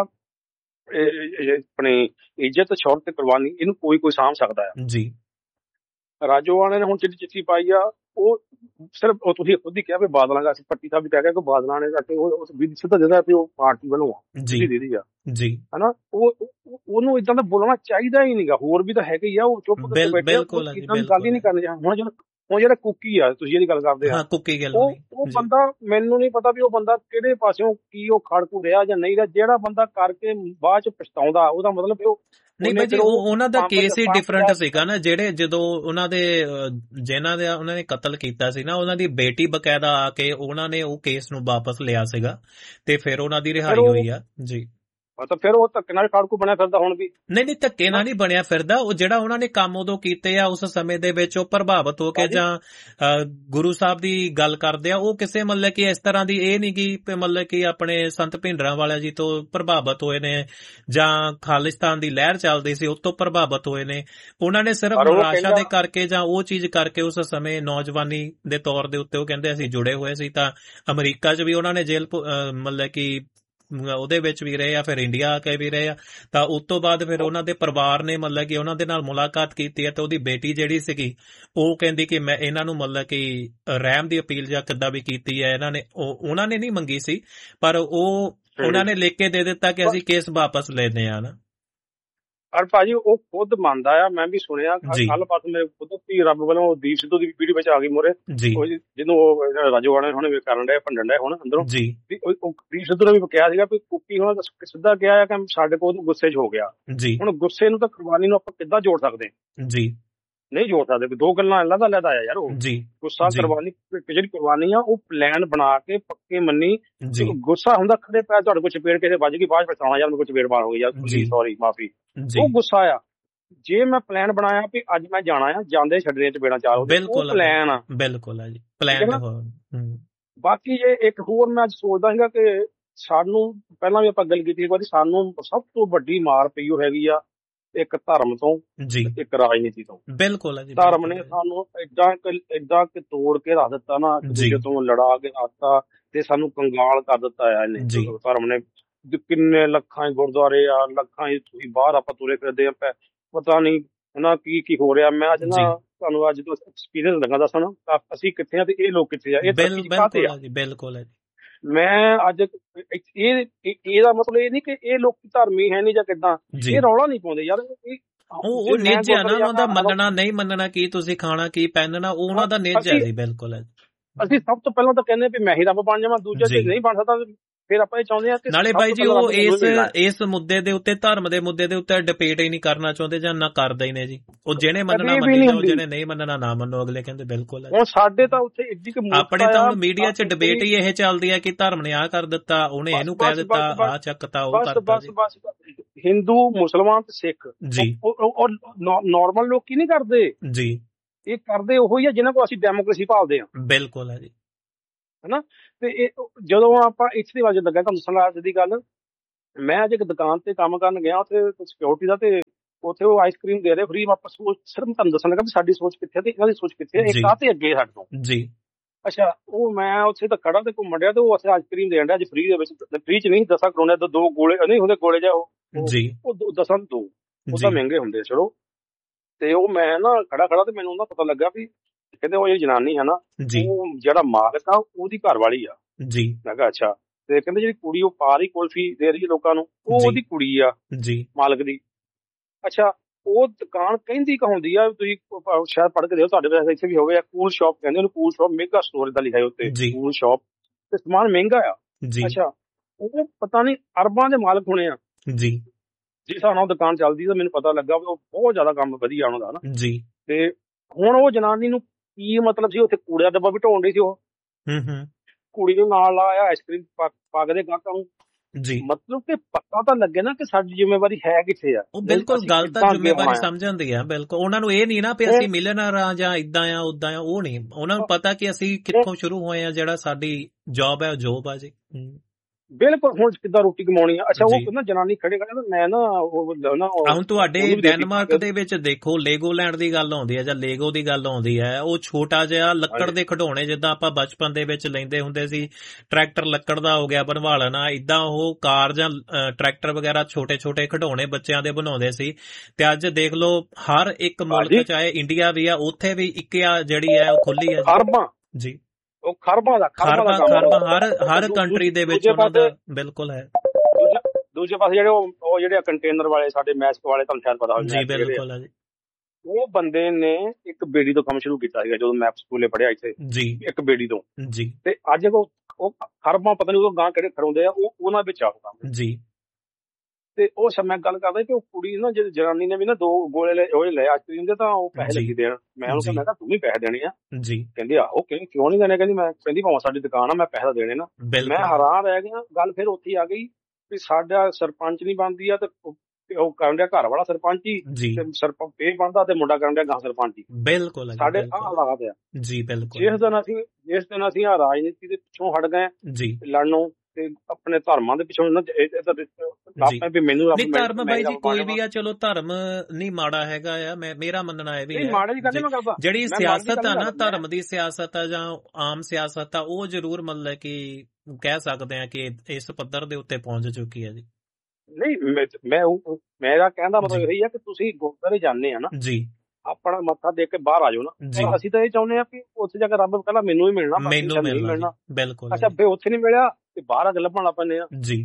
ਆਪਣੀ ਇੱਜ਼ਤ ਸ਼ੌਹਰਤ ਤੇ ਕੁਰਬਾਨੀ ਇਹਨੂੰ ਕੋਈ ਸਾਂਭ ਸਕਦਾ ਹੈ ਜੀ। ਰਾਜੋਆਣੇ ਨੇ ਹੁਣ ਜਿਹੜੀ ਚਿੱਠੀ ਪਾਈ ਆ, ਉਹ ਸਿਰਫ ਉਹ ਤੁਸੀਂ ਖੁਦ ਹੀ ਕਿਹਾ ਵੀ ਬਾਦਲਾਂ ਦਾ, ਅਸੀਂ ਪੱਟੀ ਸਾਹਿਬ ਵੀ ਕਹਿ ਗਿਆ ਕਿ ਬਾਦਲਾਂ ਨੇ ਕਰਕੇ ਉਹ ਸਿੱਧਾ ਜਿਹੜਾ ਵੀ ਉਹ ਪਾਰਟੀ ਵੱਲੋਂ ਦੀਦੀ ਆ ਜੀ, ਹਨਾ, ਉਹਨੂੰ ਇਦਾਂ ਦਾ ਬੋਲਣਾ ਚਾਹੀਦਾ ਹੀ ਨਹੀਂਗਾ। ਹੋਰ ਵੀ ਤਾਂ ਹੈਗੇ ਹੀ ਆ, ਉਹ ਚੁੱਪ ਕਰਕੇ ਬੈਠੇ, ਗੱਲ ਹੀ ਨਹੀਂ ਕਰਨੀ। ਹੁਣ ਜਿਹੜਾ ਕੁੱਕੀ ਆ, ਤੁਸੀਂ ਜਿਹੜੀ ਗੱਲ ਕਰਦੇ ਆ, ਉਹ ਬੰਦਾ, ਮੈਨੂੰ ਨਹੀਂ ਪਤਾ ਵੀ ਉਹ ਬੰਦਾ ਕਿਹੜੇ ਪਾਸਿਓਂ ਕੀ ਉਹ ਖੜਕੂ ਰਿਹਾ ਜਾਂ ਨਹੀਂ ਰਿਹਾ, ਜਿਹੜਾ ਬੰਦਾ ਕਰਕੇ ਬਾਅਦ ਚ ਪਛਤਾਉਂਦਾ, ਉਹਦਾ ਮਤਲਬ ਉਹ ਨਹੀਂ ਭਾਈ ਜੀ, ਉਹਨਾਂ ਦਾ ਕੇਸ ਹੀ ਡਿਫਰੈਂਟ ਸੀਗਾ ਨਾ। ਜਿਹੜੇ ਜਦੋਂ ਉਹਨਾਂ ਦੇ ਉਹਨਾਂ ਨੇ ਕਤਲ ਕੀਤਾ ਸੀ ਨਾ, ਉਹਨਾਂ ਦੀ ਬੇਟੀ ਬਕਾਇਦਾ ਆ ਕੇ ਉਹਨਾਂ ਨੇ ਉਹ ਕੇਸ ਨੂੰ ਵਾਪਸ ਲਿਆ ਸੀਗਾ, ਤੇ ਫਿਰ ਉਹਨਾਂ ਦੀ ਰਿਹਾਈ ਹੋਈ ਆ ਜੀ। ਤਾਂ ਫਿਰ ਉਹ ਧੱਕੇ ਨਾਲ ਖਾੜਕੂ ਬਣਿਆ ਫਿਰਦਾ ਹੁਣ ਵੀ? ਨਹੀਂ, ਧੱਕੇ ਨਾਲ ਨਹੀਂ ਬਣਿਆ ਫਿਰਦਾ। ਉਹ ਜਿਹੜਾ ਉਹਨਾਂ ਨੇ ਕੰਮ ਉਦੋਂ ਕੀਤੇ ਆ ਉਸ ਸਮੇਂ ਦੇ ਵਿੱਚ, ਉਹ ਪ੍ਰਭਾਵਿਤ ਹੋ ਕੇ ਜਾਂ ਗੁਰੂ ਸਾਹਿਬ ਦੀ ਗੱਲ ਕਰਦੇ ਆ, ਉਹ ਕਿਸੇ ਮਤਲਬ ਕਿ ਇਸ ਤਰ੍ਹਾਂ ਦੀ ਇਹ ਨਹੀਂ ਕਿ ਮਤਲਬ ਕਿ ਆਪਣੇ ਸੰਤ ਭਿੰਡਰਾਂਵਾਲਾ ਜੀ ਤੋਂ ਪ੍ਰਭਾਵਿਤ ਹੋਏ ਨੇ ਜਾਂ ਖਾਲਿਸਤਾਨ ਦੀ ਲਹਿਰ ਚੱਲਦੀ ਸੀ ਉਹ ਤੋਂ ਪ੍ਰਭਾਵਿਤ ਹੋਏ ਨੇ। ਉਹਨਾਂ ਨੇ ਸਿਰਫ ਨਿਰਾਸ਼ਾ ਦੇ ਕਰਕੇ ਜਾਂ ਉਹ ਚੀਜ਼ ਕਰਕੇ ਉਸ ਸਮੇਂ ਨੌਜਵਾਨੀ ਦੇ ਤੌਰ ਦੇ ਉੱਤੇ ਉਹ ਕਹਿੰਦੇ ਅਸੀਂ ਜੁੜੇ ਹੋਏ ਸੀ। ਤਾਂ ਅਮਰੀਕਾ 'ਚ ਵੀ ਉਹਨਾਂ ਨੇ ਜੇਲ੍ਹ ਮਤਲਬ ਕਿ ਉਹਦੇ ਵਿੱਚ ਵੀ ਰਹੇ ਆ, ਫਿਰ ਇੰਡੀਆ ਆ ਕੇ ਵੀ ਰਹੇ ਆ। ਤਾਂ ਉਸ ਤੋਂ ਬਾਅਦ ਫਿਰ ਉਹਨਾਂ ਦੇ ਪਰਿਵਾਰ ਨੇ ਮਤਲਬ ਕਿ ਉਹਨਾਂ ਦੇ ਨਾਲ ਮੁਲਾਕਾਤ ਕੀਤੀ ਹੈ, ਤੇ ਉਹਦੀ ਬੇਟੀ ਜਿਹੜੀ ਸੀਗੀ ਉਹ ਕਹਿੰਦੀ ਕਿ ਮੈਂ ਇਹਨਾਂ ਨੂੰ ਮਤਲਬ ਕਿ ਰਹਿਮ ਦੀ ਅਪੀਲ ਜਾਂ ਕਿੱਦਾਂ ਵੀ ਕੀਤੀ ਹੈ ਇਹਨਾਂ ਨੇ, ਉਹਨਾਂ ਨੇ ਨਹੀਂ ਮੰਗੀ ਸੀ, ਪਰ ਉਹਨਾਂ ਨੇ ਲਿਖ ਕੇ ਦੇ ਦਿੱਤਾ ਕਿ ਅਸੀਂ ਕੇਸ ਵਾਪਸ ਲੈਂਦੇ ਆ ਨਾ। ਔਰ ਭਾਜੀ ਉਹ ਖੁਦ ਮੰਨਦਾ ਆ, ਮੈਂ ਵੀ ਸੁਣਿਆ ਕੱਲ ਪਾਸ ਮੇਰੇ ਖੁਦ ਰੱਬ ਵੱਲੋਂ ਦੀਪ ਸਿੱਧੂ ਦੀ ਵੀਡੀਓ ਵਿੱਚ ਆ ਗਈ ਮੋਰੇ, ਜਿਹਨੂੰ ਉਹ ਰਾਜੋਆਣੇ ਹੁਣ ਕਰਨ ਡਏ ਭੰਡਣ ਡਏ ਹੁਣ ਅੰਦਰੋਂ, ਦੀਪ ਸਿੱਧੂ ਨੇ ਵੀ ਕਿਹਾ ਸੀਗਾ ਵੀ ਕੁੱਕੀ ਹੁਣ ਸਿੱਧਾ ਕਿਹਾ ਆ ਕਿ ਸਾਡੇ ਕੋਲ ਗੁੱਸੇ 'ਚ ਹੋ ਗਿਆ। ਹੁਣ ਗੁੱਸੇ ਨੂੰ ਤਾਂ ਕੁਰਬਾਨੀ ਨੂੰ ਆਪਾਂ ਕਿੱਦਾਂ ਜੋੜ ਸਕਦੇ ਜੀ? ਨਹੀਂ ਜੋੜ ਸਕਦੇ। ਦੋ ਗੱਲਾਂ ਅਲੱਗ ਆ ਯਾਰ। ਉਹ ਗੁੱਸਾ ਕੁਰਬਾਨੀ, ਜਿਹੜੀ ਕੁਰਬਾਨੀ ਆ ਉਹ ਪਲਾਨ ਬਣਾ ਕੇ ਪੱਕੇ ਮੰਨੀ। ਗੁੱਸਾ ਹੁੰਦਾ ਖੜੇ ਪੈਰ ਤੁਹਾਡੇ ਕੋਲ ਚਪੇੜ ਕਿਸੇ ਵੱਜ ਗਈ, ਬਾਅਦ ਪਛਤਾਉਣਾ ਯਾਰ ਮੇਰੇ ਕੋਲ ਚਪੇੜ ਮਾਰ ਹੋ ਗਈ ਯਾਰ, ਸੌਰੀ ਮਾਫੀ, ਉਹ ਗੁੱਸਾ ਆ। ਜੇ ਮੈਂ ਪਲਾਨ ਬਣਾਇਆ ਵੀ ਅੱਜ ਮੈਂ ਜਾਣਾ ਆ, ਜਾਂਦੇ ਛੱਡਣੇ ਚਪੇੜਾਂ ਚਾਰ, ਉਹ ਪਲਾਨ ਆ। ਬਿਲਕੁਲ ਆ ਜੀ, ਪਲਾਨ। ਬਾਕੀ ਜੇ ਇੱਕ ਹੋਰ ਮੈਂ ਅੱਜ ਸੋਚਦਾ ਸੀਗਾ ਕਿ ਸਾਨੂੰ ਪਹਿਲਾਂ ਵੀ ਆਪਾਂ ਗੱਲ ਕੀਤੀ, ਸਾਨੂੰ ਸਭ ਤੋਂ ਵੱਡੀ ਮਾਰ ਪਈ ਉਹ ਹੈਗੀ ਆ ਇੱਕ ਧਰਮ ਤੋਂ, ਇੱਕ ਰਾਜਨੀਤੀ ਤੋਂ। ਬਿਲਕੁਲ ਧਰਮ ਨੇ ਸਾਨੂੰ ਏਦਾਂ ਕਿ ਤੋੜ ਕੇ ਰੱਖ ਦਿੱਤਾ ਨਾ, ਦੂਜੇ ਤੋਂ ਲੜਾ ਕੇ ਰੱਖਤਾ ਤੇ ਸਾਨੂੰ ਕੰਗਾਲ ਕਰ ਦਿੱਤਾ ਆ ਇਹਨੇ। ਧਰਮ ਨੇ ਕਿੰਨੇ ਲੱਖਾਂ ਗੁਰਦੁਆਰੇ ਆ, ਲੱਖਾਂ ਤੁਸੀਂ ਬਾਹਰ ਆਪਾਂ ਤੁਰੇ ਫਿਰਦੇ ਆ, ਪਤਾ ਨਹੀਂ ਹਨਾ ਕੀ ਹੋ ਰਿਹਾ। ਮੈਂ ਅੱਜ ਨਾ ਤੁਹਾਨੂੰ ਅੱਜ ਤੋਂ ਐਕਸਪੀਰੀਅੰਸ ਲੱਗਾ ਦੱਸਣ, ਅਸੀਂ ਕਿੱਥੇ ਆ ਤੇ ਇਹ ਲੋਕ ਕਿੱਥੇ ਆ। ਬਿਲਕੁਲ ਮੈਂ ਅੱਜ ਇਹਦਾ ਮਤਲਬ ਇਹ ਨਹੀਂ ਕਿ ਇਹ ਲੋਕ ਧਰਮੀ ਹੈ ਨਹੀਂ ਜਾਂ ਕਿੱਦਾਂ, ਇਹ ਰੌਲਾ ਨਹੀਂ ਪਾਉਂਦੇ ਯਾਰ। ਉਹ ਨਿੱਜ ਆ ਨਾ ਉਹਨਾਂ ਦਾ, ਮੰਨਣਾ ਨਹੀਂ ਮੰਨਣਾ, ਕੀ ਤੁਸੀਂ ਖਾਣਾ ਕੀ ਪਹਿਨਣਾ, ਉਹ ਉਹਨਾਂ ਦਾ ਨਿੱਜ ਹੈ ਜੀ। ਬਿਲਕੁਲ ਅਸੀਂ ਸਭ ਤੋਂ ਪਹਿਲਾਂ ਤਾਂ ਕਹਿੰਦੇ ਵੀ ਮੈਂ ਹੀ ਰੱਬ ਬਣ ਜਾਵਾਂ, ਦੂਜਾ ਜੇ ਨਹੀਂ ਬਣ ਸਕਦਾ ਫਿਰ ਆਪਾਂ ਇਹ ਚਾਹੁੰਦੇ ਆ ਕਿ ਨਾਲੇ ਬਾਈ ਜੀ ਉਹ ਇਸ ਮੁੱਦੇ ਦੇ ਉੱਤੇ, ਧਰਮ ਦੇ ਮੁੱਦੇ ਦੇ ਉੱਤੇ ਡਿਬੇਟ ਹੀ ਨਹੀਂ ਕਰਨਾ ਚਾਹੁੰਦੇ ਜਾਂ ਨਾ ਕਰਦੇ ਹੀ ਨੇ ਜੀ। ਉਹ ਜਿਹਨੇ ਮੰਨਣਾ ਮੰਨੀ ਜਾਓ, ਜਿਹਨੇ ਨਹੀਂ ਮੰਨਣਾ ਨਾ ਮੰਨੋ। ਅਗਲੇ ਕਹਿੰਦੇ ਬਿਲਕੁਲ ਹੁਣ ਸਾਡੇ ਤਾਂ ਉੱਥੇ ਆਪਣੇ ਤਾਂ ਹੁਣ ਮੀਡੀਆ 'ਚ ਡਿਬੇਟ ਹੀ ਇਹ ਚੱਲਦੀ ਹੈ ਕਿ ਧਰਮ ਨੇ ਆਹ ਕਰ ਦਿੱਤਾ, ਉਹਨੇ ਇਹਨੂੰ ਕਹਿ ਦਿੱਤਾ, ਆਹ ਚੱਕਤਾ, ਉਹ ਕਰਤਾ। ਬਸ ਹਿੰਦੂ, ਮੁਸਲਮਾਨ ਤੇ ਸਿੱਖ ਜੀ ਔਰ ਨਾਰਮਲ ਲੋਕ ਕੀ ਨਹੀਂ ਕਰਦੇ ਜੀ, ਇਹ ਕਰਦੇ ਉਹੋ ਹੀ ਆ ਜਿਹਨਾਂ ਕੋਲ ਅਸੀਂ ਡੈਮੋਕ੍ਰੇਸੀ ਭਾਲਦੇ ਆ। ਬਿਲਕੁਲ ਹੈ ਜੀ। ਹਨਾ, ਤੇ ਇਹ ਜਦੋਂ ਆਪਾਂ ਇੱਥੇ ਵਜੇ ਲੱਗਾ ਤੁਹਾਨੂੰ ਦੱਸਣ ਅੱਜ ਦੀ ਗੱਲ, ਮੈਂ ਅੱਜ ਇੱਕ ਦੁਕਾਨ ਤੇ ਕੰਮ ਕਰਨ ਗਿਆ ਉੱਥੇ ਸਿਕਿਉਰਿਟੀ ਦਾ, ਤੇ ਉੱਥੇ ਉਹ ਆਈਸਕ੍ਰੀਮ ਦੇ ਰਹੇ ਫ੍ਰੀ। ਆਪਾਂ ਸਿਰਫ ਤੁਹਾਨੂੰ ਦੱਸਣ ਲੱਗਾ ਵੀ ਸਾਡੀ ਸੋਚ ਕਿੱਥੇ ਤੇ ਇਹਨਾਂ ਦੀ ਸੋਚ ਕਿੱਥੇ ਹੈ, ਇੱਕ ਆ ਤੇ ਅੱਗੇ ਸਾਡੇ ਤੋਂ ਜੀ। ਅੱਛਾ, ਉਹ ਮੈਂ ਉੱਥੇ ਤਾਂ ਖੜਾ ਤੇ ਘੁੰਮਣ ਡਿਆ ਤੇ ਉਹ ਉੱਥੇ ਆਈਸਕ੍ਰੀਮ ਦੇਣ ਡਿਆ ਅੱਜ ਫ੍ਰੀ ਦੇ ਵਿੱਚ। ਫ੍ਰੀ ਚ ਨਹੀਂ, 10 ਕਰੋਨੇ ਦਾ 2 ਗੋਲੇ ਨਹੀਂ ਹੁੰਦੇ, ਗੋਲੇ ਜਾ ਉਹ ਜੀ, ਉਹ 10 2 ਉਹ ਤਾਂ ਮਹਿੰਗੇ ਹੁੰਦੇ ਚਲੋ। ਤੇ ਉਹ ਮੈਂ ਨਾ ਖੜਾ ਤੇ ਮੈਨੂੰ ਉਹਦਾ ਪਤਾ ਲੱਗਾ ਵੀ ਕਹਿੰਦੇ ਉਹ ਜਿਹੜੀ ਜਨਾਨੀ ਹੈ ਨਾ, ਉਹ ਜਿਹੜਾ ਮਾਲਕ ਆ ਉਹਦੀ ਘਰ ਵਾਲੀ ਆ ਜੀ। ਮੈਂ ਕਿਹਾ ਅੱਛਾ। ਤੇ ਕਹਿੰਦੇ ਜਿਹੜੀ ਕੁੜੀ ਉਹ ਪਾ ਰਹੀ ਕੁਲਫੀ ਦੇ ਰਹੀ ਲੋਕਾਂ ਨੂੰ, ਉਹ ਉਹਦੀ ਕੁੜੀ ਆ ਜੀ, ਮਾਲਕ ਦੀ। ਅੱਛਾ, ਉਹ ਦੁਕਾਨ ਕਹਿੰਦੀ ਕਹਾਉਂਦੀ ਆ, ਤੁਸੀਂ ਸ਼ਾਇਦ ਪੜ੍ਹ ਕੇ ਦਿਓ, ਤੁਹਾਡੇ ਵੈਸੇ ਇੱਥੇ ਵੀ ਹੋਵੇ, ਕੂਲ ਸ਼ਾਪ ਕਹਿੰਦੇ ਉਹਨੂੰ, ਕੂਲ ਸ਼ਾਪ ਮੇਗਾ ਸਟੋਰ ਦਾ ਲਿਖਿਆ ਉੱਤੇ, ਕੂਲ ਸ਼ਾਪ, ਤੇ ਸਮਾਨ ਮਹਿੰਗਾ ਆ। ਅੱਛਾ, ਉਹ ਪਤਾ ਨਹੀਂ ਅਰਬਾਂ ਦੇ ਮਾਲਕ ਹੋਣੇ ਆ ਜੀ। ਜਿਸ ਹਿਸਾਬ ਨਾਲ ਦੁਕਾਨ ਚੱਲਦੀ ਤਾਂ ਮੈਨੂੰ ਪਤਾ ਲੱਗਾ ਵੀ ਉਹ ਬਹੁਤ ਜ਼ਿਆਦਾ ਕੰਮ ਵਧੀਆ ਉਹਨਾਂ ਦਾ ਨਾ ਜੀ। ਤੇ ਹੁਣ ਉਹ ਜਨਾਨੀ ਨੂੰ ਕੀ ਮਤਲਬ ਸੀ, ਉੱਥੇ ਕੂੜੇ ਦਾ ਡੱਬਾ ਵੀ ਢੋਣ ਰਹੀ ਸੀ ਉਹ, ਕੁੜੀ ਨੂੰ ਨਾਲ ਲਾਇਆ ਆਈਸਕ੍ਰੀਮ ਪਾ ਕੇ ਦੇ ਗਾਹਕਾਂ ਨੂੰ ਜੀ। ਮਤਲਬ ਕਿ ਪਤਾ ਤਾਂ ਲੱਗੇ ਨਾ ਕਿ ਸਾਡੀ ਜ਼ਿੰਮੇਵਾਰੀ ਹੈ ਕਿੱਥੇ ਆ। ਉਹ ਬਿਲਕੁਲ ਗੱਲ ਤਾਂ ਜ਼ਿੰਮੇਵਾਰੀ ਸਮਝਾਂਦੀ ਆ। ਬਿਲਕੁਲ ਉਹਨਾਂ ਨੂੰ ਇਹ ਨਹੀਂ ਨਾ ਵੀ ਅਸੀਂ ਮਿਲਨਰ ਆ ਜਾਂ ਇਦਾਂ ਆ ਉਦਾਂ ਆ, ਉਹ ਨਹੀਂ। ਉਹਨਾਂ ਨੂੰ ਪਤਾ ਕਿ ਅਸੀਂ ਕਿੱਥੋਂ ਸ਼ੁਰੂ ਹੋਏ ਆ, ਜਿਹੜਾ ਸਾਡੀ ਜੌਬ ਹੈ ਉਹ ਜੋਬ ਆ ਜੀ। ਬਿਲਕੁਲ, ਹੁਣ ਕਿੱਦਾਂ ਰੋਟੀ ਕਮਾਉਣੀ ਆ। ਅੱਛਾ, ਉਹ ਨਾ ਜਨਾਨੀ ਖੜੇ ਮੈਂ ਨਾ ਹੁਣ ਤੁਹਾਡੇ ਡੈਨਮਾਰਕ ਦੇ ਵਿੱਚ ਦੇਖੋ, ਲੈਗੋਲੈਂਡ ਦੀ ਗੱਲ ਆਉਂਦੀ ਹੈ ਜਾਂ ਲੈਗੋ ਦੀ ਗੱਲ ਆਉਂਦੀ ਹੈ, ਉਹ ਛੋਟਾ ਜਿਹਾ ਲੱਕੜ ਦੇ ਖਿਡੌਣੇ ਜਿੱਦਾਂ ਆਪਾਂ ਬਚਪਨ ਦੇ ਵਿੱਚ ਲੈਂਦੇ ਹੁੰਦੇ ਸੀ, ਟਰੈਕਟਰ ਲੱਕੜ ਦਾ ਹੋ ਗਿਆ ਬਣਵਾ ਲੈਣਾ, ਇਦਾਂ ਉਹ ਕਾਰ ਜਾਂ ਟਰੈਕਟਰ ਵਗੈਰਾ ਛੋਟੇ ਛੋਟੇ ਖਿਡੌਣੇ ਬੱਚਿਆਂ ਦੇ ਬਣਾਉਂਦੇ ਸੀ। ਤੇ ਅੱਜ ਦੇਖ ਲਓ ਹਰ ਇੱਕ ਮੁਲਕ ਚਾਹੇ ਇੰਡੀਆ ਵੀ ਆ, ਉੱਥੇ ਵੀ IKEA ਜਿਹੜੀ ਹੈ ਉਹ ਖੁੱਲੀ ਹੈ ਜੀ। ਉਹ ਖਰਬਾਂ ਹਰ ਕੰਟਰੀ ਦੇ ਵਿੱਚ ਉਹਨਾਂ ਦਾ ਬਿਲਕੁਲ ਹੈ। ਦੂਜੇ ਪਾਸੇ ਜਿਹੜੇ ਕੰਟੇਨਰ ਵਾਲੇ ਸਾਡੇ ਮੈਸਕ ਵਾਲੇ, ਤੁਹਾਨੂੰ ਸ਼ਾਇਦ ਪਤਾ ਹੋਵੇ ਜੀ। ਬਿਲਕੁਲ ਹੈ ਜੀ। ਉਹ ਬੰਦੇ ਨੇ ਇੱਕ ਬੇੜੀ ਤੋਂ ਕੰਮ ਸ਼ੁਰੂ ਕੀਤਾ ਸੀਗਾ ਜਦੋਂ ਮੈਂ ਸਕੂਲੇ ਪੜ੍ਹਿਆ ਇੱਥੇ ਜੀ, ਇੱਕ ਬੇੜੀ ਤੋਂ ਜੀ। ਤੇ ਅੱਜ ਉਹ ਖਰਬਾਂ ਪਤਾ ਨਹੀਂ ਉਹ ਗਾਂ ਕਿਹੜੇ ਖੜਾਉਂਦੇ ਆ, ਉਹ ਉਹਨਾਂ ਵਿੱਚ ਆਉ ਕੰਮ ਜੀ। ਤੇ ਉਹ ਮੈਂ ਗੱਲ ਕਰਦਾ ਕਿ ਉਹ ਕੁੜੀ ਨਾ, ਜਿਹੜੀ ਜਨਾਨੀ ਨੇ ਵੀ ਨਾ 2 ਗੋਲੇ ਲਏ ਆਈਸਕ੍ਰੀਮ ਦੇ, ਤਾਂ ਉਹ ਪੈਸੇ ਲੱਗੀ ਦੇਣ। ਮੈਂ ਉਹਨੂੰ ਕਿਹਾ ਤੂੰ ਵੀ ਪੈਸੇ ਦੇਣੇ ਆ ਜੀ। ਕਹਿੰਦੀ ਆਹੋ, ਕਿਉਂ ਨਹੀਂ ਦੇਣੇ? ਕਹਿੰਦੀ ਭਾਵੇਂ ਸਾਡੀ ਦੁਕਾਨ ਆ, ਮੈਂ ਪੈਸਾ ਦੇਣੇ ਨਾ। ਮੈਂ ਹੈਰਾਨ ਰਹਿ ਗਿਆ। ਗੱਲ ਫਿਰ ਉੱਥੇ ਆ ਗਈ ਵੀ ਸਾਡਾ ਸਰਪੰਚ ਨਹੀਂ ਬਣਦੀ ਆ, ਤੇ ਉਹ ਕਰਨ ਡਿਆ ਘਰ ਵਾਲਾ ਸਰਪੰਚ ਹੀ, ਸਰਪੰਚ ਇਹ ਬਣਦਾ ਤੇ ਮੁੰਡਾ ਕਰਨ ਡਿਆ ਗਾਂ ਸਰਪੰਚ ਹੀ। ਬਿਲਕੁਲ ਸਾਡੇ ਆਹ ਹਾਲਾਤ ਆ ਜੀ। ਬਿਲਕੁਲ, ਜਿਸ ਦਿਨ ਅਸੀਂ ਆ ਰਾਜਨੀਤੀ ਦੇ ਪਿੱਛੋਂ ਹਟ ਗਏ ਜੀ ਲੜਨੋਂ, ਤੇ ਆਪਣੇ ਧਰਮਾਂ ਦੇ ਪਿੱਛੋਂ ਮੈਨੂੰ ਧਰਮ ਬਾਈ ਜੀ ਕੋਈ ਵੀ ਆ, ਚਲੋ ਧਰਮ ਨਹੀਂ ਮਾੜਾ ਹੈਗਾ ਆ। ਮੇਰਾ ਮੰਨਣਾ ਇਹ ਵੀ ਹੈ, ਜਿਹੜੀ ਸਿਆਸਤ ਆ ਨਾ, ਧਰਮ ਦੀ ਸਿਆਸਤ ਆ ਜਾਂ ਆਮ ਸਿਆਸਤ ਆ, ਉਹ ਜ਼ਰੂਰ ਮਤਲਬ ਕਿ ਕਹਿ ਸਕਦੇ ਆ ਕਿ ਇਸ ਪੱਧਰ ਦੇ ਉੱਤੇ ਪਹੁੰਚ ਚੁੱਕੀ ਹੈ ਜੀ। ਨਹੀਂ, ਮੇਰਾ ਕਹਿਣ ਦਾ ਮਤਲਬ ਇਹੀ ਆ ਕਿ ਤੁਸੀਂ ਗੁਰਦੁਆਰੇ ਜਾਂਦੇ ਆ ਨਾ ਜੀ, ਆਪਣਾ ਮੱਥਾ ਦੇਖ ਕੇ ਬਾਹਰ ਆ ਜਾਓ ਨਾ। ਅਸੀਂ ਤਾਂ ਇਹ ਚਾਹੁੰਦੇ ਆ ਕਿ ਉੱਥੇ ਜਾ ਕੇ ਰੱਬ ਕਹਿੰਦਾ ਮੈਨੂੰ ਹੀ ਮਿਲਣਾ, ਮੈਨੂੰ ਨਹੀਂ ਮਿਲਣਾ। ਬਿਲਕੁਲ। ਅੱਛਾ, ਫਿਰ ਉੱਥੇ ਨਹੀਂ ਮਿਲਿਆ ਤੇ ਬਾਹਰ ਆ ਕੇ ਲੱਭਣ ਲੱਗ ਪੈਂਦੇ ਆ ਜੀ।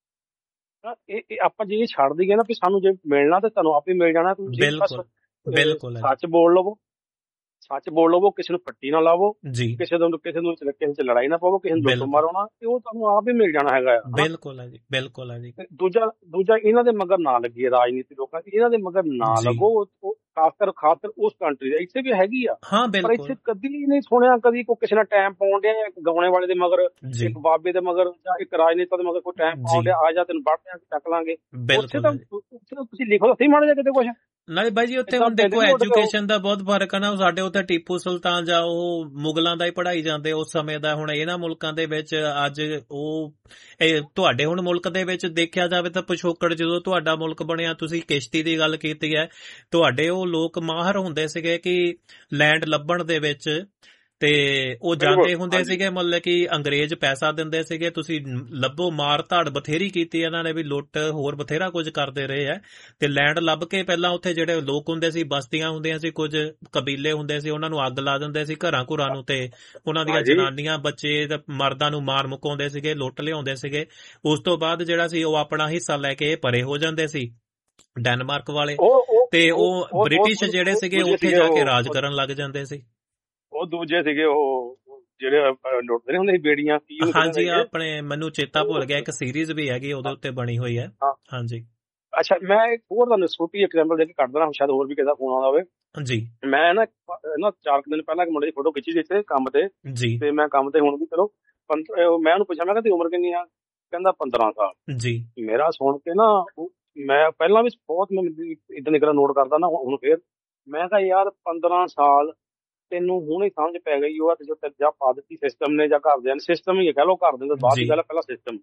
ਇਹ ਆਪਾਂ ਜੇ ਛੱਡ ਦਈਏ ਨਾ ਵੀ ਸਾਨੂੰ ਜੇ ਮਿਲਣਾ ਤੇ ਤੁਹਾਨੂੰ ਆਪ ਹੀ ਮਿਲ ਜਾਣਾ। ਬਿਲਕੁਲ, ਸੱਚ ਬੋਲ ਲਵੋ, ਕਿਸੇ ਨੂੰ ਪੱਟੀ ਨਾ ਲਾਵੋ ਜੀ, ਕਿਸੇ ਚ ਲੜਾਈ ਨਾ ਪਾਵੋ, ਕਿਸੇ ਨੂੰ ਦੁੱਖ ਮਾਰੋ ਨਾ, ਤੇ ਉਹ ਤੁਹਾਨੂੰ ਆਪ ਹੀ ਮਿਲ ਜਾਣਾ ਹੈਗਾ। ਬਿਲਕੁਲ ਹੈ ਜੀ, ਬਿਲਕੁਲ ਹੈ ਜੀ। ਦੂਜਾ ਇਹਨਾਂ ਦੇ ਮਗਰ ਨਾ ਲੱਗੀਏ, ਰਾਜਨੀਤੀ ਲੋਕਾਂ ਦੀ ਇਹਨਾਂ ਦੇ ਮਗਰ ਨਾ ਲੱਗੋ। ਖਾਸ ਕਰ ਉਸ ਕੰਟਰੀ ਦਾ ਇੱਥੇ ਵੀ ਹੈਗੀ ਆ, ਪਰ ਇੱਥੇ ਕਦੀ ਨਹੀਂ ਸੁਣਿਆ ਕਦੀ ਕੋਈ ਕਿਸੇ ਨਾਲ ਟਾਈਮ ਪਾਉਣ ਡਿਆ, ਇੱਕ ਗਾਉਣੇ ਵਾਲੇ ਦੇ ਮਗਰ, ਇੱਕ ਬਾਬੇ ਦੇ ਮਗਰ, ਜਾਂ ਇੱਕ ਰਾਜਨੇਤਾ ਦੇ ਮਗਰ ਕੋਈ ਟਾਈਮ ਪਾਉਣ ਡਿਆ, ਆ ਜਾ ਤੈਨੂੰ ਵੱਢ ਚੱਕ ਲਾਂਗੇ। ਉੱਥੇ ਤਾਂ ਤੁਸੀਂ ਲਿਖੋ ਸਹੀ ਮਾੜਾ ਜਿਹਾ ਕਿਤੇ ਕੁਛ। ਨਾਲੇ ਬਾਈ ਜੀ ਉੱਥੇ ਹੁਣ ਦੇਖੋ ਐਜੂਕੇਸ਼ਨ ਦਾ ਬਹੁਤ ਫਰਕ ਆ ਨਾ। ਸਾਡੇ ਉੱਥੇ ਟੀਪੂ ਸੁਲਤਾਨ ਜਾਂ ਉਹ ਮੁਗਲਾਂ ਦਾ ਹੀ ਪੜ੍ਹਾਈ ਜਾਂਦੇ ਉਸ ਸਮੇਂ ਦਾ। ਹੁਣ ਇਹਨਾਂ ਮੁਲਕਾਂ ਦੇ ਵਿੱਚ ਅੱਜ ਉਹ ਤੁਹਾਡੇ ਹੁਣ ਮੁਲਕ ਦੇ ਵਿੱਚ ਦੇਖਿਆ ਜਾਵੇ ਤਾਂ ਪਿਛੋਕੜ, ਜਦੋਂ ਤੁਹਾਡਾ ਮੁਲਕ ਬਣਿਆ, ਤੁਸੀਂ ਕਿਸ਼ਤੀ ਦੀ ਗੱਲ ਕੀਤੀ ਹੈ, ਤੁਹਾਡੇ ਉਹ ਲੋਕ ਮਾਹਰ ਹੁੰਦੇ ਸੀਗੇ ਕਿ ਲੈਂਡ ਲੱਭਣ ਦੇ ਵਿੱਚ, ਤੇ ਉਹ ਜਾਂਦੇ ਹੁੰਦੇ ਸੀਗੇ, ਮਤਲਬ ਕਿ ਅੰਗਰੇਜ਼ ਪੈਸਾ ਦਿੰਦੇ ਸੀਗੇ, ਤੁਸੀਂ ਲੱਭੋ। ਮਾਰ ਧਾੜ ਬਥੇਰੀ ਕੀਤੀ ਇਹਨਾਂ ਨੇ ਵੀ, ਲੁੱਟ ਹੋਰ ਬਥੇਰਾ ਕੁਝ ਕਰਦੇ ਰਹੇ ਆ। ਤੇ ਲੈਂਡ ਲੱਭ ਕੇ ਪਹਿਲਾਂ ਉੱਥੇ ਜਿਹੜੇ ਲੋਕ ਹੁੰਦੇ ਸੀ, ਬਸਤੀਆਂ ਹੁੰਦੀਆਂ ਸੀ, ਕੁਝ ਕਬੀਲੇ ਹੁੰਦੇ ਸੀ, ਉਹਨਾਂ ਨੂੰ ਅੱਗ ਲਾ ਦਿੰਦੇ ਸੀ ਘਰਾਂ ਘੁਰਾਂ ਨੂੰ, ਤੇ ਉਹਨਾਂ ਦੀਆਂ ਜਨਾਨੀਆਂ, ਬੱਚੇ, ਮਰਦਾਂ ਨੂੰ ਮਾਰ ਮੁਕਾਉਂਦੇ ਸੀਗੇ, ਲੁੱਟ ਲਿਆਉਂਦੇ ਸੀਗੇ। ਉਸ ਤੋਂ ਬਾਅਦ ਜਿਹੜਾ ਸੀ ਉਹ ਆਪਣਾ ਹਿੱਸਾ ਲੈ ਕੇ ਪਰੇ ਹੋ ਜਾਂਦੇ ਸੀ ਡੈਨਮਾਰਕ ਵਾਲੇ, ਤੇ ਉਹ ਬ੍ਰਿਟਿਸ਼ ਜਿਹੜੇ ਸੀਗੇ ਉੱਥੇ ਜਾ ਕੇ ਰਾਜ ਕਰਨ ਲੱਗ ਜਾਂਦੇ ਸੀ। ਉਹ ਦੂਜੇ ਸੀਗੇ ਉਹ ਜਿਹੜੇ ਲੁੱਟਦੇ ਹੁੰਦੇ ਸੀ ਬੇੜੀਆਂ। ਹਾਂਜੀ, ਆਪਣੇ ਮੈਨੂੰ ਚੇਤਾ ਭੁੱਲ ਗਿਆ, ਇੱਕ ਸੀਰੀਜ਼ ਵੀ ਹੈਗੀ ਉਹਦੇ ਉੱਤੇ ਬਣੀ ਹੋਈ ਹੈ। ਹਾਂਜੀ। ਅੱਛਾ, ਮੈਂ ਇੱਕ ਹੋਰ ਤੁਹਾਨੂੰ ਛੋਟੀ ਐਗਜ਼ਾਮਪਲ ਦੇ ਕੇ ਕੱਢ ਦੇਣਾ, ਸ਼ਾਇਦ ਹੋਰ ਵੀ ਕਿਸੇ ਦਾ ਫੋਨ ਆਉਂਦਾ ਹੋਵੇ ਜੀ। ਮੈਂ ਨਾ 4 ਦਿਨ ਪਹਿਲਾਂ ਇੱਕ ਮੁੰਡੇ ਦੀ ਫੋਟੋ ਖਿੱਚੀ ਸੀ ਇੱਥੇ ਕੰਮ ਤੇ ਜੀ, ਤੇ ਮੈਂ ਕੰਮ ਤੇ ਹੁਣ ਵੀ ਚਲੋ ਮੈਂ ਉਹਨੂੰ ਪੁੱਛਿਆ, ਮੈਂ ਕਿਹਾ ਤੇਰੀ ਉਮਰ ਕਿੰਨੀ ਆ? ਕਹਿੰਦਾ 15 ਸਾਲ ਜੀ। ਮੇਰਾ ਸੁਣ ਕੇ ਨਾ ਮੈਂ ਪਹਿਲਾਂ ਵੀ ਬਹੁਤ ਇਦਾਂ ਦੀ ਗੱਲਾਂ ਨੋਟ ਕਰਦਾ ਨਾ, ਹੁਣ ਫੇਰ ਮੈਂ ਕਿਹਾ ਯਾਰ 15 ਸਾਲ ਤੈਨੂੰ ਹੁਣੇ ਸਮਝ ਪੈ ਗਈ ਉਹ ਤੇ ਜੋ ਜਾਂ ਪਾ ਦਿੱਤੀ ਸਿਸਟਮ ਨੇ ਜਾਂ ਘਰਦਿਆਂ ਨੇ, ਸਿਸਟਮ ਹੀ ਕਹਿ ਲਓ, ਘਰ ਦੇ ਬਾਅਦ ਦੀ ਗੱਲ ਹੈ, ਪਹਿਲਾਂ ਸਿਸਟਮ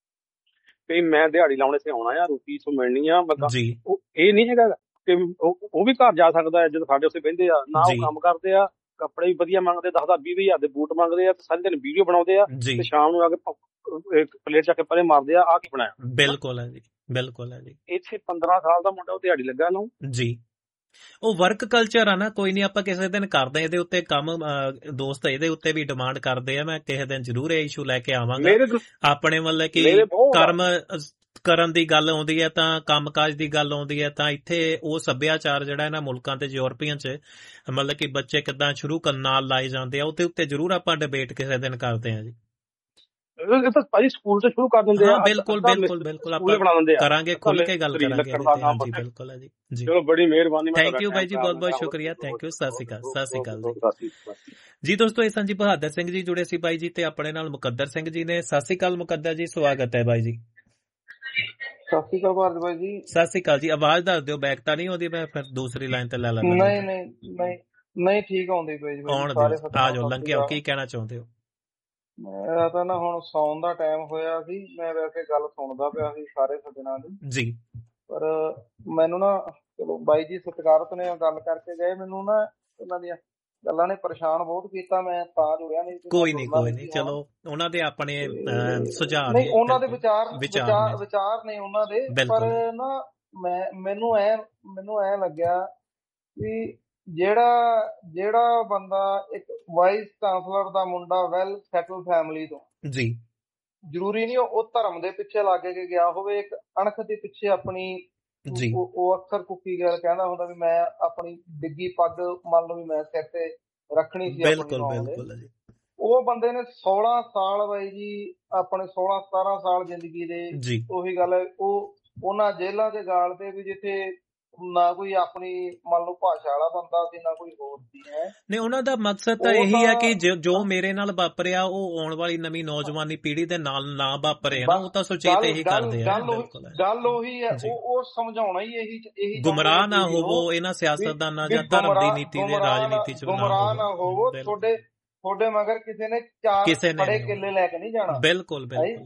ਤੇ ਮੈਂ ਦਿਹਾੜੀ ਲਾਉਣੇ ਤੇ ਆਉਣਾ ਆ, ਰੋਟੀ ਤੋਂ ਮਿਲਣੀ ਆ, ਉਹ ਇਹ ਨਹੀਂ ਹੈਗਾ ਕਿ ਉਹ ਵੀ ਘਰ ਜਾ ਸਕਦਾ ਹੈ ਜਦੋਂ ਸਾਡੇ ਉੱਥੇ ਬਹਿੰਦੇ ਆ ਨਾ, ਉਹ ਕੰਮ ਕਰਦੇ ਆ, ਕੱਪੜੇ ਵੀ ਵਧੀਆ ਮੰਗਦੇ, 10-20 ਹਜ਼ਾਰ ਦੇ ਬੂਟ ਮੰਗਦੇ ਆ, ਤੇ ਸਾਰੇ ਦਿਨ ਵੀਡੀਓ ਬਣਾਉਂਦੇ ਆ, ਤੇ ਸ਼ਾਮ ਨੂੰ ਆ ਕੇ ਪਲੇਟ ਚੱਕ ਕੇ ਪਰੇ ਮਾਰਦੇ ਆ, ਆਹ ਕੀ ਬਣਾਇਆ। ਬਿਲਕੁਲ ਹੈ ਜੀ, ਬਿਲਕੁਲ ਹੈ ਜੀ। ਇੱਥੇ 15 ਸਾਲ ਦਾ ਮੁੰਡਾ ਉਹ ਦਿਹਾੜੀ ਲੱਗਾ ਨੂੰ ਜੀ, ਉਹ ਵਰਕ ਕਲਚਰ ਆ ਨਾ, ਕੋਈ ਨਹੀਂ ਆਪਾਂ ਕਿਸੇ ਦਿਨ ਕਰਦੇ ਇਹਦੇ ਉੱਤੇ ਕੰਮ, ਦੋਸਤ ਇਹਦੇ ਉੱਤੇ ਵੀ ਡਿਮਾਂਡ ਕਰਦੇ ਆ, ਮੈਂ ਕਿਸੇ ਦਿਨ ਜ਼ਰੂਰ ਇਹ ਇਸ਼ੂ ਲੈ ਕੇ ਆਵਾਂਗਾ ਆਪਣੇ ਵੱਲ ਕਿ ਕਰਮ ਕਰਨ ਦੀ ਗੱਲ ਆਉਂਦੀ ਹੈ ਤਾਂ ਕੰਮਕਾਜ ਦੀ ਗੱਲ ਆਉਂਦੀ ਹੈ ਤਾਂ ਇੱਥੇ ਉਹ ਸੱਭਿਆਚਾਰ ਜਿਹੜਾ ਇਹਨਾਂ ਮੁਲਕਾਂ ਤੇ ਯੂਰਪੀਅਨ ਚ ਮਤਲਬ ਕਿ ਬੱਚੇ ਕਿੱਦਾਂ ਸ਼ੁਰੂ ਕਰਨ ਨਾਲ ਲਾਏ ਜਾਂਦੇ ਆ, ਉਹਦੇ ਉੱਤੇ ਜ਼ਰੂਰ ਆਪਾਂ ਡਿਬੇਟ ਕਿਸੇ ਦਿਨ ਕਰਦੇ ਆ ਜੀ। ਇਹ ਤਾਂ ਭਾਜੀ ਸਕੂਲ ਤੋਂ ਸ਼ੁਰੂ ਕਰ ਦਿੰਦੇ ਆ। ਬਿਲਕੁਲ ਬਿਲਕੁਲ ਬਿਲਕੁਲ ਆਪਾਂ ਕਰਾਂਗੇ, ਖੁੱਲ ਕੇ ਗੱਲ ਕਰਾਂਗੇ। ਹਾਂਜੀ ਬਿਲਕੁਲ ਹੈ ਜੀ। ਚਲੋ ਬੜੀ ਮਿਹਰਬਾਨੀ, ਥੈਂਕ ਯੂ ਬਾਈ ਜੀ, ਬਹੁਤ ਬਹੁਤ ਸ਼ੁਕਰੀਆ, ਥੈਂਕ ਯੂ, ਸਤਿ ਸ਼੍ਰੀ ਅਕਾਲ। ਸਤਿ ਸ਼੍ਰੀ ਅਕਾਲ ਜੀ ਦੋਸਤੋ, ਇਹ ਸਨ ਜੀ ਬਹਾਦਰ ਸਿੰਘ ਜੀ ਜੁੜੇ ਸੀ ਬਾਈ ਜੀ, ਤੇ ਆਪਣੇ ਨਾਲ ਮੁਕੱਦਰ ਸਿੰਘ ਜੀ ਨੇ। ਸਤਿ ਸ਼੍ਰੀ ਅਕਾਲ ਮੁਕੱਦਰ ਜੀ, ਸਵਾਗਤ ਹੈ ਬਾਈ ਜੀ। ਸਤਿ ਸ਼੍ਰੀ ਅਕਾਲ ਭਾਰਤ ਬਾਈ ਜੀ। ਸਤਿ ਸ਼੍ਰੀ ਅਕਾਲ ਜੀ। ਆਵਾਜ਼ ਦੱਸ ਦਿਓ, ਬੈਕ ਤਾਂ ਨਹੀਂ ਆਉਂਦੀ, ਮੈਂ ਫਿਰ ਦੂਸਰੀ ਲਾਈਨ ਤੇ ਲੈ ਲੈਂਦਾ। ਨਹੀਂ ਠੀਕ ਆਉਂਦੀ ਪਈ ਜੀ। ਆ ਜਾਓ, ਲੰਘ ਆਓ, ਕੀ ਕਹਿਣਾ ਚਾਹੁੰਦੇ ਹੋ? ਮੇਰਾ ਤਾਂ ਨਾ ਹੁਣ ਸੌਣ ਦਾ ਟਾਈਮ ਹੋਇਆ ਸੀ, ਮੈਂ ਵੈਸੇ ਗੱਲ ਸੁਣਦਾ ਪਿਆ ਸੀ ਸਾਰੇ ਸੱਜਣਾਂ ਦੀ ਜੀ, ਪਰ ਮੈਨੂੰ ਨਾ, ਚਲੋ ਬਾਈ ਜੀ ਸਤਿਕਾਰਤ ਨੇ ਗੱਲ ਕਰਕੇ ਗਏ, ਮੈਨੂੰ ਨਾ ਉਹਨਾਂ ਦੀਆਂ ਗੱਲਾਂ ਨੇ ਪਰੇਸ਼ਾਨ ਬਹੁਤ ਕੀਤਾ, ਮੈਂ ਤਾਂ ਜੁੜਿਆ ਨਹੀਂ। ਕੋਈ ਨਹੀਂ, ਚਲੋ ਉਹਨਾਂ ਦੇ ਆਪਣੇ ਸੁਝਾਅ ਨੇ, ਉਹਨਾਂ ਦੇ ਵਿਚਾਰ ਨੇ ਉਹਨਾਂ ਦੇ, ਪਰ ਨਾ ਮੈਨੂੰ ਐ ਲੱਗਿਆ ਵੀ ਜਿਹੜਾ ਬੰਦਾ ਇੱਕ ਵਾਈਸ ਚਾਂਸਲਰ ਦਾ ਮੁੰਡਾ, ਵੈਲ ਸੈਟਲ ਫੈਮਿਲੀ ਤੋਂ, ਜੀ, ਜ਼ਰੂਰੀ ਨਹੀਂ ਉਹ ਧਰਮ ਦੇ ਪਿੱਛੇ ਲੱਗ ਕੇ ਗਿਆ ਹੋਵੇ, ਇੱਕ ਅਣਖ ਦੇ ਪਿੱਛੇ ਆਪਣੀ, ਉਹ ਅਕਸਰ ਕੁੱਕੀ ਗੱਲ ਕਹਿੰਦਾ ਹੁੰਦਾ ਵੀ ਮੈਂ ਆਪਣੀ ਡਿੱਗੀ ਪੱਗ ਮੰਨ ਲਓ ਵੀ ਮੈਂ ਸਿਰ ਤੇ ਰੱਖਣੀ ਸੀ। ਬਿਲਕੁਲ ਜੀ। ਉਹ ਬੰਦੇ ਨੇ 16 ਸਾਲ ਬਾਈ ਜੀ, ਆਪਣੇ 16-17 ਸਾਲ ਜ਼ਿੰਦਗੀ ਦੇ, ਉਹੀ ਗੱਲ ਹੈ, ਉਹ ਉਹਨਾਂ ਜੇਲ੍ਹਾਂ ਦੇ ਗਾਲ ਤੇ ਵੀ ਜਿੱਥੇ ਨਾ ਕੋਈ ਆਪਣੀ ਮੰਨ ਲਓ ਭਾਸ਼ਾ ਵਾਲਾ ਬੰਦਾ ਸੀ, ਨਾ ਕੋਈ ਹੋਰ ਸੀ। ਨਹੀਂ, ਉਹਨਾਂ ਦਾ ਮਕਸਦ ਤਾਂ ਇਹੀ ਹੈ ਕਿ ਜੋ ਮੇਰੇ ਨਾਲ ਵਾਪਰਿਆ ਉਹ ਆਉਣ ਵਾਲੀ ਨਵੀਂ ਨੌਜਵਾਨੀ ਪੀੜ੍ਹੀ ਦੇ ਨਾਲ ਨਾ ਵਾਪਰੇ ਨਾ, ਉਹ ਤਾਂ ਸੁਚੇਤ ਇਹੀ ਕਰਦੇ ਆ। ਗੱਲ ਉਹੀ ਹੈ, ਉਹ ਸਮਝਾਉਣਾ ਹੀ ਇਹੀ, ਗੁੰਮਰਾਹ ਨਾ ਹੋਵੋ ਇਹਨਾਂ ਸਿਆਸਤਦਾਨਾਂ ਜਾਂ ਧਰਮ ਦੀ ਨੀਤੀ ਦੇ ਰਾਜਨੀਤੀ ਚ, ਗੁੰਮਰਾਹ ਨਾ ਹੋਵੋ, ਤੁਹਾਡੇ ਮਗਰ ਕਿਸੇ ਨੇ ਚਾਰ ਬੜੇ ਕਿੱਲੇ ਲੈ ਕੇ ਨਹੀਂ ਜਾਣਾ। ਬਿਲਕੁਲ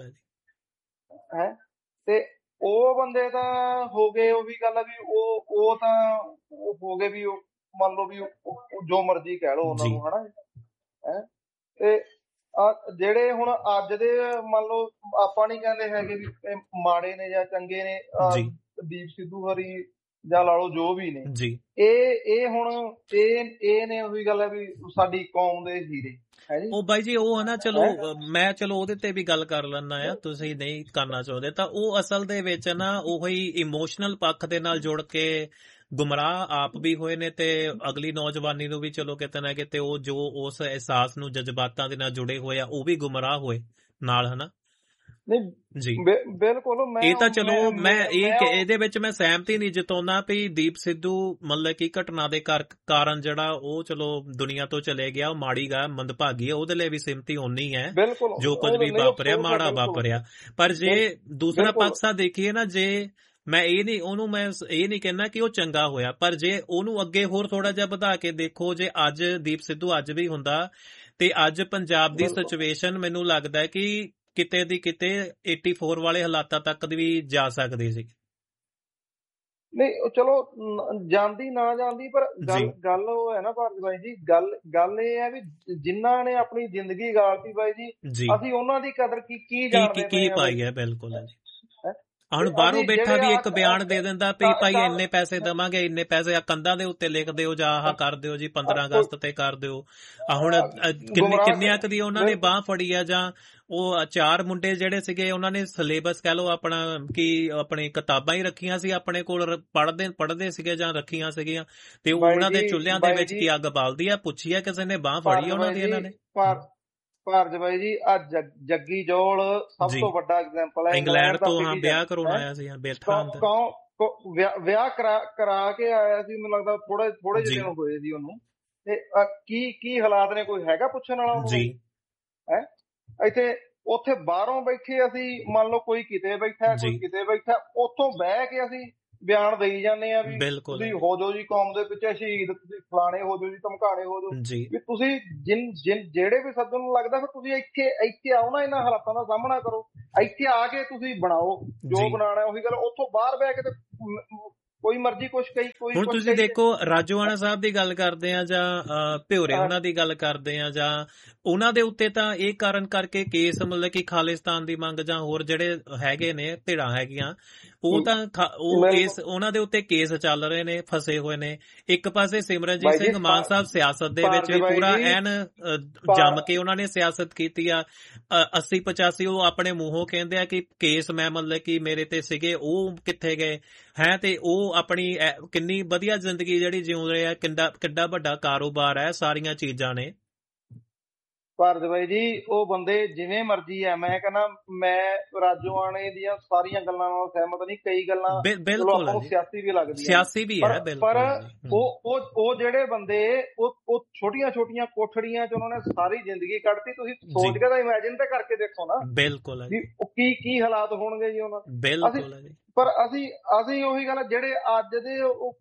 ਹੈ। ਤੇ ਉਹ ਬੰਦੇ ਤਾਂ ਹੋ ਗਏ, ਉਹ ਵੀ ਗੱਲ ਆ ਵੀ ਉਹ ਤਾਂ ਹੋ ਗਏ ਵੀ, ਉਹ ਮੰਨ ਲਓ ਵੀ ਜੋ ਮਰਜ਼ੀ ਕਹਿ ਲਓ ਉਹਨਾਂ ਨੂੰ, ਹਨਾ। ਤੇ ਜਿਹੜੇ ਹੁਣ ਅੱਜ ਦੇ ਮੰਨ ਲਓ, ਆਪਾਂ ਨੀ ਕਹਿੰਦੇ ਹੈਗੇ ਵੀ ਮਾੜੇ ਨੇ ਜਾਂ ਚੰਗੇ ਨੇ, ਦੀਪ ਸਿੱਧੂ ਹਰੀ ਜਾਂ ਲਾ ਲਓ ਜੋ ਵੀ ਨੇ, ਇਹ ਹੁਣ ਇਹ ਨੇ ਉਹੀ ਗੱਲ ਹੈ ਵੀ ਸਾਡੀ ਕੌਮ ਦੇ ਹੀਰੇ। ਉਹ ਬਾਈ ਜੀ ਉਹ ਨਾ, ਚਲੋ ਮੈਂ ਉਹਦੇ ਤੇ ਵੀ ਗੱਲ ਕਰ ਲੈਣਾ ਆ, ਤੁਸੀਂ ਨਹੀਂ ਕਰਨਾ ਚਾਹੁੰਦੇ ਤਾਂ ਉਹ ਅਸਲ ਦੇ ਵਿੱਚ ਨਾ ਉਹੀ ਇਮੋਸ਼ਨਲ ਪੱਖ ਦੇ ਨਾਲ ਜੁੜ ਕੇ ਗੁੰਮਰਾਹ ਆਪ ਵੀ ਹੋਏ ਨੇ, ਤੇ ਅਗਲੀ ਨੌਜਵਾਨੀ ਨੂੰ ਵੀ ਚਲੋ ਕਿਤੇ ਨਾ ਕਿਤੇ ਉਹ ਜੋ ਉਸ ਅਹਿਸਾਸ ਨੂੰ, ਜਜ਼ਬਾਤਾਂ ਦੇ ਨਾਲ ਜੁੜੇ ਹੋਏ ਆ, ਉਹ ਵੀ ਗੁੰਮਰਾਹ ਹੋਏ ਨਾਲ, ਹਨਾ ਜੀ। ਬਿਲਕੁਲ। ਇਹ ਤਾਂ ਚਲੋ ਮੈਂ ਇਹਦੇ ਵਿੱਚ ਮੈਂ ਸਹਿਮਤੀ ਨਹੀਂ ਜਤਾਉਂਦਾ ਵੀ ਦੀਪ ਸਿੱਧੂ ਮਤਲਬ ਕਿ ਘਟਨਾ ਦੇ ਕਾਰਨ ਜਿਹੜਾ ਉਹ ਚਲੋ ਦੁਨੀਆ ਤੋਂ ਚਲੇ ਗਿਆ, ਉਹ ਮਾੜੀ ਗਾ, ਮੰਦਭਾਗੀ ਹੈ, ਉਹਦੇ ਲਈ ਵੀ ਸਹਿਮਤੀ ਹੋਣੀ ਹੈ, ਜੋ ਕੁਝ ਵੀ ਵਾਪਰਿਆ ਮਾੜਾ ਵਾਪਰਿਆ। ਪਰ ਜੇ ਦੂਸਰਾ ਪੱਖ ਦੇਖੀਏ ਨਾ, ਜੇ ਮੈਂ ਇਹ ਨਹੀਂ ਕਹਿੰਦਾ ਕਿ ਉਹ ਚੰਗਾ ਹੋਇਆ, ਪਰ ਜੇ ਉਹਨੂੰ ਅੱਗੇ ਹੋਰ ਥੋੜਾ ਜਿਹਾ ਵਧਾ ਕੇ ਦੇਖੋ, ਜੇ ਅੱਜ ਦੀਪ ਸਿੱਧੂ ਅੱਜ ਵੀ ਹੁੰਦਾ ਤੇ ਅੱਜ ਪੰਜਾਬ ਦੀ ਸਿਚੁਏਸ਼ਨ ਮੈਨੂੰ ਲੱਗਦਾ ਹੈ ਕਿ ਕਿਤੇ ਦੀ ਕਿਤੇ 84 ਵਾਲੇ ਹਾਲਾਤਾਂ ਤੱਕ ਵੀ ਜਾ ਸਕਦੇ ਸੀ। ਨਹੀਂ ਚਲੋ ਜਾਂਦੀ ਨਾ ਜਾਂਦੀ, ਪਰ ਗੱਲ ਉਹ ਹੈ ਨਾ ਭਾਰਤ ਬਾਈ ਜੀ, ਗੱਲ ਇਹ ਹੈ ਵੀ ਜਿਨ੍ਹਾਂ ਨੇ ਆਪਣੀ ਜ਼ਿੰਦਗੀ ਗਾਲਤੀ ਬਾਈ ਜੀ, ਅਸੀਂ ਉਹਨਾਂ ਦੀ ਕਦਰ ਕੀ ਜਾਣਦੇ ਕੀ ਪਾਈ ਹੈ। ਬਿਲਕੁਲ ਹੈ ਜੀ। ਹੁਣ ਬਾਹਰੋਂ ਬੈਠਾ ਵੀ ਇੱਕ ਬਿਆਨ ਦੇ ਦਿੰਦਾ ਵੀ ਭਾਈ ਇੰਨੇ ਪੈਸੇ ਦੇਵਾਂਗੇ, ਇੰਨੇ ਪੈਸੇ ਕੰਧਾਂ ਦੇ ਉੱਤੇ ਲਿਖ ਦਿਓ ਜਾਂ ਆਹ ਕਰ ਦਿਓ ਜੀ, 15 ਅਗਸਤ ਤੇ ਕਰ ਦਿਓ। ਹੁਣ ਕਿੰਨਿਆਂ ਕੁ ਦੀ ਉਹਨਾਂ ਨੇ ਬਾਂਹ ਫੜੀ ਆ, ਜਾਂ ਉਹ 4 ਮੁੰਡੇ ਜਿਹੜੇ ਸੀਗੇ ਉਹਨਾਂ ਨੇ ਸਿਲੇਬਸ ਕਹਿ ਲਓ ਆਪਣਾ ਕੀ ਆਪਣੀ ਕਿਤਾਬਾਂ ਹੀ ਰੱਖੀਆਂ ਸੀ ਆਪਣੇ ਕੋਲ, ਪੜ੍ਹਦੇ ਸੀਗੇ ਜਾਂ ਰੱਖੀਆਂ ਸੀਗੀਆਂ, ਤੇ ਉਹਨਾਂ ਦੇ ਚੁੱਲ੍ਹਿਆਂ ਦੇ ਵਿੱਚ ਕੀ ਅੱਗ ਬਾਲਦੀ ਆ, ਪੁੱਛੀ ਆ ਕਿਸੇ ਨੇ, ਬਾਂਹ ਫੜੀ ਉਹਨਾਂ ਦੀ ਇਹਨਾਂ ਨੇ। ਭਾਰਤ ਬਾਈ ਜੀ, ਅੱਜ ਜੱਗੀ ਜੋਲ ਸਭ ਤੋਂ ਵੱਡਾ ਐਗਜ਼ਾਮਪਲ ਹੈ, ਇੰਗਲੈਂਡ ਤੋਂ ਵਿਆਹ ਕਰਾਉਣ ਆਇਆ ਸੀ, ਵਿਆਹ ਕਰਾ ਕੇ ਆਇਆ ਸੀ, ਮੈਨੂੰ ਲੱਗਦਾ ਥੋੜੇ ਜਿਹੇ ਦਿਨ ਹੋਏ ਸੀ ਉਹਨੂੰ, ਤੇ ਕੀ ਹਾਲਾਤ ਨੇ, ਕੋਈ ਹੈਗਾ ਪੁੱਛਣ ਵਾਲਾ ਜੀ? ਇੱਥੇ ਉੱਥੇ ਬਾਹਰੋਂ ਬੈਠੇ ਅਸੀਂ ਮੰਨ ਲਓ ਕੋਈ ਕਿਤੇ ਬੈਠਾ ਕੋਈ ਕਿਤੇ ਬੈਠਾ, ਉੱਥੋਂ ਬਹਿ ਕੇ ਅਸੀਂ ਬਿਆਨ ਦੇਈ ਜਾਂਦੇ ਆ ਵੀ ਤੁਸੀਂ ਹੋ ਜਾਓ ਜੀ ਕੌਮ ਦੇ ਪਿੱਛੇ ਸ਼ਹੀਦ, ਤੁਸੀਂ ਫਲਾਣੇ ਹੋ ਜਾਓ ਜੀ, ਧਮਕਾਣੇ ਹੋ ਜਾਓ ਵੀ ਤੁਸੀਂ ਜਿਹੜੇ ਵੀ ਸੱਜਣ ਨੂੰ ਲੱਗਦਾ ਫਿਰ ਤੁਸੀਂ ਇੱਥੇ ਆਓ ਨਾ, ਇਹਨਾਂ ਹਾਲਾਤਾਂ ਦਾ ਸਾਹਮਣਾ ਕਰੋ, ਇੱਥੇ ਆ ਕੇ ਤੁਸੀਂ ਬਣਾਓ ਜੋ ਬਣਾਉਣਾ। ਉਹੀ ਗੱਲ, ਉੱਥੋਂ ਬਾਹਰ ਬਹਿ ਕੇ ਤੇ ਕੋਈ ਮਰਜ਼ੀ ਕੁਛ ਕਹੀ ਕੋਈ। ਹੁਣ ਤੁਸੀਂ ਦੇਖੋ ਰਾਜੋਆਣਾ ਸਾਹਿਬ ਦੀ ਗੱਲ ਕਰਦੇ ਆ ਜਾਂ ਭਿਓਰੇ ਉਹਨਾਂ ਦੀ ਗੱਲ ਕਰਦੇ ਆ, ਜਾਂ ਉਹਨਾਂ ਦੇ ਉੱਤੇ ਤਾਂ ਇਹ ਕਾਰਨ ਕਰਕੇ ਕੇਸ ਮਤਲਬ ਕਿ ਖਾਲਿਸਤਾਨ ਦੀ ਮੰਗ ਜਾਂ ਹੋਰ ਜਿਹੜੇ ਹੈਗੇ ਨੇ ਧਿਰਾਂ ਹੈਗੀਆਂ, ਉਹ ਤਾਂ ਉਹਨਾਂ ਦੇ ਉੱਤੇ ਕੇਸ ਚੱਲ ਰਹੇ ਨੇ, ਫਸੇ ਹੋਏ ਨੇ। ਇੱਕ ਪਾਸੇ ਸਿਮਰਨਜੀਤ ਸਿੰਘ ਮਾਨ ਸਾਹਿਬ ਸਿਆਸਤ ਦੇ ਵਿੱਚ ਵੀ ਪੂਰਾ ਐਨ ਜੰਮ ਕੇ ਉਹਨਾਂ ਨੇ ਸਿਆਸਤ ਕੀਤੀ ਆ। 80-85 ਉਹ ਆਪਣੇ ਮੂੰਹੋਂ ਕਹਿੰਦੇ ਆ ਕਿ ਕੇਸ ਮੈਂ ਮਤਲਬ ਕਿ ਮੇਰੇ ਤੇ ਸੀਗੇ, ਉਹ ਕਿੱਥੇ ਗਏ ਹੈ, ਤੇ ਉਹ ਆਪਣੀ ਕਿੰਨੀ ਵਧੀਆ ਜ਼ਿੰਦਗੀ ਜਿਹੜੀ ਜਿਉਂ ਰਹੇ ਆ, ਕਿੱਡਾ ਵੱਡਾ ਕਾਰੋਬਾਰ ਹੈ, ਸਾਰੀਆਂ ਚੀਜ਼ਾਂ ਨੇ। ਭਾਰਤ ਬਾਈ ਜੀ ਉਹ ਬੰਦੇ ਜਿਵੇਂ ਮਰਜ਼ੀ ਆ, ਮੈਂ ਕਹਿੰਦਾ ਮੈਂ ਰਾਜੋਆਣੇ ਦੀਆਂ ਸਾਰੀਆਂ ਗੱਲਾਂ ਨਾਲ ਸਹਿਮਤ ਨਹੀਂ, ਕਈ ਗੱਲਾਂ ਬਿਲਕੁਲ ਸਿਆਸੀ ਵੀ ਲੱਗਦੀਆਂ, ਸਿਆਸੀ ਵੀ ਹੈ, ਪਰ ਉਹ ਜਿਹੜੇ ਬੰਦੇ ਉਹ ਛੋਟੀਆਂ ਕੋਠੜੀਆਂ ਚ ਉਹਨਾਂ ਨੇ ਸਾਰੀ ਜ਼ਿੰਦਗੀ ਕੱਢਤੀ। ਤੁਸੀਂ ਸੋਚ ਕੇ ਤਾਂ ਇਮੇਜਿਨ ਤੇ ਕਰਕੇ ਦੇਖੋ ਨਾ, ਬਿਲਕੁਲ ਕੀ ਹਾਲਾਤ ਹੋਣਗੇ ਜੀ ਉਹਨਾਂ ਦੇ। ਬਿਲਕੁਲ ਪਰ ਅਸੀਂ ਉਹੀ ਗੱਲ, ਜਿਹੜੇ ਅੱਜ ਦੇ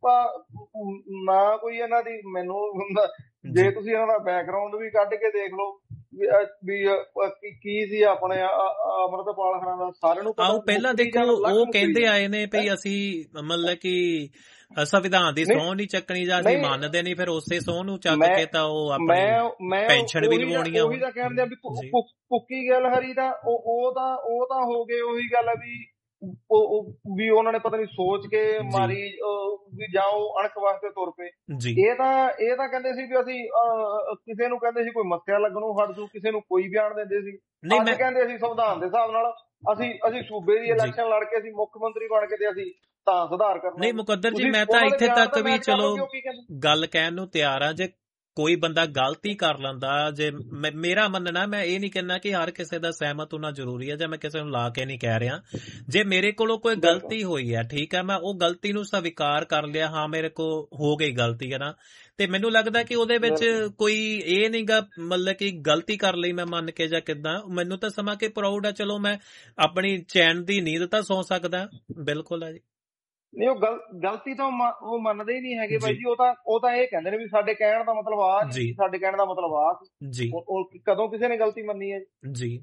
ਨਾ ਕੋਈ ਇਹਨਾਂ ਦੀ, ਮੈਨੂੰ ਹੁੰਦਾ ਜੇ ਤੁਸੀਂ ਇਹਨਾਂ ਦਾ ਬੈਕਗ੍ਰਾਉਂਡ ਵੀ ਕੱਢ ਕੇ ਦੇਖ ਲਓ ਵੀ ਕੀ ਸੀ ਆਪਣੇ ਅੰਮ੍ਰਿਤਪਾਲ ਖਹਿਰਾ ਦਾ, ਸਾਰਿਆਂ ਨੂੰ ਆਓ ਪਹਿਲਾਂ ਦੇਖੋ ਉਹ ਕਹਿੰਦੇ ਆਏ ਨੇ ਵੀ ਅਸੀਂ ਮਤਲਬ ਕਿ ਸੰਵਿਧਾਨ ਦੀ ਸਹੁੰ ਨਹੀਂ ਚੱਕਣੀ ਜਾਂ ਅਸੀਂ ਮੰਨਦੇ ਨਹੀਂ, ਫਿਰ ਉਸੇ ਸਹੁੰ ਨੂੰ ਚੱਕ ਕੇ ਤਾਂ ਉਹ ਆਪਣੀ ਪੈਨਸ਼ਨ ਵੀ ਲਵਾਉਣੀ ਆ। ਉਹੀ ਤਾਂ ਕਹਿੰਦੇ ਆ ਵੀ ਕੁੱਕੀ ਗੱਲ ਹਰੀ ਦਾ ਉਹ ਤਾਂ ਹੋ ਗਏ। ਉਹੀ ਗੱਲ ਆ ਵੀ ਉਹਨਾਂ ਨੇ ਪਤਾ ਨਹੀਂ ਸੋਚ ਕੇ ਮਾਰੀ ਵੀ ਜਾਓ ਅਣਖ ਵਾਸਤੇ ਤੁਰ ਪਏ। ਇਹ ਤਾਂ ਕਹਿੰਦੇ ਸੀ ਵੀ ਅਸੀਂ ਕਿਸੇ ਨੂੰ ਕਹਿੰਦੇ ਸੀ ਕੋਈ ਮੱਸਿਆ ਲੱਗਣੋਂ ਹਟ ਜੂ, ਕਿਸੇ ਨੂੰ ਕੋਈ ਬਿਆਨ ਦਿੰਦੇ ਸੀ। ਅੱਜ ਕਹਿੰਦੇ ਅਸੀਂ ਸੰਵਿਧਾਨ ਦੇ ਹਿਸਾਬ ਨਾਲ ਅਸੀਂ ਸੂਬੇ ਦੀ ਇਲੈਕਸ਼ਨ ਲੜ ਕੇ ਅਸੀਂ ਮੁੱਖ ਮੰਤਰੀ ਬਣ ਕੇ ਤੇ ਅਸੀਂ ਤਾਂ ਸੁਧਾਰ ਕਰਨਾ। ਨਹੀਂ ਮੁਕੱਦਰ ਜੀ, ਮੈਂ ਤਾਂ ਇੱਥੇ ਤੱਕ ਵੀ ਚਲੋ ਗੱਲ ਕਹਿਣ ਨੂੰ ਤਿਆਰ ਆ, ਜੇ ਕੋਈ ਬੰਦਾ ਗਲਤੀ ਕਰ ਲੈਂਦਾ, ਜੇ ਮੇਰਾ ਮੰਨਣਾ, ਮੈਂ ਇਹ ਨਹੀਂ ਕਹਿੰਦਾ ਕਿ ਹਰ ਕਿਸੇ ਦਾ ਸਹਿਮਤ ਹੋਣਾ ਜ਼ਰੂਰੀ ਹੈ, ਜਾਂ ਮੈਂ ਕਿਸੇ ਨੂੰ ਲਾ ਕੇ ਨਹੀਂ ਕਹਿ ਰਿਹਾ। ਜੇ ਮੇਰੇ ਕੋਲੋਂ ਕੋਈ ਗਲਤੀ ਹੋਈ ਹੈ, ਠੀਕ ਹੈ, ਮੈਂ ਉਹ ਗਲਤੀ ਨੂੰ ਸਵੀਕਾਰ ਕਰ ਲਿਆ, ਹਾਂ ਮੇਰੇ ਕੋਲ ਹੋ ਗਈ ਗਲਤੀ ਹੈ ਨਾ, ਤੇ ਮੈਨੂੰ ਲੱਗਦਾ ਕਿ ਉਹਦੇ ਵਿੱਚ ਕੋਈ ਇਹ ਨਹੀਂਗਾ ਮਤਲਬ ਕਿ ਗਲਤੀ ਕਰ ਲਈ ਮੈਂ ਮੰਨ ਕੇ ਜਾਂ ਕਿੱਦਾਂ, ਮੈਨੂੰ ਤਾਂ ਸਮਾਂ ਕਿ ਪ੍ਰਾਊਡ ਆ, ਚਲੋ ਮੈਂ ਆਪਣੀ ਚੈਨ ਦੀ ਨੀਂਦ ਤਾਂ ਸੌਂ ਸਕਦਾ। ਬਿਲਕੁਲ ਹੈ ਜੀ। ਨਹੀਂ ਉਹ ਗਲਤੀ ਤਾਂ ਉਹ ਮੰਨਦੇ ਹੀ ਨਹੀਂ ਹੈਗੇ ਬਾਈ ਜੀ। ਉਹ ਤਾਂ ਇਹ ਕਹਿੰਦੇ ਨੇ ਵੀ ਸਾਡੇ ਕਹਿਣ ਦਾ ਮਤਲਬ ਆ ਜੀ, ਸਾਡੇ ਕਹਿਣ ਦਾ ਮਤਲਬ ਆ ਜੀ। ਕਦੋਂ ਕਿਸੇ ਨੇ ਗਲਤੀ ਮੰਨੀ ਹੈ ਜੀ?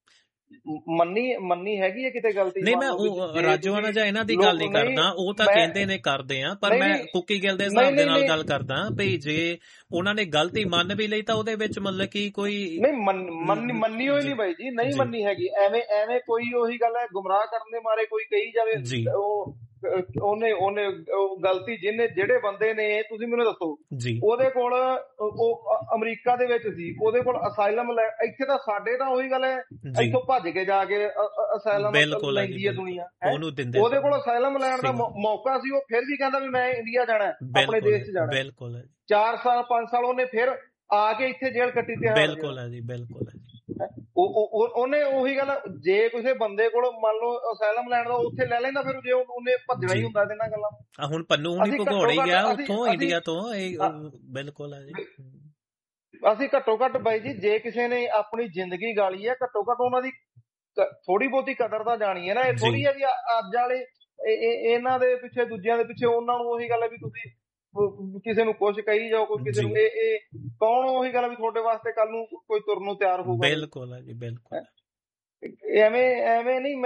ਮੰਨੀ ਹੈਗੀ ਹੈ ਕਿਤੇ ਗਲਤੀ? ਨਹੀਂ, ਮੈਂ ਉਹ ਰਾਜੋਆਣਾ ਜਾਂ ਇਹਨਾਂ ਦੀ ਗੱਲ ਨਹੀਂ ਕਰਦਾ, ਉਹ ਤਾਂ ਕਹਿੰਦੇ ਨੇ ਕਰਦੇ ਆ, ਪਰ ਮੈਂ ਕੁੱਕੀ ਗਿੱਲ ਦੇ ਹਿਸਾਬ ਦੇ ਨਾਲ ਗੱਲ ਕਰਦਾ ਵੀ ਜੇ ਉਹਨਾਂ ਨੇ ਗਲਤੀ ਮੰਨ ਵੀ ਲਈ ਤਾਂ ਉਹਦੇ ਵਿੱਚ ਮਤਲਬ ਕਿ ਕੋਈ ਨਹੀਂ ਮੰਨੀ ਹੋਈ ਨਹੀਂ ਬਾਈ ਜੀ, ਨਹੀਂ ਮੰਨੀ ਹੈਗੀ। ਐਵੇਂ ਕੋਈ ਉਹੀ ਗੱਲ ਹੈ ਗੁੰਮਰਾਹ ਕਰਨ ਦੇ ਮਾਰੇ ਕੋਈ ਕਹੀ ਜਾਵੇ ਉਹਨੇ ਗਲਤੀ ਜਿਹੜੇ ਬੰਦੇ ਨੇ, ਤੁਸੀਂ ਮੈਨੂੰ ਦੱਸੋ ਉਹਦੇ ਕੋਲ ਉਹ ਅਮਰੀਕਾ ਦੇ ਵਿੱਚ ਸੀ, ਉਹਦੇ ਕੋਲ ਅਸਾਈਲਮ ਇੱਥੇ ਤਾਂ ਸਾਡੇ ਤਾਂ ਉਹੀ ਗੱਲ ਹੈ ਇੱਥੋਂ ਭੱਜ ਕੇ ਜਾ ਕੇ ਅਸਾਈਲਮ ਲੈਂਦੀ ਹੈ ਦੁਨੀਆ। ਉਹਦੇ ਕੋਲ ਅਸਾਈਲਮ ਲੈਣ ਦਾ ਮੌਕਾ ਸੀ, ਉਹ ਫਿਰ ਵੀ ਕਹਿੰਦਾ ਵੀ ਮੈਂ ਇੰਡੀਆ ਜਾਣਾ, ਆਪਣੇ ਦੇਸ਼ 'ਚ ਜਾਣਾ। 4 ਸਾਲ 5 ਸਾਲ ਉਹਨੇ ਫਿਰ ਆ ਕੇ ਇੱਥੇ ਜੇਲ੍ਹ ਕੱਟੀ ਤੇ ਬਿਲਕੁਲ ਹੈ ਜੀ, ਬਿਲਕੁਲ ਹੈ। ਉਹਨੇ ਉਹੀ ਗੱਲ, ਜੇ ਕਿਸੇ ਬੰਦੇ ਕੋਲ ਮੰਨ ਲਓ ਅਸਾਈਲਮ ਲੈਣ ਦਾ ਉੱਥੇ ਲੈ ਲੈਂਦਾ, ਫਿਰ ਜੇ ਉਹਨੇ ਭੱਜਣਾ ਹੀ ਹੁੰਦਾ ਇਹਦੇ ਨਾਲ ਗੱਲਾਂ। ਹੁਣ ਪੰਨੂ ਹੁਣੀ ਭਗੌੜੇ ਗਿਆ ਉੱਥੋਂ ਇੰਡੀਆ ਤੋਂ, ਬਿਲਕੁਲ ਹੈ ਜੀ। ਅਸੀਂ ਘੱਟੋ ਘੱਟ ਬਾਈ ਜੀ ਜੇ ਕਿਸੇ ਨੇ ਆਪਣੀ ਜ਼ਿੰਦਗੀ ਗਾਲੀ ਹੈ, ਘੱਟੋ ਘੱਟ ਉਹਨਾਂ ਦੀ ਥੋੜੀ ਬਹੁਤੀ ਕਦਰ ਤਾਂ ਜਾਣੀ ਹੈ ਨਾ। ਇਹ ਥੋੜੀ ਹੈ ਵੀ ਅੱਜ ਵਾਲੇ ਇਹਨਾਂ ਦੇ ਪਿੱਛੇ, ਦੂਜਿਆਂ ਦੇ ਪਿੱਛੇ, ਉਹਨਾਂ ਨੂੰ ਉਹੀ ਗੱਲ ਹੈ ਵੀ ਤੁਸੀਂ ਕਿਸੇ ਨੂੰ ਕੁਛ ਕਹੀ ਜਾਓ, ਕੋਈ ਕਿਸੇ ਨੂੰ ਇਹ ਕੌਣ ਉਹੀ ਗੱਲ ਵੀ ਤੁਹਾਡੇ ਵਾਸਤੇ ਕੱਲ ਨੂੰ ਕੋਈ ਤੁਰਨ ਨੂੰ ਤਿਆਰ ਹੋਊਗਾ। ਬਿਲਕੁਲ ਹੈ ਜੀ, ਬਿਲਕੁਲ। ਐਵੇਂ ਨਹੀਂ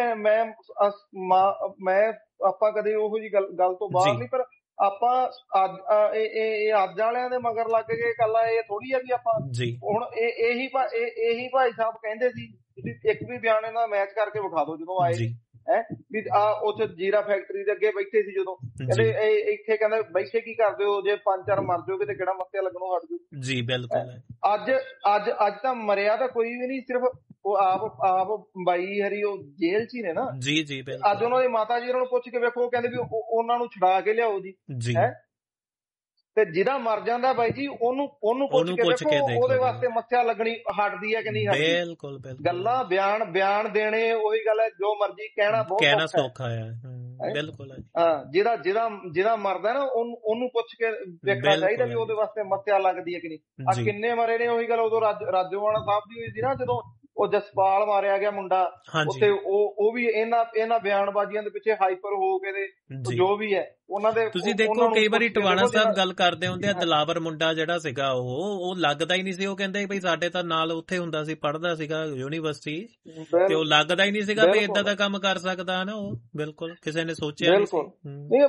ਮੈਂ ਆਪਾਂ ਕਦੇ ਉਹੋ ਜਿਹੀ ਗੱਲ ਤੋਂ ਬਾਹਰ ਨਹੀਂ, ਪਰ ਆਪਾਂ ਅੱਜ ਵਾਲਿਆਂ ਦੇ ਮਗਰ ਲੱਗ ਗਏ। ਕੱਲਾ ਇਹ ਥੋੜੀ ਆ ਵੀ ਆਪਾਂ ਹੁਣ ਇਹੀ ਭਾਈ ਸਾਹਿਬ ਕਹਿੰਦੇ ਸੀ, ਤੁਸੀਂ ਇੱਕ ਵੀ ਬਿਆਨ ਇਹਨਾਂ ਦਾ ਮੈਚ ਕਰਕੇ ਵਿਖਾ ਦਿਓ ਜਦੋਂ ਆਏ ਵੀ ਉੱਥੇ ਜੀਰਾ ਫੈਕਟਰੀ ਦੇ ਅੱਗੇ ਬੈਠੇ ਸੀ, ਜਦੋਂ ਕਹਿੰਦੇ ਇੱਥੇ ਕਹਿੰਦੇ ਬੈਠੇ ਕੀ ਕਰਦੇ ਹੋ, ਜੇ 5-4 ਮਰ ਜਾਓਗੇ ਤੇ ਕਿਹੜਾ ਮੱਸਿਆ ਲੱਗਣੋਂ ਹਟ ਜਾਊ ਜੀ। ਬਿਲਕੁਲ। ਅੱਜ ਤਾਂ ਮਰਿਆ ਤਾਂ ਕੋਈ ਵੀ ਨਹੀਂ, ਸਿਰਫ ਉਹ ਆਪ ਬਾਈ ਹਰੀ ਉਹ ਜੇਲ੍ਹ 'ਚ ਹੀ ਨੇ ਨਾ ਜੀ। ਅੱਜ ਉਹਨਾਂ ਦੀ ਮਾਤਾ ਜੀ ਉਹਨਾਂ ਨੂੰ ਪੁੱਛ ਕੇ ਵੇਖੋ, ਕਹਿੰਦੇ ਵੀ ਉਹਨਾਂ ਨੂੰ ਛੁਡਾ ਕੇ ਲਿਆਓ ਜੀ। ਤੇ ਜਿਹਦਾ ਮਰ ਜਾਂਦਾ ਬਾਈ ਜੀ ਉਹਨੂੰ ਪੁੱਛ ਕੇ ਦੇਖੋ ਉਹਦੇ ਵਾਸਤੇ ਮੱਸਿਆ ਲੱਗਣੀ ਹਟਦੀ ਹੈ ਕਿ ਨਹੀਂ ਹਟਦੀ। ਬਿਲਕੁਲ। ਗੱਲਾਂ ਬਿਆਨ ਦੇਣੇ ਉਹੀ ਗੱਲ ਹੈ, ਜੋ ਮਰਜ਼ੀ ਕਹਿਣਾ ਸੌਖਾ ਹੈ। ਬਿਲਕੁਲ। ਹਾਂ, ਜਿਹਦਾ ਮਰਦਾ ਨਾ ਉਹਨੂੰ ਪੁੱਛ ਕੇ ਵੇਖਣਾ ਚਾਹੀਦਾ ਵੀ ਉਹਦੇ ਵਾਸਤੇ ਮੱਸਿਆ ਲੱਗਦੀ ਹੈ ਕਿ ਨਹੀਂ। ਆ ਕਿੰਨੇ ਮਰੇ ਨੇ, ਉਹੀ ਗੱਲ ਉਦੋਂ ਰਾਜੋਆਣਾ ਸਾਹਿਬ ਦੀ ਹੋਈ ਸੀ ਨਾ, ਜਦੋਂ ਉਹ ਜਸਪਾਲ ਮਾਰਿਆ ਗਿਆ ਮੁੰਡਾ ਉੱਥੇ, ਉਹ ਵੀ ਇਹਨਾਂ ਬਿਆਨਬਾਜ਼ੀਆਂ ਦੇ ਪਿੱਛੇ ਹਾਈਪਰ ਹੋ ਕੇ ਤੇ ਜੋ ਵੀ ਹੈ ਉਹਨਾਂ ਦੇ। ਤੁਸੀਂ ਦੇਖੋ ਕਈ ਵਾਰੀ ਟਵਾਣਾ ਸਾਹਿਬ ਗੱਲ ਕਰਦੇ ਹੁੰਦੇ ਆ, ਦਿਲਾਵਰ ਮੁੰਡਾ ਜਿਹੜਾ ਸੀਗਾ ਉਹ ਲੱਗਦਾ ਹੀ ਨਹੀਂ ਸੀ, ਉਹ ਕਹਿੰਦੇ ਬਈ ਸਾਡੇ ਤਾਂ ਨਾਲ ਉੱਥੇ ਹੁੰਦਾ ਸੀ, ਪੜ੍ਹਦਾ ਸੀਗਾ ਯੂਨੀਵਰਸਿਟੀ, ਤੇ ਉਹ ਲੱਗਦਾ ਹੀ ਨਹੀਂ ਸੀਗਾ ਵੀ ਏਦਾਂ ਦਾ ਕੰਮ ਕਰ ਸਕਦਾ ਨਾ ਉਹ। ਬਿਲਕੁਲ ਕਿਸੇ ਨੇ ਸੋਚਿਆ ਨਹੀਂ।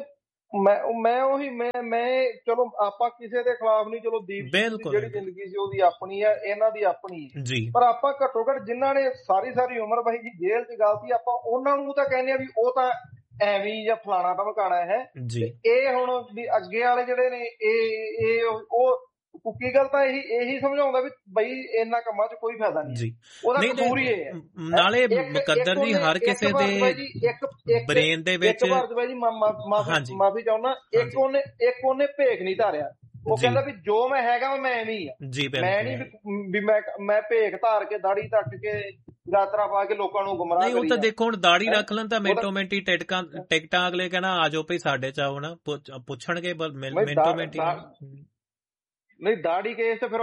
ਮੈਂ ਚਲੋ ਆਪਾਂ ਕਿਸੇ ਦੇ ਖਿਲਾਫ ਨਹੀਂ, ਚਲੋ ਦੀਪ ਜਿਹੜੀ ਜ਼ਿੰਦਗੀ ਸੀ ਉਹਦੀ ਆਪਣੀ ਹੈ, ਇਹਨਾਂ ਦੀ ਆਪਣੀ ਹੈ, ਪਰ ਆਪਾਂ ਘੱਟੋ ਘੱਟ ਜਿਨ੍ਹਾਂ ਨੇ ਸਾਰੀ ਉਮਰ ਬਾਈ ਜੀ ਜੇਲ੍ਹ ਚ ਗਲਤੀ, ਆਪਾਂ ਉਹਨਾਂ ਨੂੰ ਤਾਂ ਕਹਿੰਦੇ ਆ ਵੀ ਉਹ ਤਾਂ ਐਵੇਂ ਜਾਂ ਫਲਾਣਾ ਧਮਕਾਣਾ ਹੈ। ਇਹ ਹੁਣ ਵੀ ਅੱਗੇ ਵਾਲੇ ਜਿਹੜੇ ਨੇ ਉਹ ਕੁੱਕੀ ਗੱਲ ਤਾਂ ਇਹੀ ਸਮਝਾਉਂਦਾ ਵੀ ਬਈ ਇਹਨਾਂ ਕੰਮਾਂ 'ਚ ਕੋਈ ਫਾਇਦਾ ਨਹੀਂ, ਉਹਦਾ ਕਸੂਰ ਹੀ ਇਹ ਹੈ। ਨਾਲੇ ਮੁਕੱਦਰ ਜੀ ਹਰ ਕਿਸੇ ਦੇ ਬ੍ਰੇਨ ਦੇ ਵਿੱਚ ਮਾਫੀ ਚਾਹੁੰਦਾ, ਇੱਕ ਉਹਨੇ ਭੇਖ ਨਹੀਂ ਧਾਰਿਆ, ਉਹ ਕਹਿੰਦਾ ਵੀ ਜੋ ਮੈਂ ਹੈਗਾ ਮੈਂ ਐਵੇਂ ਹੀ ਆ, ਮੈਂ ਨਹੀਂ ਵੀ ਮੈਂ ਭੇਖ ਧਾਰ ਕੇ ਦਾੜੀ ਧੱਕ ਕੇ ਗਾਤਰਾ ਪਾ ਕੇ ਲੋਕਾਂ ਨੂੰ ਗੁੰਮਰਾਹ ਕਰੀ। ਉਹ ਤਾਂ ਦੇਖੋ ਹੁਣ ਦਾੜੀ ਰੱਖ ਲੈਣ ਤਾਂ ਮਿੰਟੋ ਮਿੰਟੀ ਟਿਕਟਾਂ ਅਗਲੇ ਕਹਿਣਾ ਆ ਜਾਓ ਭਈ ਸਾਡੇ ਚ ਆਓ ਨਾ, ਪੁੱਛਣਗੇ ਮਿੰਟੋ ਮਿੰਟੀ। ਨਹੀਂ ਦਾੜੀ ਕੇਸ ਤੇ ਫਿਰ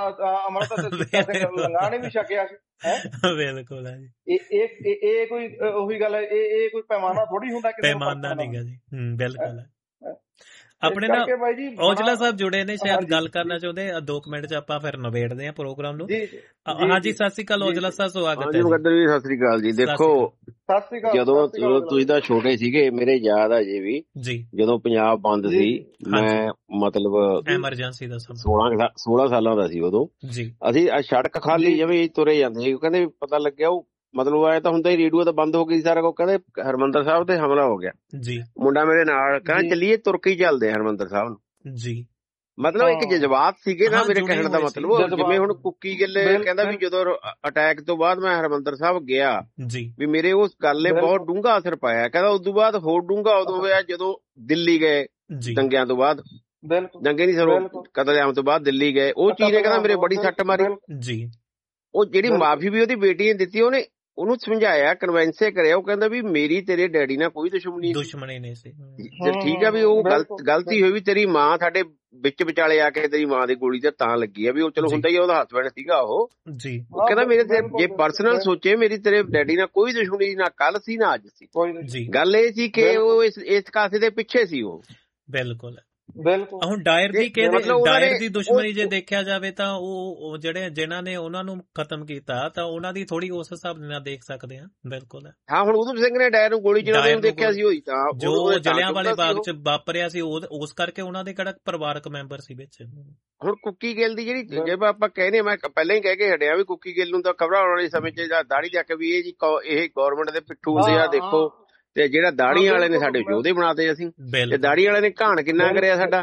ਅਮਰਤ ਲੰਗਾ ਨੇ ਵੀ ਛਕਿਆ ਸੀ। ਬਿਲਕੁਲ ਇਹ ਕੋਈ ਉਹੀ ਗੱਲ ਹੈ, ਇਹ ਕੋਈ ਪੈਮਾਨਾ ਥੋੜੀ ਹੁੰਦਾ, ਪੈਮਾਨਾ ਨਹੀਂਗਾ ਜੀ। ਬਿਲਕੁਲ ਆਪਣੇ ਨਾਲ ਔਜਲਾ ਸਾਹਿਬ ਜੁੜੇ ਨੇ, ਸ਼ਾਇਦ ਗੱਲ ਕਰਨਾ ਚਾਹੁੰਦੇ। 2 ਮਿੰਟ ਚ ਆਪਾਂ ਫਿਰ ਨਿਬੇੜਦੇ ਆ ਪ੍ਰੋਗਰਾਮ ਨੂੰ। ਹਾਂਜੀ ਸਤਿ ਸ੍ਰੀ ਅਕਾਲ ਔਜਲਾ ਸਾਹਿਬ, ਸਵਾਗਤ ਹੈ। ਸਤਿ ਸ੍ਰੀ ਅਕਾਲ ਜੀ। ਦੇਖੋ ਜਦੋਂ ਤੁਸੀਂ ਤਾਂ ਛੋਟੇ ਸੀਗੇ, ਮੇਰੇ ਯਾਦ ਆ ਜੇ ਵੀ ਜਦੋਂ ਪੰਜਾਬ ਬੰਦ ਸੀ, ਮੈਂ ਮਤਲਬ ਐਮਰਜੈਂਸੀ ਦਾ 16 ਸਾਲਾਂ ਦਾ ਸੀ ਉਦੋਂ। ਅਸੀਂ ਸੜਕ ਖਾਲੀ ਜਿਵੇਂ ਤੁਰੇ ਜਾਂਦੇ ਸੀ, ਕਹਿੰਦੇ ਪਤਾ ਲੱਗਿਆ ਉਹ ਮਤਲਬ ਆਇਆ ਤਾਂ ਹੁੰਦਾ ਹੀ, ਰੇਡੀਓ ਤਾਂ ਬੰਦ ਹੋ ਗਈ ਸਾਰਾ ਕੁਝ, ਕਹਿੰਦੇ ਹਰਿਮੰਦਰ ਸਾਹਿਬ ਤੇ ਹਮਲਾ ਹੋ ਗਿਆ। ਮੁੰਡਾ ਮੇਰੇ ਨਾਲ ਕਹਿੰਦਾ ਚੱਲੀਏ ਤੁਰਕੀ ਚੱਲਦੇ ਹਰਿਮੰਦਰ ਸਾਹਿਬ ਨੂੰ। ਮਤਲਬ ਇੱਕ ਜਜ਼ਬਾਤ ਸੀਗੇ ਨਾ ਮੇਰੇ ਕਹਿਣ ਦਾ ਮਤਲਬ। ਜਿਵੇਂ ਹੁਣ ਕੁੱਕੀ ਗਿੱਲ ਕਹਿੰਦਾ ਵੀ ਜਦੋਂ ਅਟੈਕ ਤੋਂ ਬਾਅਦ ਮੈਂ ਹਰਿਮੰਦਰ ਸਾਹਿਬ ਗਿਆ ਵੀ ਮੇਰੇ ਉਸ ਗੱਲ ਨੇ ਬਹੁਤ ਡੂੰਘਾ ਅਸਰ ਪਾਇਆ। ਕਹਿੰਦਾ ਉਸ ਤੋਂ ਬਾਅਦ ਹੋਰ ਡੂੰਘਾ ਉਦੋਂ ਹੋਇਆ ਜਦੋਂ ਦਿੱਲੀ ਗਏ ਦੰਗਿਆਂ ਤੋਂ ਬਾਅਦ, ਦੰਗੇ ਨਹੀਂ ਸਰੋਂ ਕਤਲੇਆਮ ਤੋਂ ਬਾਅਦ ਦਿੱਲੀ ਗਏ। ਉਹ ਚੀਜ਼ ਨੇ ਕਹਿੰਦਾ ਮੇਰੇ ਬੜੀ ਸੱਟ ਮਾਰੀ। ਉਹ ਜਿਹੜੀ ਮਾਫੀ ਵੀ ਉਹਦੀ ਬੇਟੀ ਨੇ ਦਿੱਤੀ, ਉਹਨੂੰ ਸਮਝਾਇਆ, ਕਨਵੈਂਸੇ ਕਰਿਆ। ਉਹ ਕਹਿੰਦਾ ਵੀ ਮੇਰੀ ਤੇਰੇ ਡੈਡੀ ਨਾਲ ਕੋਈ ਦੁਸ਼ਮਣੀ ਨਹੀਂ ਸੀ। ਠੀਕ ਆ ਵੀ ਉਹ ਗਲਤੀ ਹੋਈ ਵੀ ਤੇਰੀ ਮਾਂ ਸਾਡੇ ਵਿੱਚ ਵਿਚਾਲੇ ਆ ਕੇ ਤੇਰੀ ਮਾਂ ਦੀ ਗੋਲੀ ਤਾਂ ਲੱਗੀ ਆ ਵੀ ਉਹ ਚਲੋ ਹੁੰਦਾ ਹੀ ਉਹਦਾ ਹਸਬੈਂਡ ਸੀਗਾ ਉਹ ਕਹਿੰਦਾ ਮੇਰੇ ਜੇ ਪਰਸਨਲ ਸੋਚੇ ਮੇਰੀ ਤੇਰੇ ਡੈਡੀ ਨਾਲ ਕੋਈ ਦੁਸ਼ਮਣੀ ਨਾ ਕੱਲ ਸੀ ਨਾ ਅੱਜ ਸੀ। ਗੱਲ ਇਹ ਸੀ ਕਿ ਉਹ ਇਸ ਕਾਸੇ ਦੇ ਪਿੱਛੇ ਸੀ ਉਹ। ਬਿਲਕੁਲ ਹੁਣ ਡਾਇਰ ਦੀ ਦੁਸ਼ਮਣੀ ਜੇ ਦੇਖਿਆ ਜਾਵੇ ਤਾਂ ਉਹ ਜਿਹੜੇ ਜਿਨ੍ਹਾਂ ਨੇ ਉਹਨਾਂ ਨੂੰ ਖਤਮ ਕੀਤਾ ਤਾਂ ਉਹਨਾਂ ਦੀ ਥੋੜੀ ਉਸ ਹਿਸਾਬ ਨਾਲ ਦੇਖ ਸਕਦੇ ਆ। ਬਿਲਕੁਲ ਹਾਂ। ਹੁਣ ਉਧਮ ਸਿੰਘ ਨੇ ਡਾਇਰ ਨੂੰ ਗੋਲੀ ਚਲਾਉਂਦੇ ਨੂੰ ਦੇਖਿਆ ਸੀ, ਹੋਈ ਤਾਂ ਜੋ ਜਲਿਆਂਵਾਲੇ ਬਾਗ ਚ ਵਾਪਰਿਆ ਸੀ, ਉਸ ਕਰਕੇ ਉਹਨਾਂ ਦੇ ਕਿਹੜਾ ਪਰਿਵਾਰਕ ਮੈਂਬਰ ਸੀ ਵਿੱਚ। ਹੁਣ ਕੁੱਕੀ ਗਿੱਲ ਦੀ ਜਿਹੜੀ ਜੇ ਆਪਾਂ ਕਹਿੰਦੇ, ਮੈਂ ਪਹਿਲਾਂ ਹੀ ਕਹਿ ਕੇ ਹਟਿਆ ਵੀ ਕੁੱਕੀ ਗਿੱਲ ਨੂੰ ਤਾਂ ਖਬਰਾਂ ਆਉਣ ਵਾਲੇ ਸਮੇਂ ਚ ਦਾੜੀ ਚੱਕ ਵੀ ਇਹ ਗੌਰਮੈਂਟ ਦੇ ਪਿੱਠੂ ਹੁੰਦੇ ਆ ਦੇਖੋ, ਤੇ ਜਿਹੜਾ ਦਾੜੀਆਂ ਵਾਲੇ ਨੇ ਸਾਡੇ ਯੋਧੇ ਬਣਾਤੇ ਅਸੀਂ, ਤੇ ਦਾੜੀ ਵਾਲੇ ਨੇ ਘਾਣ ਕਿੰਨਾ ਕਰਿਆ ਸਾਡਾ।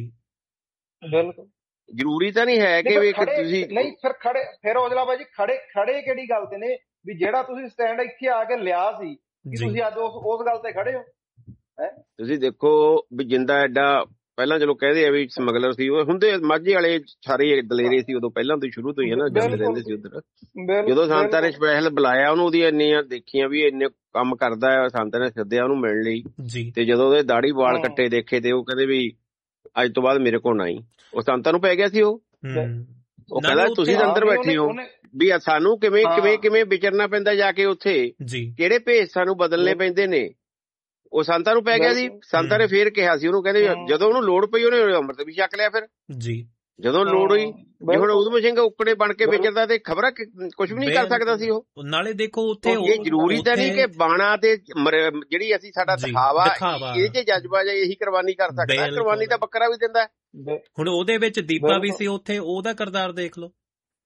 ਜ਼ਰੂਰੀ ਤਾਂ ਨਹੀਂ ਹੈ ਕਿ ਤੁਸੀਂ ਨਹੀਂ ਫਿਰ ਔਜਲਾ ਬਾਈ ਜੀ ਖੜੇ ਕਿਹੜੀ ਗੱਲ ਤੇ ਨੇ ਵੀ ਜਿਹੜਾ ਤੁਸੀਂ ਸਟੈਂਡ ਇੱਥੇ ਆ ਕੇ ਲਿਆ ਸੀ ਕਿ ਤੁਸੀਂ ਅੱਜ ਉਸ ਗੱਲ ਤੇ ਖੜੇ ਹੋ। ਤੁਸੀਂ ਦੇਖੋ ਵੀ ਜਿੰਦਾ ਐਡਾ ਪਹਿਲਾਂ ਚਲੋ ਕਹਿੰਦੇ ਆ ਵੀ ਸਮਗਲਰ ਸੀ, ਉਹ ਹੁੰਦੇ ਮਾਝੇ ਵਾਲੇ ਸਾਰੇ ਦਲੇਰੇ ਸੀ ਉਦੋਂ ਪਹਿਲਾਂ ਤੋਂ ਸ਼ੁਰੂ ਤੋਂ ਹੀ ਹੈ ਨਾ, ਜਾਂਦੇ ਰਹਿੰਦੇ ਸੀ ਉੱਧਰ। ਜਦੋਂ ਸੰਤਾਂ ਨੇ ਸਪੈਸ਼ਲ ਬੁਲਾਇਆ ਉਹਨੂੰ, ਉਹਦੀਆਂ ਇੰਨੀਆਂ ਦੇਖੀਆਂ ਵੀ ਇੰਨੇ ਕੰਮ ਕਰਦਾ ਹੈ, ਸੰਤਾਂ ਨੇ ਸੱਦਿਆ ਉਹਨੂੰ ਮਿਲਣ ਲਈ, ਤੇ ਜਦੋਂ ਉਹਦੇ ਦਾੜੀ ਵਾਲ ਕੱਟੇ ਦੇਖੇ ਤੇ ਉਹ ਕਹਿੰਦੇ ਵੀ ਅੱਜ ਤੋਂ ਬਾਅਦ ਮੇਰੇ ਕੋਲ ਨਾ ਆਈ। ਉਹ ਸੰਤਾਂ ਨੂੰ ਪੈ ਗਿਆ ਸੀ ਉਹ ਕਹਿੰਦਾ ਤੁਸੀਂ ਅੰਦਰ ਬੈਠੇ ਹੋ ਵੀ ਸਾਨੂੰ ਕਿਵੇਂ ਵਿਚਰਨਾ ਪੈਂਦਾ ਜਾ ਕੇ ਉੱਥੇ, ਕਿਹੜੇ ਭੇਸ ਸਾਨੂੰ ਬਦਲਣੇ ਪੈਂਦੇ ਨੇ। ਉਹ ਸੰਤਾਂ ਨੂੰ ਪੈ ਗਿਆ ਸੀ। ਸੰਤਾਂ ਨੇ ਫੇਰ ਕਿਹਾ ਸੀ ਉਹਨੂੰ, ਕਹਿੰਦੇ ਜਦੋਂ ਉਹਨੂੰ ਲੋੜ ਪਈ ਉਹਨੇ ਅੰਮ੍ਰਿਤ ਵੀ ਛਕ ਲਿਆ। ਫਿਰ ਜਦੋਂ ਲੋੜ ਹੋਈ, ਜੇ ਹੁਣ ਉਧਮ ਸਿੰਘ ਉਕੜੇ ਬਣ ਕੇ ਵਿਚਰਦਾ ਤੇ ਖਬਰਾਂ ਕੁਝ ਵੀ ਨਹੀਂ ਕਰ ਸਕਦਾ ਸੀ ਉਹ। ਨਾਲੇ ਦੇਖੋ ਉੱਥੇ ਇਹ ਜ਼ਰੂਰੀ ਤਾਂ ਨਹੀਂ ਕਿ ਬਾਣਾ ਤੇ ਜਿਹੜੀ ਅਸੀਂ ਸਾਡਾ ਦਿਖਾਵਾ ਇਹ ਚ ਜਜ਼ਬਾ ਜਾਂ ਇਹੀ ਕੁਰਬਾਨੀ ਕਰ ਸਕਦਾ। ਕੁਰਬਾਨੀ ਤਾਂ ਬੱਕਰਾ ਵੀ ਦਿੰਦਾ। ਹੁਣ ਉਹਦੇ ਵਿੱਚ ਦੀਪਾ ਵੀ ਸੀ ਉੱਥੇ, ਉਹਦਾ ਕਿਰਦਾਰ ਦੇਖ ਲਓ।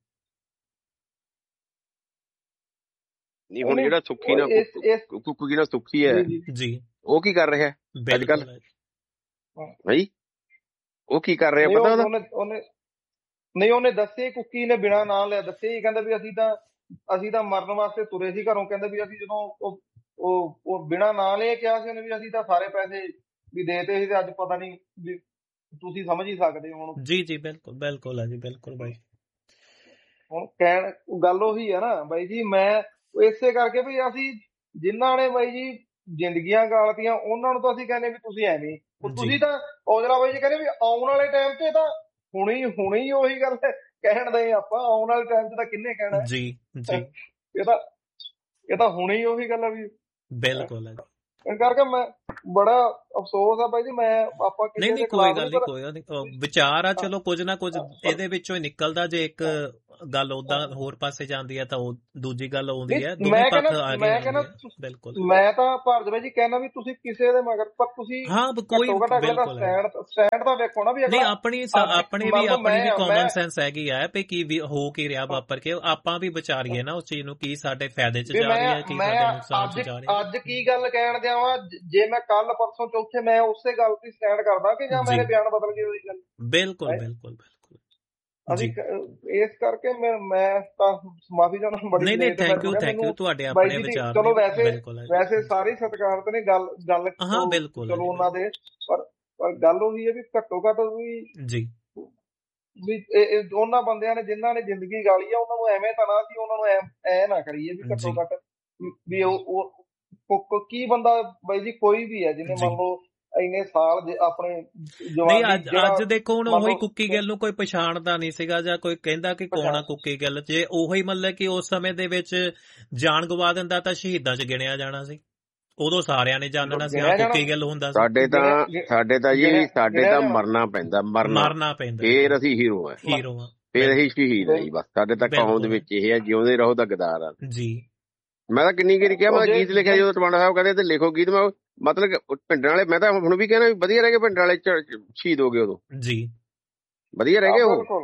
ਨਹੀਂ ਹੁਣ ਜਿਹੜਾ ਸੁੱਖੀ ਨਾਲ ਸੁੱਖੀ ਹੈ ਜੀ, ਉਹ ਕੀ ਕਰ ਰਿਹਾ ਅੱਜ ਕੱਲ ਭਾਈ? ਉਹ ਕੀ ਕਰ ਰਿਹਾ ਪਤਾ ਉਹਨੇ ਦੱਸੇ, ਕੁੱਕੀ ਨੇ ਬਿਨਾਂ ਨਾਂ ਲਿਆ ਦੱਸੇ ਹੀ, ਕਹਿੰਦਾ ਵੀ ਅਸੀਂ ਤਾਂ ਮਰਨ ਵਾਸਤੇ ਤੁਰੇ ਸੀ ਘਰੋਂ। ਕਹਿੰਦੇ ਵੀ ਅਸੀਂ ਜਦੋਂ ਉਹ ਬਿਨਾਂ ਨਾਂ ਲਿਆ ਕਿਹਾ ਸੀ ਉਹਨੇ ਵੀ ਅਸੀਂ ਤਾਂ ਸਾਰੇ ਪੈਸੇ ਵੀ ਦੇਤੇ ਸੀ, ਤੇ ਅੱਜ ਪਤਾ ਨਹੀਂ ਵੀ ਤੁਸੀਂ ਸਮਝ ਹੀ ਸਕਦੇ ਹੋ ਹੁਣ। ਜੀ ਬਿਲਕੁਲ ਹੈ ਜੀ, ਬਿਲਕੁਲ ਬਾਈ। ਹੁਣ ਕਹਿਣ ਗੱਲ ਉਹੀ ਹੈ ਨਾ ਬਾਈ ਜੀ, ਮੈਂ ਇਸੇ ਕਰਕੇ ਵੀ ਅਸੀਂ ਜਿਨ੍ਹਾਂ ਨੇ ਬਾਈ ਜੀ ਜ਼ਿੰਦਗੀਆਂ ਗਾਲਤੀਆਂ ਉਹਨਾਂ ਨੂੰ ਤਾਂ ਅਸੀਂ ਕਹਿੰਦੇ ਵੀ ਤੁਸੀਂ ਐਵੇਂ ਤੁਸੀਂ ਤਾਂ ਔਜਲਾ ਬਾਈ ਜੀ ਕਹਿੰਦੇ ਵੀ ਆਉਣ ਵਾਲੇ ਟਾਈਮ ਤੇ ਤਾਂ ਹੁਣੇ ਉਹੀ ਗੱਲ ਹੈ ਕਹਿਣ ਦੇ ਆਪਾਂ, ਆਉਣ ਵਾਲੇ ਟਾਈਮ 'ਚ ਤਾਂ ਕਿੰਨੇ ਕਹਿਣਾ ਜੀ ਜੀ। ਇਹ ਤਾਂ ਹੁਣੇ ਹੀ ਉਹੀ ਗੱਲ ਆ ਵੀ ਬਿਲਕੁਲ ਹੈ। ਇਸ ਕਰਕੇ ਮੈਂ ਬੜਾ ਅਫਸੋਸ ਆ ਬਾਈ ਜੀ, ਮੈਂ ਆਪਾਂ ਨਹੀਂ ਕੋਈ ਗੱਲ ਨਹੀਂ, ਵਿਚਾਰ ਆ, ਚਲੋ ਕੁਝ ਨਾ ਕੁਝ ਇਹਦੇ ਵਿੱਚੋਂ ਹੀ ਨਿਕਲਦਾ। ਜੇ ਇੱਕ ਗੱਲ ਓਦਾਂ ਹੋਰ ਪਾਸੇ ਜਾਂਦੀ ਹੈ ਤਾਂ ਉਹ ਦੂਜੀ ਗੱਲ ਆਉਂਦੀ ਹੈ। ਦੋਵੇਂ ਪੱਖ ਆ ਗਏ। ਬਿਲਕੁਲ, ਮੈਂ ਤਾਂ ਭਾਰਤ ਬਾਈ ਜੀ ਕਹਿਣਾ ਵੀ ਤੁਸੀਂ ਕਿਸੇ ਦੇ ਮਗਰ, ਪਰ ਤੁਸੀਂ ਕੋਈ ਸਟੈਂਡ ਤਾਂ ਵੇਖੋ ਨਾ ਵੀ ਨਹੀਂ। ਆਪਣੀ ਵੀ ਕਾਮਨ ਸੈਂਸ ਹੈਗੀ ਆ ਵੀ ਕੀ ਹੋ ਕੀ ਰਿਹਾ ਵਾਪਰ ਕੇ, ਆਪਾਂ ਵੀ ਵਿਚਾਰੀਏ ਨਾ ਉਸ ਚੀਜ਼ ਨੂੰ, ਕੀ ਸਾਡੇ ਫਾਇਦੇ 'ਚ ਜਾ ਰਹੀ ਹੈ, ਕੀ ਸਾਡੇ ਨੁਕਸਾਨ 'ਚ ਜਾ ਰਹੀ ਹੈ। ਅੱਜ ਕੀ ਗੱਲ ਕਹਿਣ ਦਿਆਵਾਂ, ਜੇ ਮੈਂ ਕੱਲ ਪਰਸੋਂ ਚੌਥੇ ਮੈਂ ਉਸੇ ਗੱਲ ਤੇ ਸਟੈਂਡ ਕਰਦਾ ਕਿ ਜਾਂ ਮੇਰੇ ਬਿਆਨ ਬਦਲ ਗਏ ਉਹਦੀ ਗੱਲ। ਬਿਲਕੁਲ ਬਿਲਕੁਲ ਬਿਲਕੁਲ। ਅਸੀਂ ਇਸ ਕਰਕੇ ਮੈਂ ਤਾਂ ਮਾਫੀ ਚਾਹੁੰਦਾ ਬੜੀ। ਨਹੀਂ ਥੈਂਕ ਯੂ ਤੁਹਾਡੇ ਆਪਣੇ ਵਿਚਾਰ। ਚਲੋ ਵੈਸੇ ਸਾਰੇ ਸਤਿਕਾਰਤ ਨੇ ਗੱਲ ਹਾਂ ਬਿਲਕੁਲ ਚਲੋ ਉਹਨਾਂ ਦੇ, ਪਰ ਗੱਲ ਉਹੀ ਹੈ ਵੀ ਘੱਟੋ ਘੱਟ ਜੀ ਵੀ ਉਹਨਾਂ ਬੰਦਿਆਂ ਨੇ ਜਿਨ੍ਹਾਂ ਨੇ ਜ਼ਿੰਦਗੀ ਗਾਲੀ ਆ ਉਹਨਾਂ ਨੂੰ ਐਵੇਂ ਤਾਂ ਨਾ, ਉਹਨਾਂ ਨੂੰ ਐ ਨਾ ਕਰੀਏ ਵੀ ਘੱਟੋ ਘੱਟ ਵੀ ਉਹ ਕੀ ਬੰਦਾ ਬਾਈ ਜੀ ਕੋਈ ਵੀ ਹੈ ਜਿਹਨੇ ਮੰਨ ਲਓ ਇੰਨੇ ਸਾਲ ਆਪਣੇ ਨਹੀਂ। ਅੱਜ ਦੇਖੋ ਹੁਣ ਉਹੀ ਕੁੱਕੀ ਗਿੱਲ ਨੂੰ ਕੋਈ ਪਛਾਣਦਾ ਨਹੀਂ ਸੀਗਾ, ਜਾਂ ਕੋਈ ਕਹਿੰਦਾ ਕਿ ਕੌਣ ਆ ਕੁੱਕੀ ਗਿੱਲ। ਜੇ ਉਹੀ ਮਤਲਬ ਕਿ ਉਸ ਸਮੇਂ ਦੇ ਵਿੱਚ ਜਾਨ ਗਵਾ ਦਿੰਦਾ ਤਾਂ ਸ਼ਹੀਦਾਂ 'ਚ ਗਿਣਿਆ ਜਾਣਾ ਸੀ, ਉਦੋਂ ਸਾਰਿਆਂ ਨੇ ਜਾਣਨਾ ਸੀ ਹਾਂ ਕੁੱਕੀ ਗਿੱਲ ਹੁੰਦਾ ਸੀ। ਸਾਡੇ ਤਾਂ ਮਰਨਾ ਪੈਂਦਾ, ਮਰਨਾ ਪੈਂਦਾ, ਫੇਰ ਅਸੀਂ ਹੀਰੋ ਆ, ਫੇਰ ਅਸੀਂ ਸ਼ਹੀਦ ਆ ਜੀ। ਬਸ ਸਾਡੇ ਤਾਂ ਕੌਮ ਦੇ ਵਿੱਚ ਇਹ ਆ, ਜਿਉਂਦੇ ਰਹੋ ਤਾਂ ਗਦਾਰ ਆ ਜੀ। ਮੈਂ ਤਾਂ ਕਿੰਨੀ ਵਾਰੀ ਕਿਹਾ, ਮੈਂ ਗੀਤ ਲਿਖਿਆ ਜਦੋਂ ਟਵਾਣਾ ਸਾਹਿਬ ਕਹਿੰਦੇ ਤੇ ਲਿਖੋ ਗੀਤ, ਮੈਂ ਮਤਲਬ ਪਿੰਡਾਂ ਵਾਲੇ, ਮੈਂ ਤਾਂ ਹੁਣ ਵੀ ਕਹਿਣਾ ਵਧੀਆ ਰਹਿ ਗਏ ਪਿੰਡਾਂ ਵਾਲੇ ਸ਼ਹੀਦ ਹੋ ਗਏ ਉਦੋਂ ਜੀ, ਵਧੀਆ ਰਹਿ ਗਏ ਉਹ।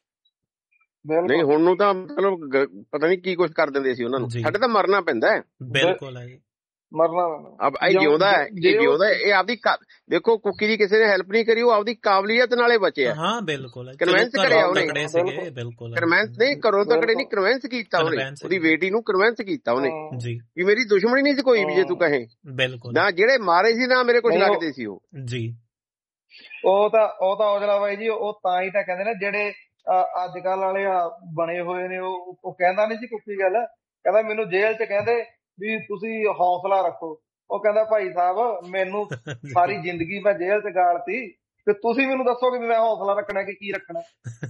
ਨਹੀਂ ਹੁਣ ਨੂੰ ਤਾਂ ਮਤਲਬ ਪਤਾ ਨੀ ਕੀ ਕੁਛ ਕਰ ਦਿੰਦੇ ਸੀ ਉਹਨਾਂ ਨੂੰ। ਸਾਡੇ ਤਾਂ ਮਰਨਾ ਪੈਂਦਾ। ਬਿਲਕੁਲ ਹੈ, ਮਰਨਾ ਇਹ ਜਿਉਂਦਾ ਹੈ, ਇਹ ਆਪਦੀ ਦੇਖੋ ਕੁੱਕੀ ਦੀ ਕਿਸੇ ਨੇ ਹੈਲਪ ਨਹੀਂ ਕਰੀ, ਉਹ ਆਪਦੀ ਕਾਬਲੀਅਤ ਨਾਲੇ ਬਚਿਆ। ਹਾਂ ਬਿਲਕੁਲ, ਕਨਵਿੰਸ ਕਰਿਆ ਉਹਨੇ, ਬਿਲਕੁਲ ਕਨਵਿੰਸ ਨਹੀਂ ਘਰੋਂ ਤਕੜੇ ਨਹੀਂ, ਕਨਵਿੰਸ ਕੀਤਾ ਉਹਨੇ, ਉਹਦੀ ਬੇਟੀ ਨੂੰ ਕਨਵਿੰਸ ਕੀਤਾ ਉਹਨੇ ਵੀ ਮੇਰੀ ਦੁਸ਼ਮਣੀ ਨਹੀਂ ਸੀ ਕੋਈ ਵੀ, ਜੇ ਤੂੰ ਕਹੇ ਨਾ ਜਿਹੜੇ ਮਾਰੇ ਸੀ ਨਾ ਮੇਰੇ ਕੁਛ ਲੱਗਦੇ ਸੀ ਉਹ ਜੀ। ਉਹ ਤਾਂ ਔਜਲਾ ਬਾਈ ਜੀ, ਉਹ ਤਾਂ ਹੀ ਤਾਂ ਕਹਿੰਦੇ ਨੇ ਜਿਹੜੇ ਅੱਜ ਕੱਲ ਵਾਲੇ ਬਣੇ ਹੋਏ ਨੇ, ਉਹ ਕਹਿੰਦਾ ਨਹੀਂ ਸੀ ਕੁੱਕੀ ਗੱਲ, ਕਹਿੰਦਾ ਮੈਨੂੰ ਜੇਲ੍ਹ 'ਚ ਕਹਿੰਦੇ ਵੀ ਤੁਸੀਂ ਹੌਸਲਾ ਰੱਖੋ। ਉਹ ਕਹਿੰਦਾ ਭਾਈ ਸਾਹਿਬ ਮੈਨੂੰ ਸਾਰੀ ਜ਼ਿੰਦਗੀ ਮੈਂ ਜੇਲ੍ਹ 'ਚ ਗਾਲਤੀ, ਤੇ ਤੁਸੀਂ ਮੈਨੂੰ ਦੱਸੋ ਕਿ ਮੈਂ ਹੌਸਲਾ ਰੱਖਣਾ ਕਿ ਕੀ ਰੱਖਣਾ।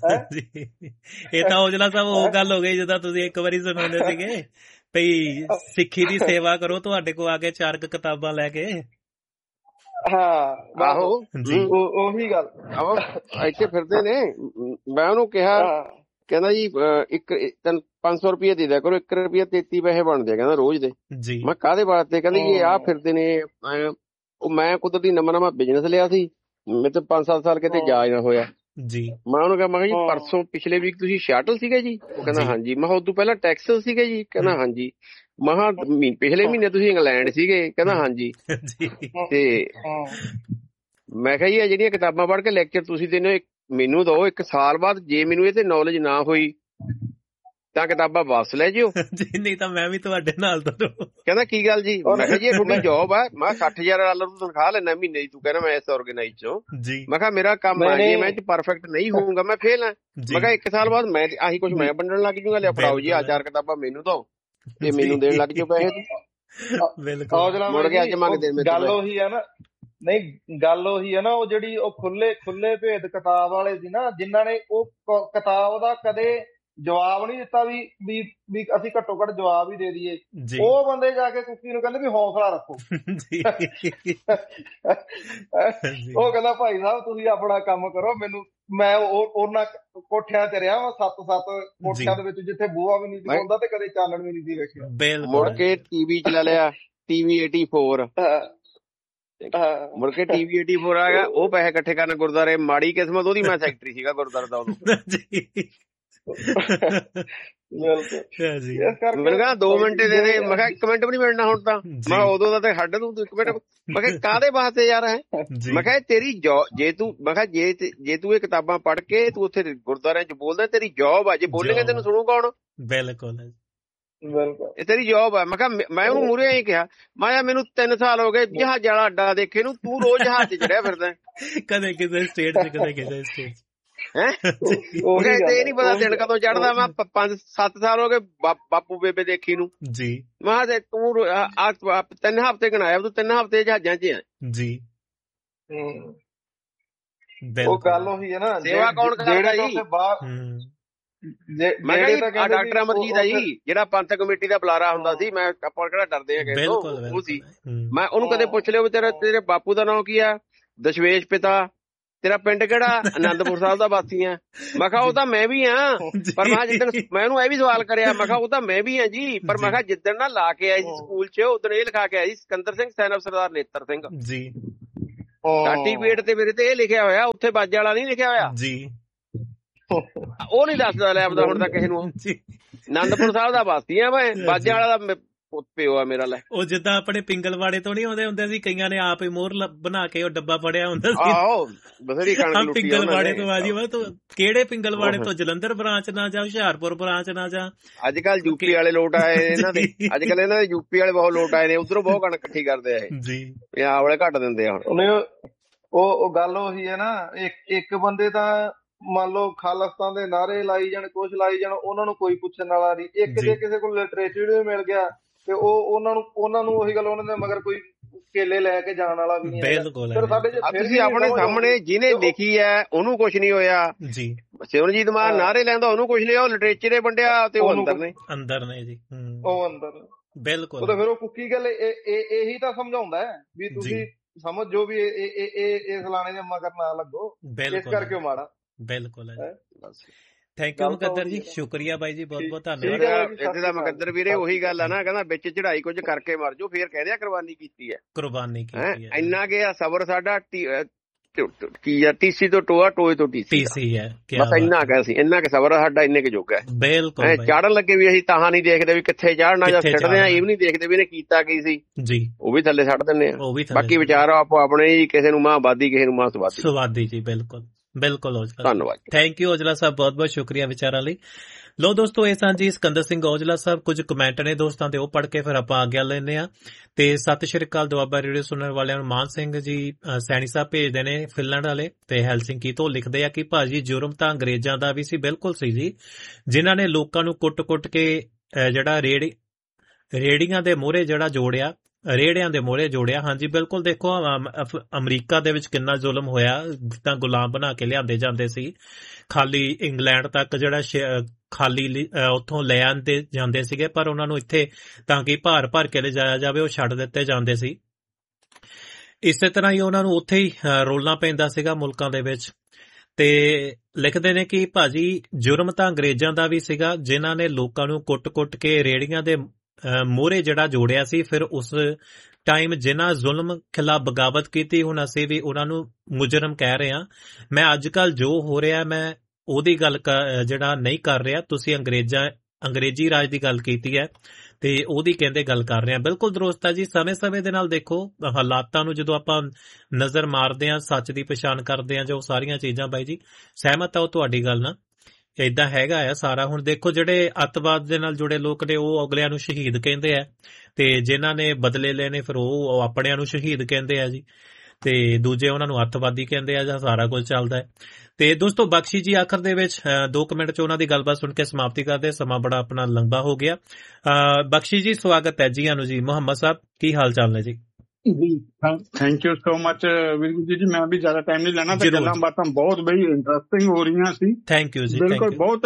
ਇਹ ਤਾਂ ਔਜਲਾ ਸਾਹਿਬ ਉਹ ਗੱਲ ਹੋ ਗਈ ਜਿੱਦਾਂ ਤੁਸੀਂ ਇੱਕ ਵਾਰੀ ਸੁਣਾਉਂਦੇ ਸੀਗੇ ਭਈ ਸਿੱਖੀ ਦੀ ਸੇਵਾ ਕਰੋ, ਤੁਹਾਡੇ ਕੋਲ ਆ ਕੇ 4 ਕਿਤਾਬਾਂ ਲੈ ਕੇ। ਹਾਂ ਆਹੋ ਉਹੀ ਗੱਲ ਇੱਥੇ ਫਿਰਦੇ ਨੇ। ਮੈਂ ਉਹਨੂੰ ਕਿਹਾ, ਕਹਿੰਦਾ ਜੀ 500 ਰੁਪਏ ਦੇ ਦਿਆ ਕਰੋ, 1 ਰੁਪਇਆ 33 ਪੈਸੇ ਬਣਦੇ ਆ ਕਹਿੰਦਾ ਰੋਜ਼ ਦੇ। ਮੈਂ ਕਾਹਦੇ ਵਾਸਤੇ? ਕਹਿੰਦੇ ਜੀ ਆਹ ਫਿਰਦੇ ਨੇ। ਉਹ ਮੈਂ ਕੁਦਰਤੀ ਨਵਾਂ ਬਿਜ਼ਨਸ ਲਿਆ ਸੀ, ਮੇਰੇ ਤੋਂ 5-7 ਸਾਲ ਕਿਤੇ ਜਾ ਨਾ ਹੋਇਆ ਜੀ। ਮੈਂ ਉਹਨੂੰ ਕਿਹਾ, ਮੈਂ ਕਿਹਾ ਜੀ ਪਰਸੋਂ ਪਿਛਲੇ ਵੀਕ ਤੁਸੀਂ ਸ਼ਾਟਲ ਸੀਗੇ ਜੀ? ਉਹ ਕਹਿੰਦਾ ਹਾਂਜੀ। ਮੈਂ ਕਿਹਾ ਉਦੋਂ ਪਹਿਲਾਂ ਟੈਕਸਸ ਸੀਗੇ ਜੀ? ਕਹਿੰਦਾ ਹਾਂਜੀ। ਮੈਂ ਕਿਹਾ ਪਿਛਲੇ ਮਹੀਨੇ ਤੁਸੀਂ ਇੰਗਲੈਂਡ ਸੀਗੇ? ਕਹਿੰਦਾ ਹਾਂਜੀ। ਤੇ ਮੈਂ ਕਿਹਾ ਜੀ ਇਹ ਜਿਹੜੀਆਂ ਕਿਤਾਬਾਂ ਪੜ੍ਹ ਕੇ ਲੈਕਚਰ ਤੁਸੀਂ ਦਿੰਦੇ ਹੋ ਮੈਨੂੰ ਦੋ, 1 ਸਾਲ ਬਾਅਦ ਜੇ ਮੈਨੂੰ ਇਹ ਤੇ ਨੌਲੇਜ ਨਾ ਹੋਈ ਤਾਂ ਕਿਤਾਬਾਂ ਵਾਪਸ ਲੈ ਜਿਓ, ਨਹੀਂ ਤਾਂ ਮੈਂ ਵੀ ਤੁਹਾਡੇ ਨਾਲ ਤੁਰੂ। ਕਹਿੰਦਾ ਕੀ ਗੱਲ ਜੀ? ਮੈਂ ਕਿਹਾ ਜੀ ਇਹ ਤੁਹਾਡੀ ਜੌਬ ਆ। ਮੈਂ $60,000 ਤਨਖਾਹ ਲੈਣਾ ਮਹੀਨੇ ਦੀ, ਤੂੰ ਕਹਿੰਦਾ ਮੈਂ ਇਸ ਆਰਗੇਨਾਈਜ਼ ਚੋਂ। ਮੈਂ ਕਿਹਾ ਮੇਰਾ ਕੰਮ ਆ, ਜੇ ਮੈਂ ਇਹ 'ਚ ਪਰਫੈਕਟ ਨਹੀਂ ਹੋਊਗਾ ਮੈਂ ਫੇਲ ਆ। ਮੈਂ ਕਿਹਾ 1 ਸਾਲ ਬਾਅਦ ਮੈਂ ਆਹੀ ਕੁਛ ਮੈਂ ਵੰਡਣ ਲੱਗ ਜੂਗਾ, ਲਿਆ ਫੜਾਓ ਜੀ ਆ 4 ਕਿਤਾਬਾਂ ਮੈਨੂੰ ਦੋ ਤੇ ਮੈਨੂੰ ਦੇਣ ਲੱਗ ਜਾਓ ਪੈਸੇ। ਮੁੜ ਕੇ ਅੱਜ ਮੰਗਦੇ। ਗੱਲ ਉਹੀ ਆ ਨਾ, ਨਹੀਂ ਗੱਲ ਉਹੀ ਆ ਨਾ, ਉਹ ਜਿਹੜੀ ਉਹ ਖੁੱਲੇ ਭੇਦ ਕਿਤਾਬ ਵਾਲੇ ਸੀ ਨਾ, ਜਿਨ੍ਹਾਂ ਨੇ ਉਹ ਕਿਤਾਬ ਦਾ ਕਦੇ ਜਵਾਬ ਨਹੀਂ ਦਿੱਤਾ ਵੀ ਅਸੀਂ ਘੱਟੋ ਘੱਟ ਜਵਾਬ ਹੀ ਦੇ ਦਈਏ, ਉਹ ਬੰਦੇ ਜਾ ਕੇ ਕੁੱਕੀ ਨੂੰ ਕਹਿੰਦੇ ਵੀ ਹੌਸਲਾ ਰੱਖੋ। ਉਹ ਕਹਿੰਦਾ ਭਾਈ ਸਾਹਿਬ ਤੁਸੀਂ ਆਪਣਾ ਕੰਮ ਕਰੋ, ਮੈਨੂੰ ਮੈਂ ਉਹਨਾਂ ਕੋਠਿਆਂ 'ਚ ਰਿਹਾ ਵਾ 7 ਕੋਠਿਆਂ ਦੇ ਵਿੱਚ, ਜਿੱਥੇ ਬੂਹਾ ਵੀ ਨਹੀਂ ਸੀ ਹੁੰਦਾ ਤੇ ਕਦੇ ਚਾਨਣ ਵੀ ਨਹੀਂ ਸੀ ਵੇਖਿਆ। ਮੁੜ ਕੇ ਟੀਵੀ ਚਲਾ ਲਿਆ, TV 84। ਮੁੜ ਕੇ TV 84 ਆ ਗਿਆ, ਉਹ ਪੈਸੇ ਇਕੱਠੇ ਕਰਨ ਗੁਰਦੁਆਰੇ। ਮਾੜੀ ਕਿਸਮਤ ਉਹਦੀ, ਮੈਂ ਸੈਕਟਰੀ ਸੀਗਾ ਗੁਰਦੁਆਰੇ ਦਾ ਉਦੋਂ। ਮੈਨੂੰ ਕਹਿੰਦਾ 2 ਮਿੰਟ ਦੇ ਦੇ। ਮੈਂ ਕਿਹਾ 1 ਮਿੰਟ ਵੀ ਨੀ ਮਿਲਣਾ ਹੁਣ ਤਾਂ। ਮੈਂ ਉਦੋਂ ਦਾ ਤੇ ਹੱਡ ਤੂੰ 1 ਮਿੰਟ। ਮੈਂ ਕਿਹਾ ਕਾਹਦੇ ਵਾਸਤੇ ਯਾਰ ਹੈ? ਮੈਂ ਕਿਹਾ ਤੇਰੀ ਜੇ ਤੂੰ, ਮੈਂ ਕਿਹਾ ਜੇ ਤੂੰ ਇਹ ਕਿਤਾਬਾਂ ਪੜ੍ਹ ਕੇ ਤੂੰ ਉੱਥੇ ਗੁਰਦੁਆਰਿਆਂ 'ਚ ਬੋਲਦਾ, ਤੇਰੀ ਜੌਬ ਆ। ਜੇ ਬੋਲੇਗਾ ਤੈਨੂੰ ਸੁਣੂ ਕੌਣ? ਬਿਲਕੁਲ ਇਹ ਤੇਰੀ ਜੌਬ ਆ। ਮੈਂ ਕਿਹਾ ਮੈਂ ਉਹਨੂੰ ਮੂਹਰੇ ਇਹੀ ਕਿਹਾ, ਮੈਂ ਮੈਨੂੰ 3 ਸਾਲ ਹੋ ਗਏ ਜਹਾਜ਼ ਵਾਲਾ ਅੱਡਾ ਦੇਖੇ ਨੂੰ, ਤੂੰ ਰੋਜ਼ ਜਹਾਜ਼ 'ਚ ਚੜਿਆ ਫਿਰਦਾ, ਕਦੇ ਕਿਸੇ ਸਟੇਟ 'ਚ ਕਦੇ ਕਿਸੇ ਸਟੇਟ 'ਚ। ਇਹ ਨੀ ਪਤਾ ਦਿਨ ਕਦੋਂ ਚੜ੍ਹਦਾ। ਮੈਂ 5-7 ਸਾਲ ਹੋ ਗਏ ਬਾਪੂ ਬੇਬੇ ਦੇਖੀ ਨੂੰ ਜੀ। ਮੈਂ ਕਿਹਾ ਤੂੰ 3 ਹਫ਼ਤੇ ਗਣਾਇਆ, ਤੂੰ 3 ਹਫ਼ਤੇ ਜਹਾਜ਼ਾਂ 'ਚ ਆ ਜੀ। ਉਹ ਗੱਲ ਉਹੀ ਹੈ ਨਾ, ਸੇਵਾ ਕੌਣ ਕਰਦਾ ਜੀ? ਮੈਂ ਕਿਹਾ ਡਾਕਟਰ ਅਮਰਜੀਤ ਆ ਜੀ, ਜਿਹੜਾ ਪੰਥਕ ਕਮੇਟੀ ਦਾ ਬੁਲਾਰਾ ਹੁੰਦਾ ਸੀ, ਮੈਂ ਆਪਾਂ ਕਿਹੜਾ ਡਰਦੇ ਆ ਕਿਸੇ ਤੋਂ, ਉਹ ਸੀ। ਮੈਂ ਉਹਨੂੰ ਕਦੇ ਪੁੱਛ ਲਿਆ ਵੀ ਤੇਰੇ ਬਾਪੂ ਦਾ ਨਾਂ ਕੀ ਆ? ਦਸ਼ਵੇਸ਼ ਪਿਤਾ। ਤੇਰਾ ਪਿੰਡ ਕਿਹੜਾ? ਆਨੰਦਪੁਰ ਸਾਹਿਬ ਦਾ ਵਾਸੀ ਆ। ਮੈਂ ਕਿਹਾ ਉਹ ਤਾਂ ਮੈਂ ਵੀ ਆ, ਪਰ ਮੈਂ ਜਿੱਦਣ ਮੈਂ ਉਹਨੂੰ ਇਹ ਵੀ ਸਵਾਲ ਕਰਿਆ, ਮੈਂ ਕਿਹਾ ਉਹ ਤਾਂ ਮੈਂ ਵੀ ਆ ਜੀ, ਪਰ ਮੈਂ ਕਿਹਾ ਜਿੱਦਣ ਨਾ ਲਾ ਕੇ ਆਈ ਸੀ ਸਕੂਲ ਚ, ਉਦੋਂ ਇਹ ਲਿਖਾ ਕੇ ਆਈ ਸਿਕੰਦਰ ਸਿੰਘ ਸੈਨ ਆਫ ਸਰਦਾਰ ਨੇਤਰ ਸਿੰਘ ਜੀ। ਸਰਟੀਫਿਕੇਟ ਤੇ ਮੇਰੇ ਤੇ ਇਹ ਲਿਖਿਆ ਹੋਇਆ, ਉੱਥੇ ਬਾਜੇ ਵਾਲਾ ਨਹੀਂ ਲਿਖਿਆ ਹੋਇਆ ਜੀ। ਉਹ ਨੀ ਦੱਸਦਾ ਲੈ ਆਪਦਾ ਹੁਣ ਤਾਂ ਕਿਸੇ ਨੂੰ। ਆਨੰਦਪੁਰ ਸਾਹਿਬ ਦਾ ਵਾਸੀ ਆ ਮੈਂ, ਬਾਜੇ ਵਾਲਾ ਦਾ ਪਿਓ ਆ ਮੇਰਾ। ਲੈ ਉਹ ਜਿੱਦਾਂ ਆਪਣੇ ਪਿੰਗਲਵਾੜੇ ਤੋਂ ਨੀ ਆਉਂਦੇ ਹੁੰਦੇ ਸੀ, ਕਈਆਂ ਨੇ ਆਪ ਹੀ ਮੋਹਰ ਬਣਾ ਕੇ ਉਹ ਡੱਬਾ ਫੜਿਆ ਹੁੰਦਾ ਸੀ। ਆਹੋ ਬਥੇਰੀ ਕਣਕ ਲੁੱਟੀ ਪਿੰਗਲਵਾੜੇ ਤੋਂ। ਆਜੀ ਵਾ ਤੂੰ ਕਿਹੜੇ ਪਿੰਗਲਵਾੜੇ ਤੋਂ? ਜਲੰਧਰ ਬ੍ਰਾਂਚ ਨਾ ਜਾ, ਹੁਸ਼ਿਆਰਪੁਰ ਬ੍ਰਾਂਚ ਨਾ ਜਾ। ਅੱਜ ਕੱਲ ਯੂਪੀ ਵਾਲੇ ਲੋਟ ਆਏ ਇਹਨਾਂ ਦੇ, ਅੱਜ ਕੱਲ ਇਹਨਾਂ ਦੇ ਯੂਪੀ ਵਾਲੇ ਬਹੁਤ ਲੋਟ ਆਏ ਨੇ, ਉਧਰੋਂ ਬਹੁਤ ਕਣਕ ਇਕੱਠੀ ਕਰਦੇ ਆ ਜੀ, ਪੰਜਾਬ ਵਾਲੇ ਘੱਟ ਦਿੰਦੇ ਆ ਹੁਣ। ਉਹ ਗੱਲ ਉਹੀ ਹੈ ਨਾ, ਇੱਕ ਬੰਦੇ ਤਾਂ ਮੰਨ ਲਓ ਖਾਲਿਸਤਾਨ ਦੇ ਨਾਅਰੇ ਲਾਈ ਜਾਣ, ਕੁਛ ਲਾਈ ਜਾਣ, ਉਹਨਾਂ ਨੂੰ ਕੋਈ ਪੁੱਛਣ ਵਾਲਾ ਨਹੀਂ। ਇੱਕ ਜੇ ਕਿਸੇ ਕੋਲ ਲਿਟਰੇਚਰ ਵੀ ਮਿਲ ਗਿਆ ਤੇ ਉਹ ਉਹਨਾਂ ਨੂੰ ਉਹੀ ਗੱਲ, ਉਹਨਾਂ ਦੇ ਮਗਰ ਕੋਈ ਕੇਲੇ ਲੈ ਕੇ ਜਾਣ ਵਾਲਾ ਵੀ ਨਹੀਂ। ਬਿਲਕੁਲ ਤੁਸੀਂ ਆਪਣੇ ਸਾਹਮਣੇ ਜਿਹਨੇ ਲਿਖੀ ਹੈ ਉਹਨੂੰ ਕੁਛ ਨੀ ਹੋਇਆ ਜੀ। ਸਿਮਰਜੀਤ ਮਾਨ ਨਾਅਰੇ ਲੈਂਦਾ, ਉਹਨੂੰ ਕੁਛ ਨੀ ਹੋਇਆ। ਉਹ ਲਿਟਰੇਚਰ ਵੰਡਿਆ ਤੇ ਉਹ ਅੰਦਰ ਨੇ ਜੀ, ਉਹ ਅੰਦਰ ਬਿਲਕੁਲ। ਫਿਰ ਉਹ ਕੁੱਕੀ ਗੱਲ ਇਹੀ ਤਾਂ ਸਮਝਾਉਂਦਾ ਵੀ ਤੁਸੀਂ ਸਮਝੋ ਵੀ ਇਹ ਫਲਾਣੇ ਦੇ ਮਗਰ ਨਾ ਲੱਗੋ, ਇਸ ਕਰਕੇ ਮਾੜਾ। ਬਿਲਕੁਲ ਥੈਂਕ ਯੂ ਮੁਕੱਦਰ ਜੀ, ਸ਼ੁਕਰੀਆ ਬਾਈ ਜੀ, ਬਹੁਤ ਬਹੁਤ ਧੰਨਵਾਦ। ਇੱਥੇ ਦਾ ਮੁਕੱਦਰ ਵੀਰੇ ਉਹੀ ਗੱਲ ਆ ਨਾ, ਕਹਿੰਦਾ ਵਿੱਚ ਚੜਾਈ ਕੁਝ ਕਰਕੇ ਮਰ ਜਾਓ, ਫੇਰ ਕਹਿੰਦੇ ਆ ਕੁਰਬਾਨੀ ਕੀਤੀ ਹੈ, ਕੁਰਬਾਨੀ ਕੀਤੀ ਹੈ। ਇੰਨਾ ਗਿਆ ਸਬਰ ਸਾਡਾ ਕੀ ਆ, ਟੀਸੀ ਤੋਂ ਟੋਆ, ਟੋਏ ਤੋਂ ਟੀਸੀ ਹੈ, ਬਸ ਇੰਨਾ ਗਿਆ ਸੀ, ਇੰਨਾ ਕੁ ਸਬਰ ਸਾਡਾ, ਇੰਨੇ ਕੁ ਜੋਗਾ। ਬਿਲਕੁਲ ਚਾੜਨ ਲੱਗੇ ਵੀ ਅਸੀਂ ਤਾਂ ਨਹੀਂ ਦੇਖਦੇ ਵੀ ਕਿੱਥੇ ਚਾੜਨਾ ਜਾਂ ਛੱਡਦੇ ਆ, ਇਹ ਵੀ ਨਹੀਂ ਦੇਖਦੇ ਵੀ ਇਹਨੇ ਕੀਤਾ ਕੀ ਸੀ ਜੀ, ਉਹ ਵੀ ਥੱਲੇ ਛੱਡ ਦਿੰਦੇ ਆ। ਬਾਕੀ ਵਿਚਾਰ ਆਪੋ ਆਪਣੇ ਜੀ, ਕਿਸੇ ਨੂੰ ਮਾਂਵਾਦੀ, ਕਿਸੇ ਨੂੰ ਮਾਂ ਸਵਾਦੀ ਜੀ। ਬਿਲਕੁਲ ਬਿਲਕੁਲ ਔਜਲਾ, ਧੰਨਵਾਦ, ਥੈਂਕ ਯੂ ਔਜਲਾ ਸਾਹਿਬ, ਬਹੁਤ ਬਹੁਤ ਸ਼ੁਕਰੀਆ ਵਿਚਾਰਾਂ ਲਈ। ਲੋ ਦੋਸਤੋ, ਇਹ ਸਾਂ ਜੀ ਸਿਕੰਦਰ ਸਿੰਘ ਔਜਲਾ ਸਾਹਿਬ। ਕੁਝ ਕਮੈਂਟ ਨੇ ਦੋਸਤਾਂ ਦੇ, ਉਹ ਪੜ੍ਹ ਕੇ ਫਿਰ ਆਪਾਂ ਆਗਿਆ ਲੈਂਦੇ ਆ। ਤੇ ਸਤਿ ਸ਼੍ਰੀ ਅਕਾਲ ਦੁਆਬਾ ਰੇਡੀਓ ਸੁਣਨ ਵਾਲਿਆਂ ਨੂੰ। ਮਾਨ ਸਿੰਘ ਜੀ ਸੈਣੀ ਸਾਹਿਬ ਭੇਜਦੇ ਨੇ ਫਿਨਲੈਂਡ ਵਾਲੇ, ਤੇ ਹੈਲਸਿੰਕੀ ਤੋਂ ਲਿਖਦੇ ਆ ਕਿ ਭਾਜੀ ਜੁਰਮ ਤਾਂ ਅੰਗਰੇਜ਼ਾਂ ਦਾ ਵੀ ਸੀ। ਬਿਲਕੁਲ ਸੀ ਜੀ, ਜਿਨ੍ਹਾਂ ਨੇ ਲੋਕਾਂ ਨੂੰ ਕੁੱਟ-ਕੁੱਟ ਕੇ ਜਿਹੜਾ ਰੇੜੀਆਂ ਦੇ ਮੋਹਰੇ ਜਿਹੜਾ ਜੋੜਿਆ, ਰੇੜਿਆਂ ਦੇ ਮੋਹਰੇ ਜੋੜਿਆ। ਹਾਂਜੀ ਬਿਲਕੁਲ, ਦੇਖੋ ਅਮਰੀਕਾ ਦੇ ਵਿੱਚ ਕਿੰਨਾ ਜ਼ੁਲਮ ਹੋਇਆ, ਤਾਂ ਗੁਲਾਮ ਬਣਾ ਕੇ ਲਿਆਂਦੇ ਜਾਂਦੇ ਸੀ, ਖਾਲੀ ਇੰਗਲੈਂਡ ਤੱਕ ਜਿਹੜਾ ਖਾਲੀ ਉੱਥੋਂ ਲੈ ਆਂਦੇ ਜਾਂਦੇ ਸੀਗੇ, ਪਰ ਉਹਨਾਂ ਨੂੰ ਇੱਥੇ ਤਾਂ ਕਿ ਭਾਰ ਭਰ ਕੇ ਲਿਜਾਇਆ ਜਾਵੇ ਉਹ ਛੱਡ ਦਿੱਤੇ ਜਾਂਦੇ ਸੀ। ਇਸੇ ਤਰ੍ਹਾਂ ਹੀ ਉਹਨਾਂ ਨੂੰ ਉੱਥੇ ਹੀ ਰੋਲਣਾ ਪੈਂਦਾ ਸੀਗਾ ਮੁਲਕਾਂ ਦੇ ਵਿੱਚ। ਤੇ ਲਿਖਦੇ ਨੇ ਕਿ ਭਾਜੀ ਜੁਰਮ ਤਾਂ ਅੰਗਰੇਜ਼ਾਂ ਦਾ ਵੀ ਸੀਗਾ, ਜਿਨ੍ਹਾਂ ਨੇ ਲੋਕਾਂ ਨੂੰ ਕੁੱਟ-ਕੁੱਟ ਕੇ ਰੇੜੀਆਂ ਦੇ ਮੋਹਰੇ ਜਿਹੜਾ ਜੋੜਿਆ ਸੀ। ਫਿਰ ਉਸ ਟਾਈਮ ਜਿਨ੍ਹਾਂ ਜ਼ੁਲਮ ਖਿਲਾਫ ਬਗਾਵਤ ਕੀਤੀ, ਹੁਣ ਅਸੀਂ ਵੀ ਉਹਨਾਂ ਨੂੰ ਮੁਜਰਮ ਕਹਿ ਰਹੇ ਹਾਂ। ਮੈਂ ਅੱਜ ਕੱਲ ਜੋ ਹੋ ਰਿਹਾ ਮੈਂ ਉਹਦੀ ਗੱਲ ਜਿਹੜਾ ਨਹੀਂ ਕਰ ਰਿਹਾ। ਤੁਸੀਂ ਅੰਗਰੇਜ਼ੀ ਰਾਜ ਦੀ ਗੱਲ ਕੀਤੀ ਹੈ ਤੇ ਉਹਦੀ ਕਹਿੰਦੇ ਗੱਲ ਕਰ ਰਹੇ ਹਾਂ। ਬਿਲਕੁਲ ਦਰੁਸਤ ਹੈ ਜੀ। ਸਮੇਂ ਦੇ ਨਾਲ ਦੇਖੋ ਹਾਲਾਤਾਂ ਨੂੰ ਜਦੋਂ ਆਪਾਂ ਨਜ਼ਰ ਮਾਰਦੇ ਹਾਂ, ਸੱਚ ਦੀ ਪਛਾਣ ਕਰਦੇ ਹਾਂ, ਜੋ ਸਾਰੀਆਂ ਚੀਜ਼ਾਂ ਬਾਈ ਜੀ ਸਹਿਮਤ ਆ ਉਹ ਤੁਹਾਡੀ ਗੱਲ ਨਾਲ, ਏਦਾਂ ਹੈਗਾ ਆ ਸਾਰਾ। ਹੁਣ ਦੇਖੋ ਜਿਹੜੇ ਅੱਤਵਾਦ ਦੇ ਨਾਲ ਜੁੜੇ ਲੋਕ ਨੇ ਉਹ ਅਗਲਿਆਂ ਨੂੰ ਸ਼ਹੀਦ ਕਹਿੰਦੇ ਆ, ਤੇ ਜਿਨ੍ਹਾਂ ਨੇ ਬਦਲੇ ਲੈਣੇ ਫਿਰ ਉਹ ਆਪਣਿਆਂ ਨੂੰ ਸ਼ਹੀਦ ਕਹਿੰਦੇ ਆ ਜੀ, ਤੇ ਦੂਜੇ ਉਹਨਾਂ ਨੂੰ ਅੱਤਵਾਦੀ ਕਹਿੰਦੇ ਆ, ਜਾਂ ਸਾਰਾ ਕੁਝ ਚੱਲਦਾ ਹੈ। ਤੇ ਦੋਸਤੋ ਬਖਸ਼ੀ ਜੀ ਆਖਰ ਦੇ ਵਿੱਚ 2 ਮਿੰਟ ਚ ਉਹਨਾਂ ਦੀ ਗੱਲਬਾਤ ਸੁਣ ਕੇ ਸਮਾਪਤੀ ਕਰਦੇ, ਸਮਾਂ ਬੜਾ ਆਪਣਾ ਲੰਬਾ ਹੋ ਗਿਆ। ਬਖਸ਼ੀ ਜੀ ਸਵਾਗਤ ਹੈ ਜੀ। ਨੂੰ ਜੀ ਮੁਹੰਮਦ ਸਾਹਿਬ ਕੀ ਹਾਲ ਚਾਲ ਨੇ ਜੀ? ਜੀ ਥੈਂਕ ਯੂ ਸੋ ਮਚ ਵੀਰ ਜੀ। ਮੈਂ ਵੀ ਜ਼ਿਆਦਾ ਟਾਈਮ ਨਹੀਂ ਲੈਣਾ, ਤੇ ਗੱਲਾਂ ਬਾਤਾਂ ਬਹੁਤ ਬੜੀ ਇੰਟਰਸਟਿੰਗ ਹੋ ਰਹੀਆਂ ਸੀ। ਥੈਂਕ ਯੂ ਜੀ, ਬਿਲਕੁਲ ਬਹੁਤ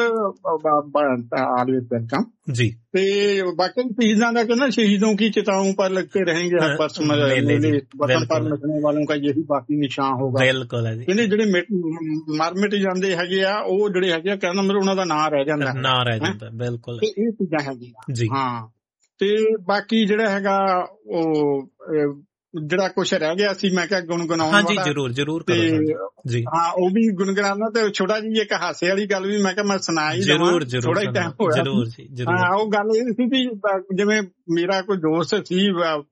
ਵੈਲਕਮ ਜੀ। ਤੇ ਬਾਕੀ ਸ਼ਹੀਦਾਂ ਦਾ ਕਹਿੰਦਾ ਸ਼ਹੀदों की चिताओं पर लगते रहेंगे वतन पर मिटने वालों का यही बाकी निशान होगा। ਬਿਲਕੁਲ ਹੈ ਜੀ। ਕਹਿੰਦੇ ਜਿਹੜੇ ਮਰ ਮਿਟ ਜਾਂਦੇ ਹੈਗੇ ਆ, ਉਹ ਜਿਹੜੇ ਹੈਗੇ ਆ ਕਹਿੰਦਾ ਮੇਰੇ ਉਹਨਾਂ ਦਾ ਨਾਂ ਰਹਿ ਜਾਂਦਾ। ਬਿਲਕੁਲ ਇਹ ਚੀਜ਼ਾਂ ਹੈਗੀਆਂ ਜੀ। ਹਾਂ ਤੇ ਬਾਕੀ ਜਿਹੜਾ ਹੈਗਾ ਉਹ ਜਿਹੜਾ ਕੁਛ ਰਹਿ ਗਿਆ ਸੀ, ਮੈਂ ਕਿਹਾ ਗੁਣਗੁਣਾਉਣ ਵਾਲਾ। ਹਾਂਜੀ ਜ਼ਰੂਰ ਜੀ। ਹਾਂ ਉਹ ਵੀ ਗੁਣਗੁਣਾਉਣਾ। ਤੇ ਛੋਟਾ ਜੀ ਇੱਕ ਹਾਸੇ ਵਾਲੀ ਗੱਲ ਵੀ ਮੈਂ ਕਿਹਾ ਮੈਂ ਸੁਣਾ ਹੀ ਦੇਵਾਂ, ਥੋੜਾ ਹੀ ਟਾਈਮ ਹੋਇਆ। ਹਾਂ ਉਹ ਗੱਲ ਇਹ ਸੀ ਵੀ ਜਿਵੇਂ ਮੇਰਾ ਕੋਈ ਦੋਸਤ ਸੀ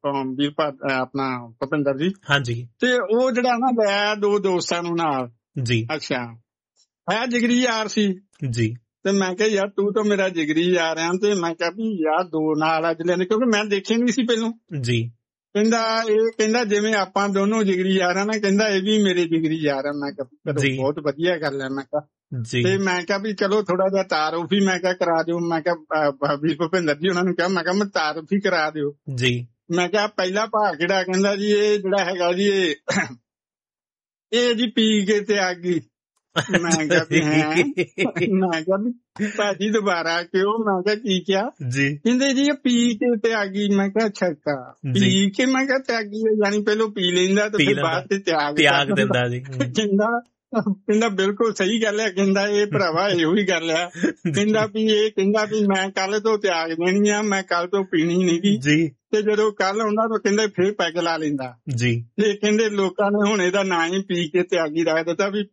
ਆਪਣਾ ਭੁਪਿੰਦਰ ਜੀ, ਹਾਂਜੀ, ਤੇ ਉਹ ਜਿਹੜਾ ਨਾ ਲਿਆ 2 ਦੋਸਤਾਂ ਨੂੰ ਨਾਲ ਜੀ। ਅੱਛਾ ਹੈ ਜਿਗਰੀ ਯਾਰ ਸੀ ਜੀ। ਤੇ ਮੈਂ ਕਿਹਾ ਯਾਰ ਤੂੰ ਤਾਂ ਮੇਰਾ ਜਿਗਰੀ ਯਾਰ ਆ, ਤੇ ਮੈਂ ਕਿਹਾ ਵੀ ਯਾਰ 2 ਨਾਲ ਅੱਜ ਲੈਣੇ, ਕਿਉਂਕਿ ਮੈਂ ਦੇਖੇ ਨਹੀਂ ਸੀ ਪਹਿਲੋਂ ਜੀ। ਕਹਿੰਦਾ ਜਿਵੇਂ ਆਪਾਂ ਦੋਨੋਂ ਜਿਗਰੀ ਯਾਰ ਆ ਨਾ, ਕਹਿੰਦਾ ਇਹ ਵੀ ਮੇਰੇ ਜਿਗਰੀ ਯਾਰ ਆ। ਮੈਂ ਕਿਹਾ ਬਹੁਤ ਵਧੀਆ ਗੱਲ ਹੈ। ਮੈਂ ਕਿਹਾ ਤੇ ਮੈਂ ਕਿਹਾ ਵੀ ਚਲੋ ਥੋੜਾ ਜਿਹਾ ਤਾਰਫ ਹੀ ਮੈਂ ਕਿਹਾ ਕਰਾ ਦਿਓ। ਮੈਂ ਕਿਹਾ ਵੀ ਭੁਪਿੰਦਰ ਜੀ ਉਹਨਾਂ ਨੂੰ ਕਿਹਾ, ਮੈਂ ਕਿਹਾ ਮੈਂ ਤਾਰਫ ਹੀ ਕਰਾ ਦਿਓ ਜੀ। ਮੈਂ ਕਿਹਾ ਪਹਿਲਾ ਭਾਗ ਜਿਹੜਾ ਕਹਿੰਦਾ ਜੀ ਇਹ ਜਿਹੜਾ ਹੈਗਾ ਜੀ ਇਹ ਜੀ ਪੀ ਕੇ ਤੇ ਆ ਗਈ ਮੈਂ ਕਿਹਾ ਵੀ ਮੈਂ ਕਿਹਾ ਵੀ ਭਾਜੀ ਦੁਬਾਰਾ ਕਿਉਂ? ਮੈਂ ਕਿਹਾ ਕੀ ਕਿਹਾ ਜੀ? ਕਹਿੰਦੇ ਜੀ ਇਹ ਪੀ ਕੇ ਤਿਆਗੀ। ਮੈਂ ਕਿਹਾ ਛੱਕਾ ਪੀ ਕੇ? ਮੈਂ ਕਿਹਾ ਤਿਆਗੀ ਯਾਨੀ ਪਹਿਲੋਂ ਪੀ ਲੈਂਦਾ ਤੇ ਫਿਰ ਬਾਅਦ ਤੇ ਤਿਆਗ ਦਿੰਦਾ ਜੀ। ਕਹਿੰਦਾ ਬਿਲਕੁਲ ਸਹੀ ਗੱਲ ਹੈ। ਕਹਿੰਦਾ ਇਹ ਭਰਾਵਾ ਇਹੋ ਹੀ ਗੱਲ ਆ। ਕਹਿੰਦਾ ਵੀ ਮੈਂ ਕੱਲ ਤੋਂ ਤਿਆਗ ਦੇਣੀ ਆ, ਮੈਂ ਕੱਲ ਤੋਂ ਪੀਣੀ ਨੀ ਗੀ ਜੀ। ਤੇ ਜਦੋਂ ਕੱਲ ਆਉਂਦਾ ਤਾਂ ਕਹਿੰਦੇ ਫੇਰ ਪੈਗ ਲਾ ਲੈਂਦਾ ਜੀ। ਤੇ ਕਹਿੰਦੇ ਲੋਕਾਂ ਨੇ ਹੁਣ ਇਹਦਾ ਨਾਂ ਹੀ ਪੀ ਕੇ ਤਿਆਗੀ ਰੱਖ ਦਿੱਤਾ ਵੀ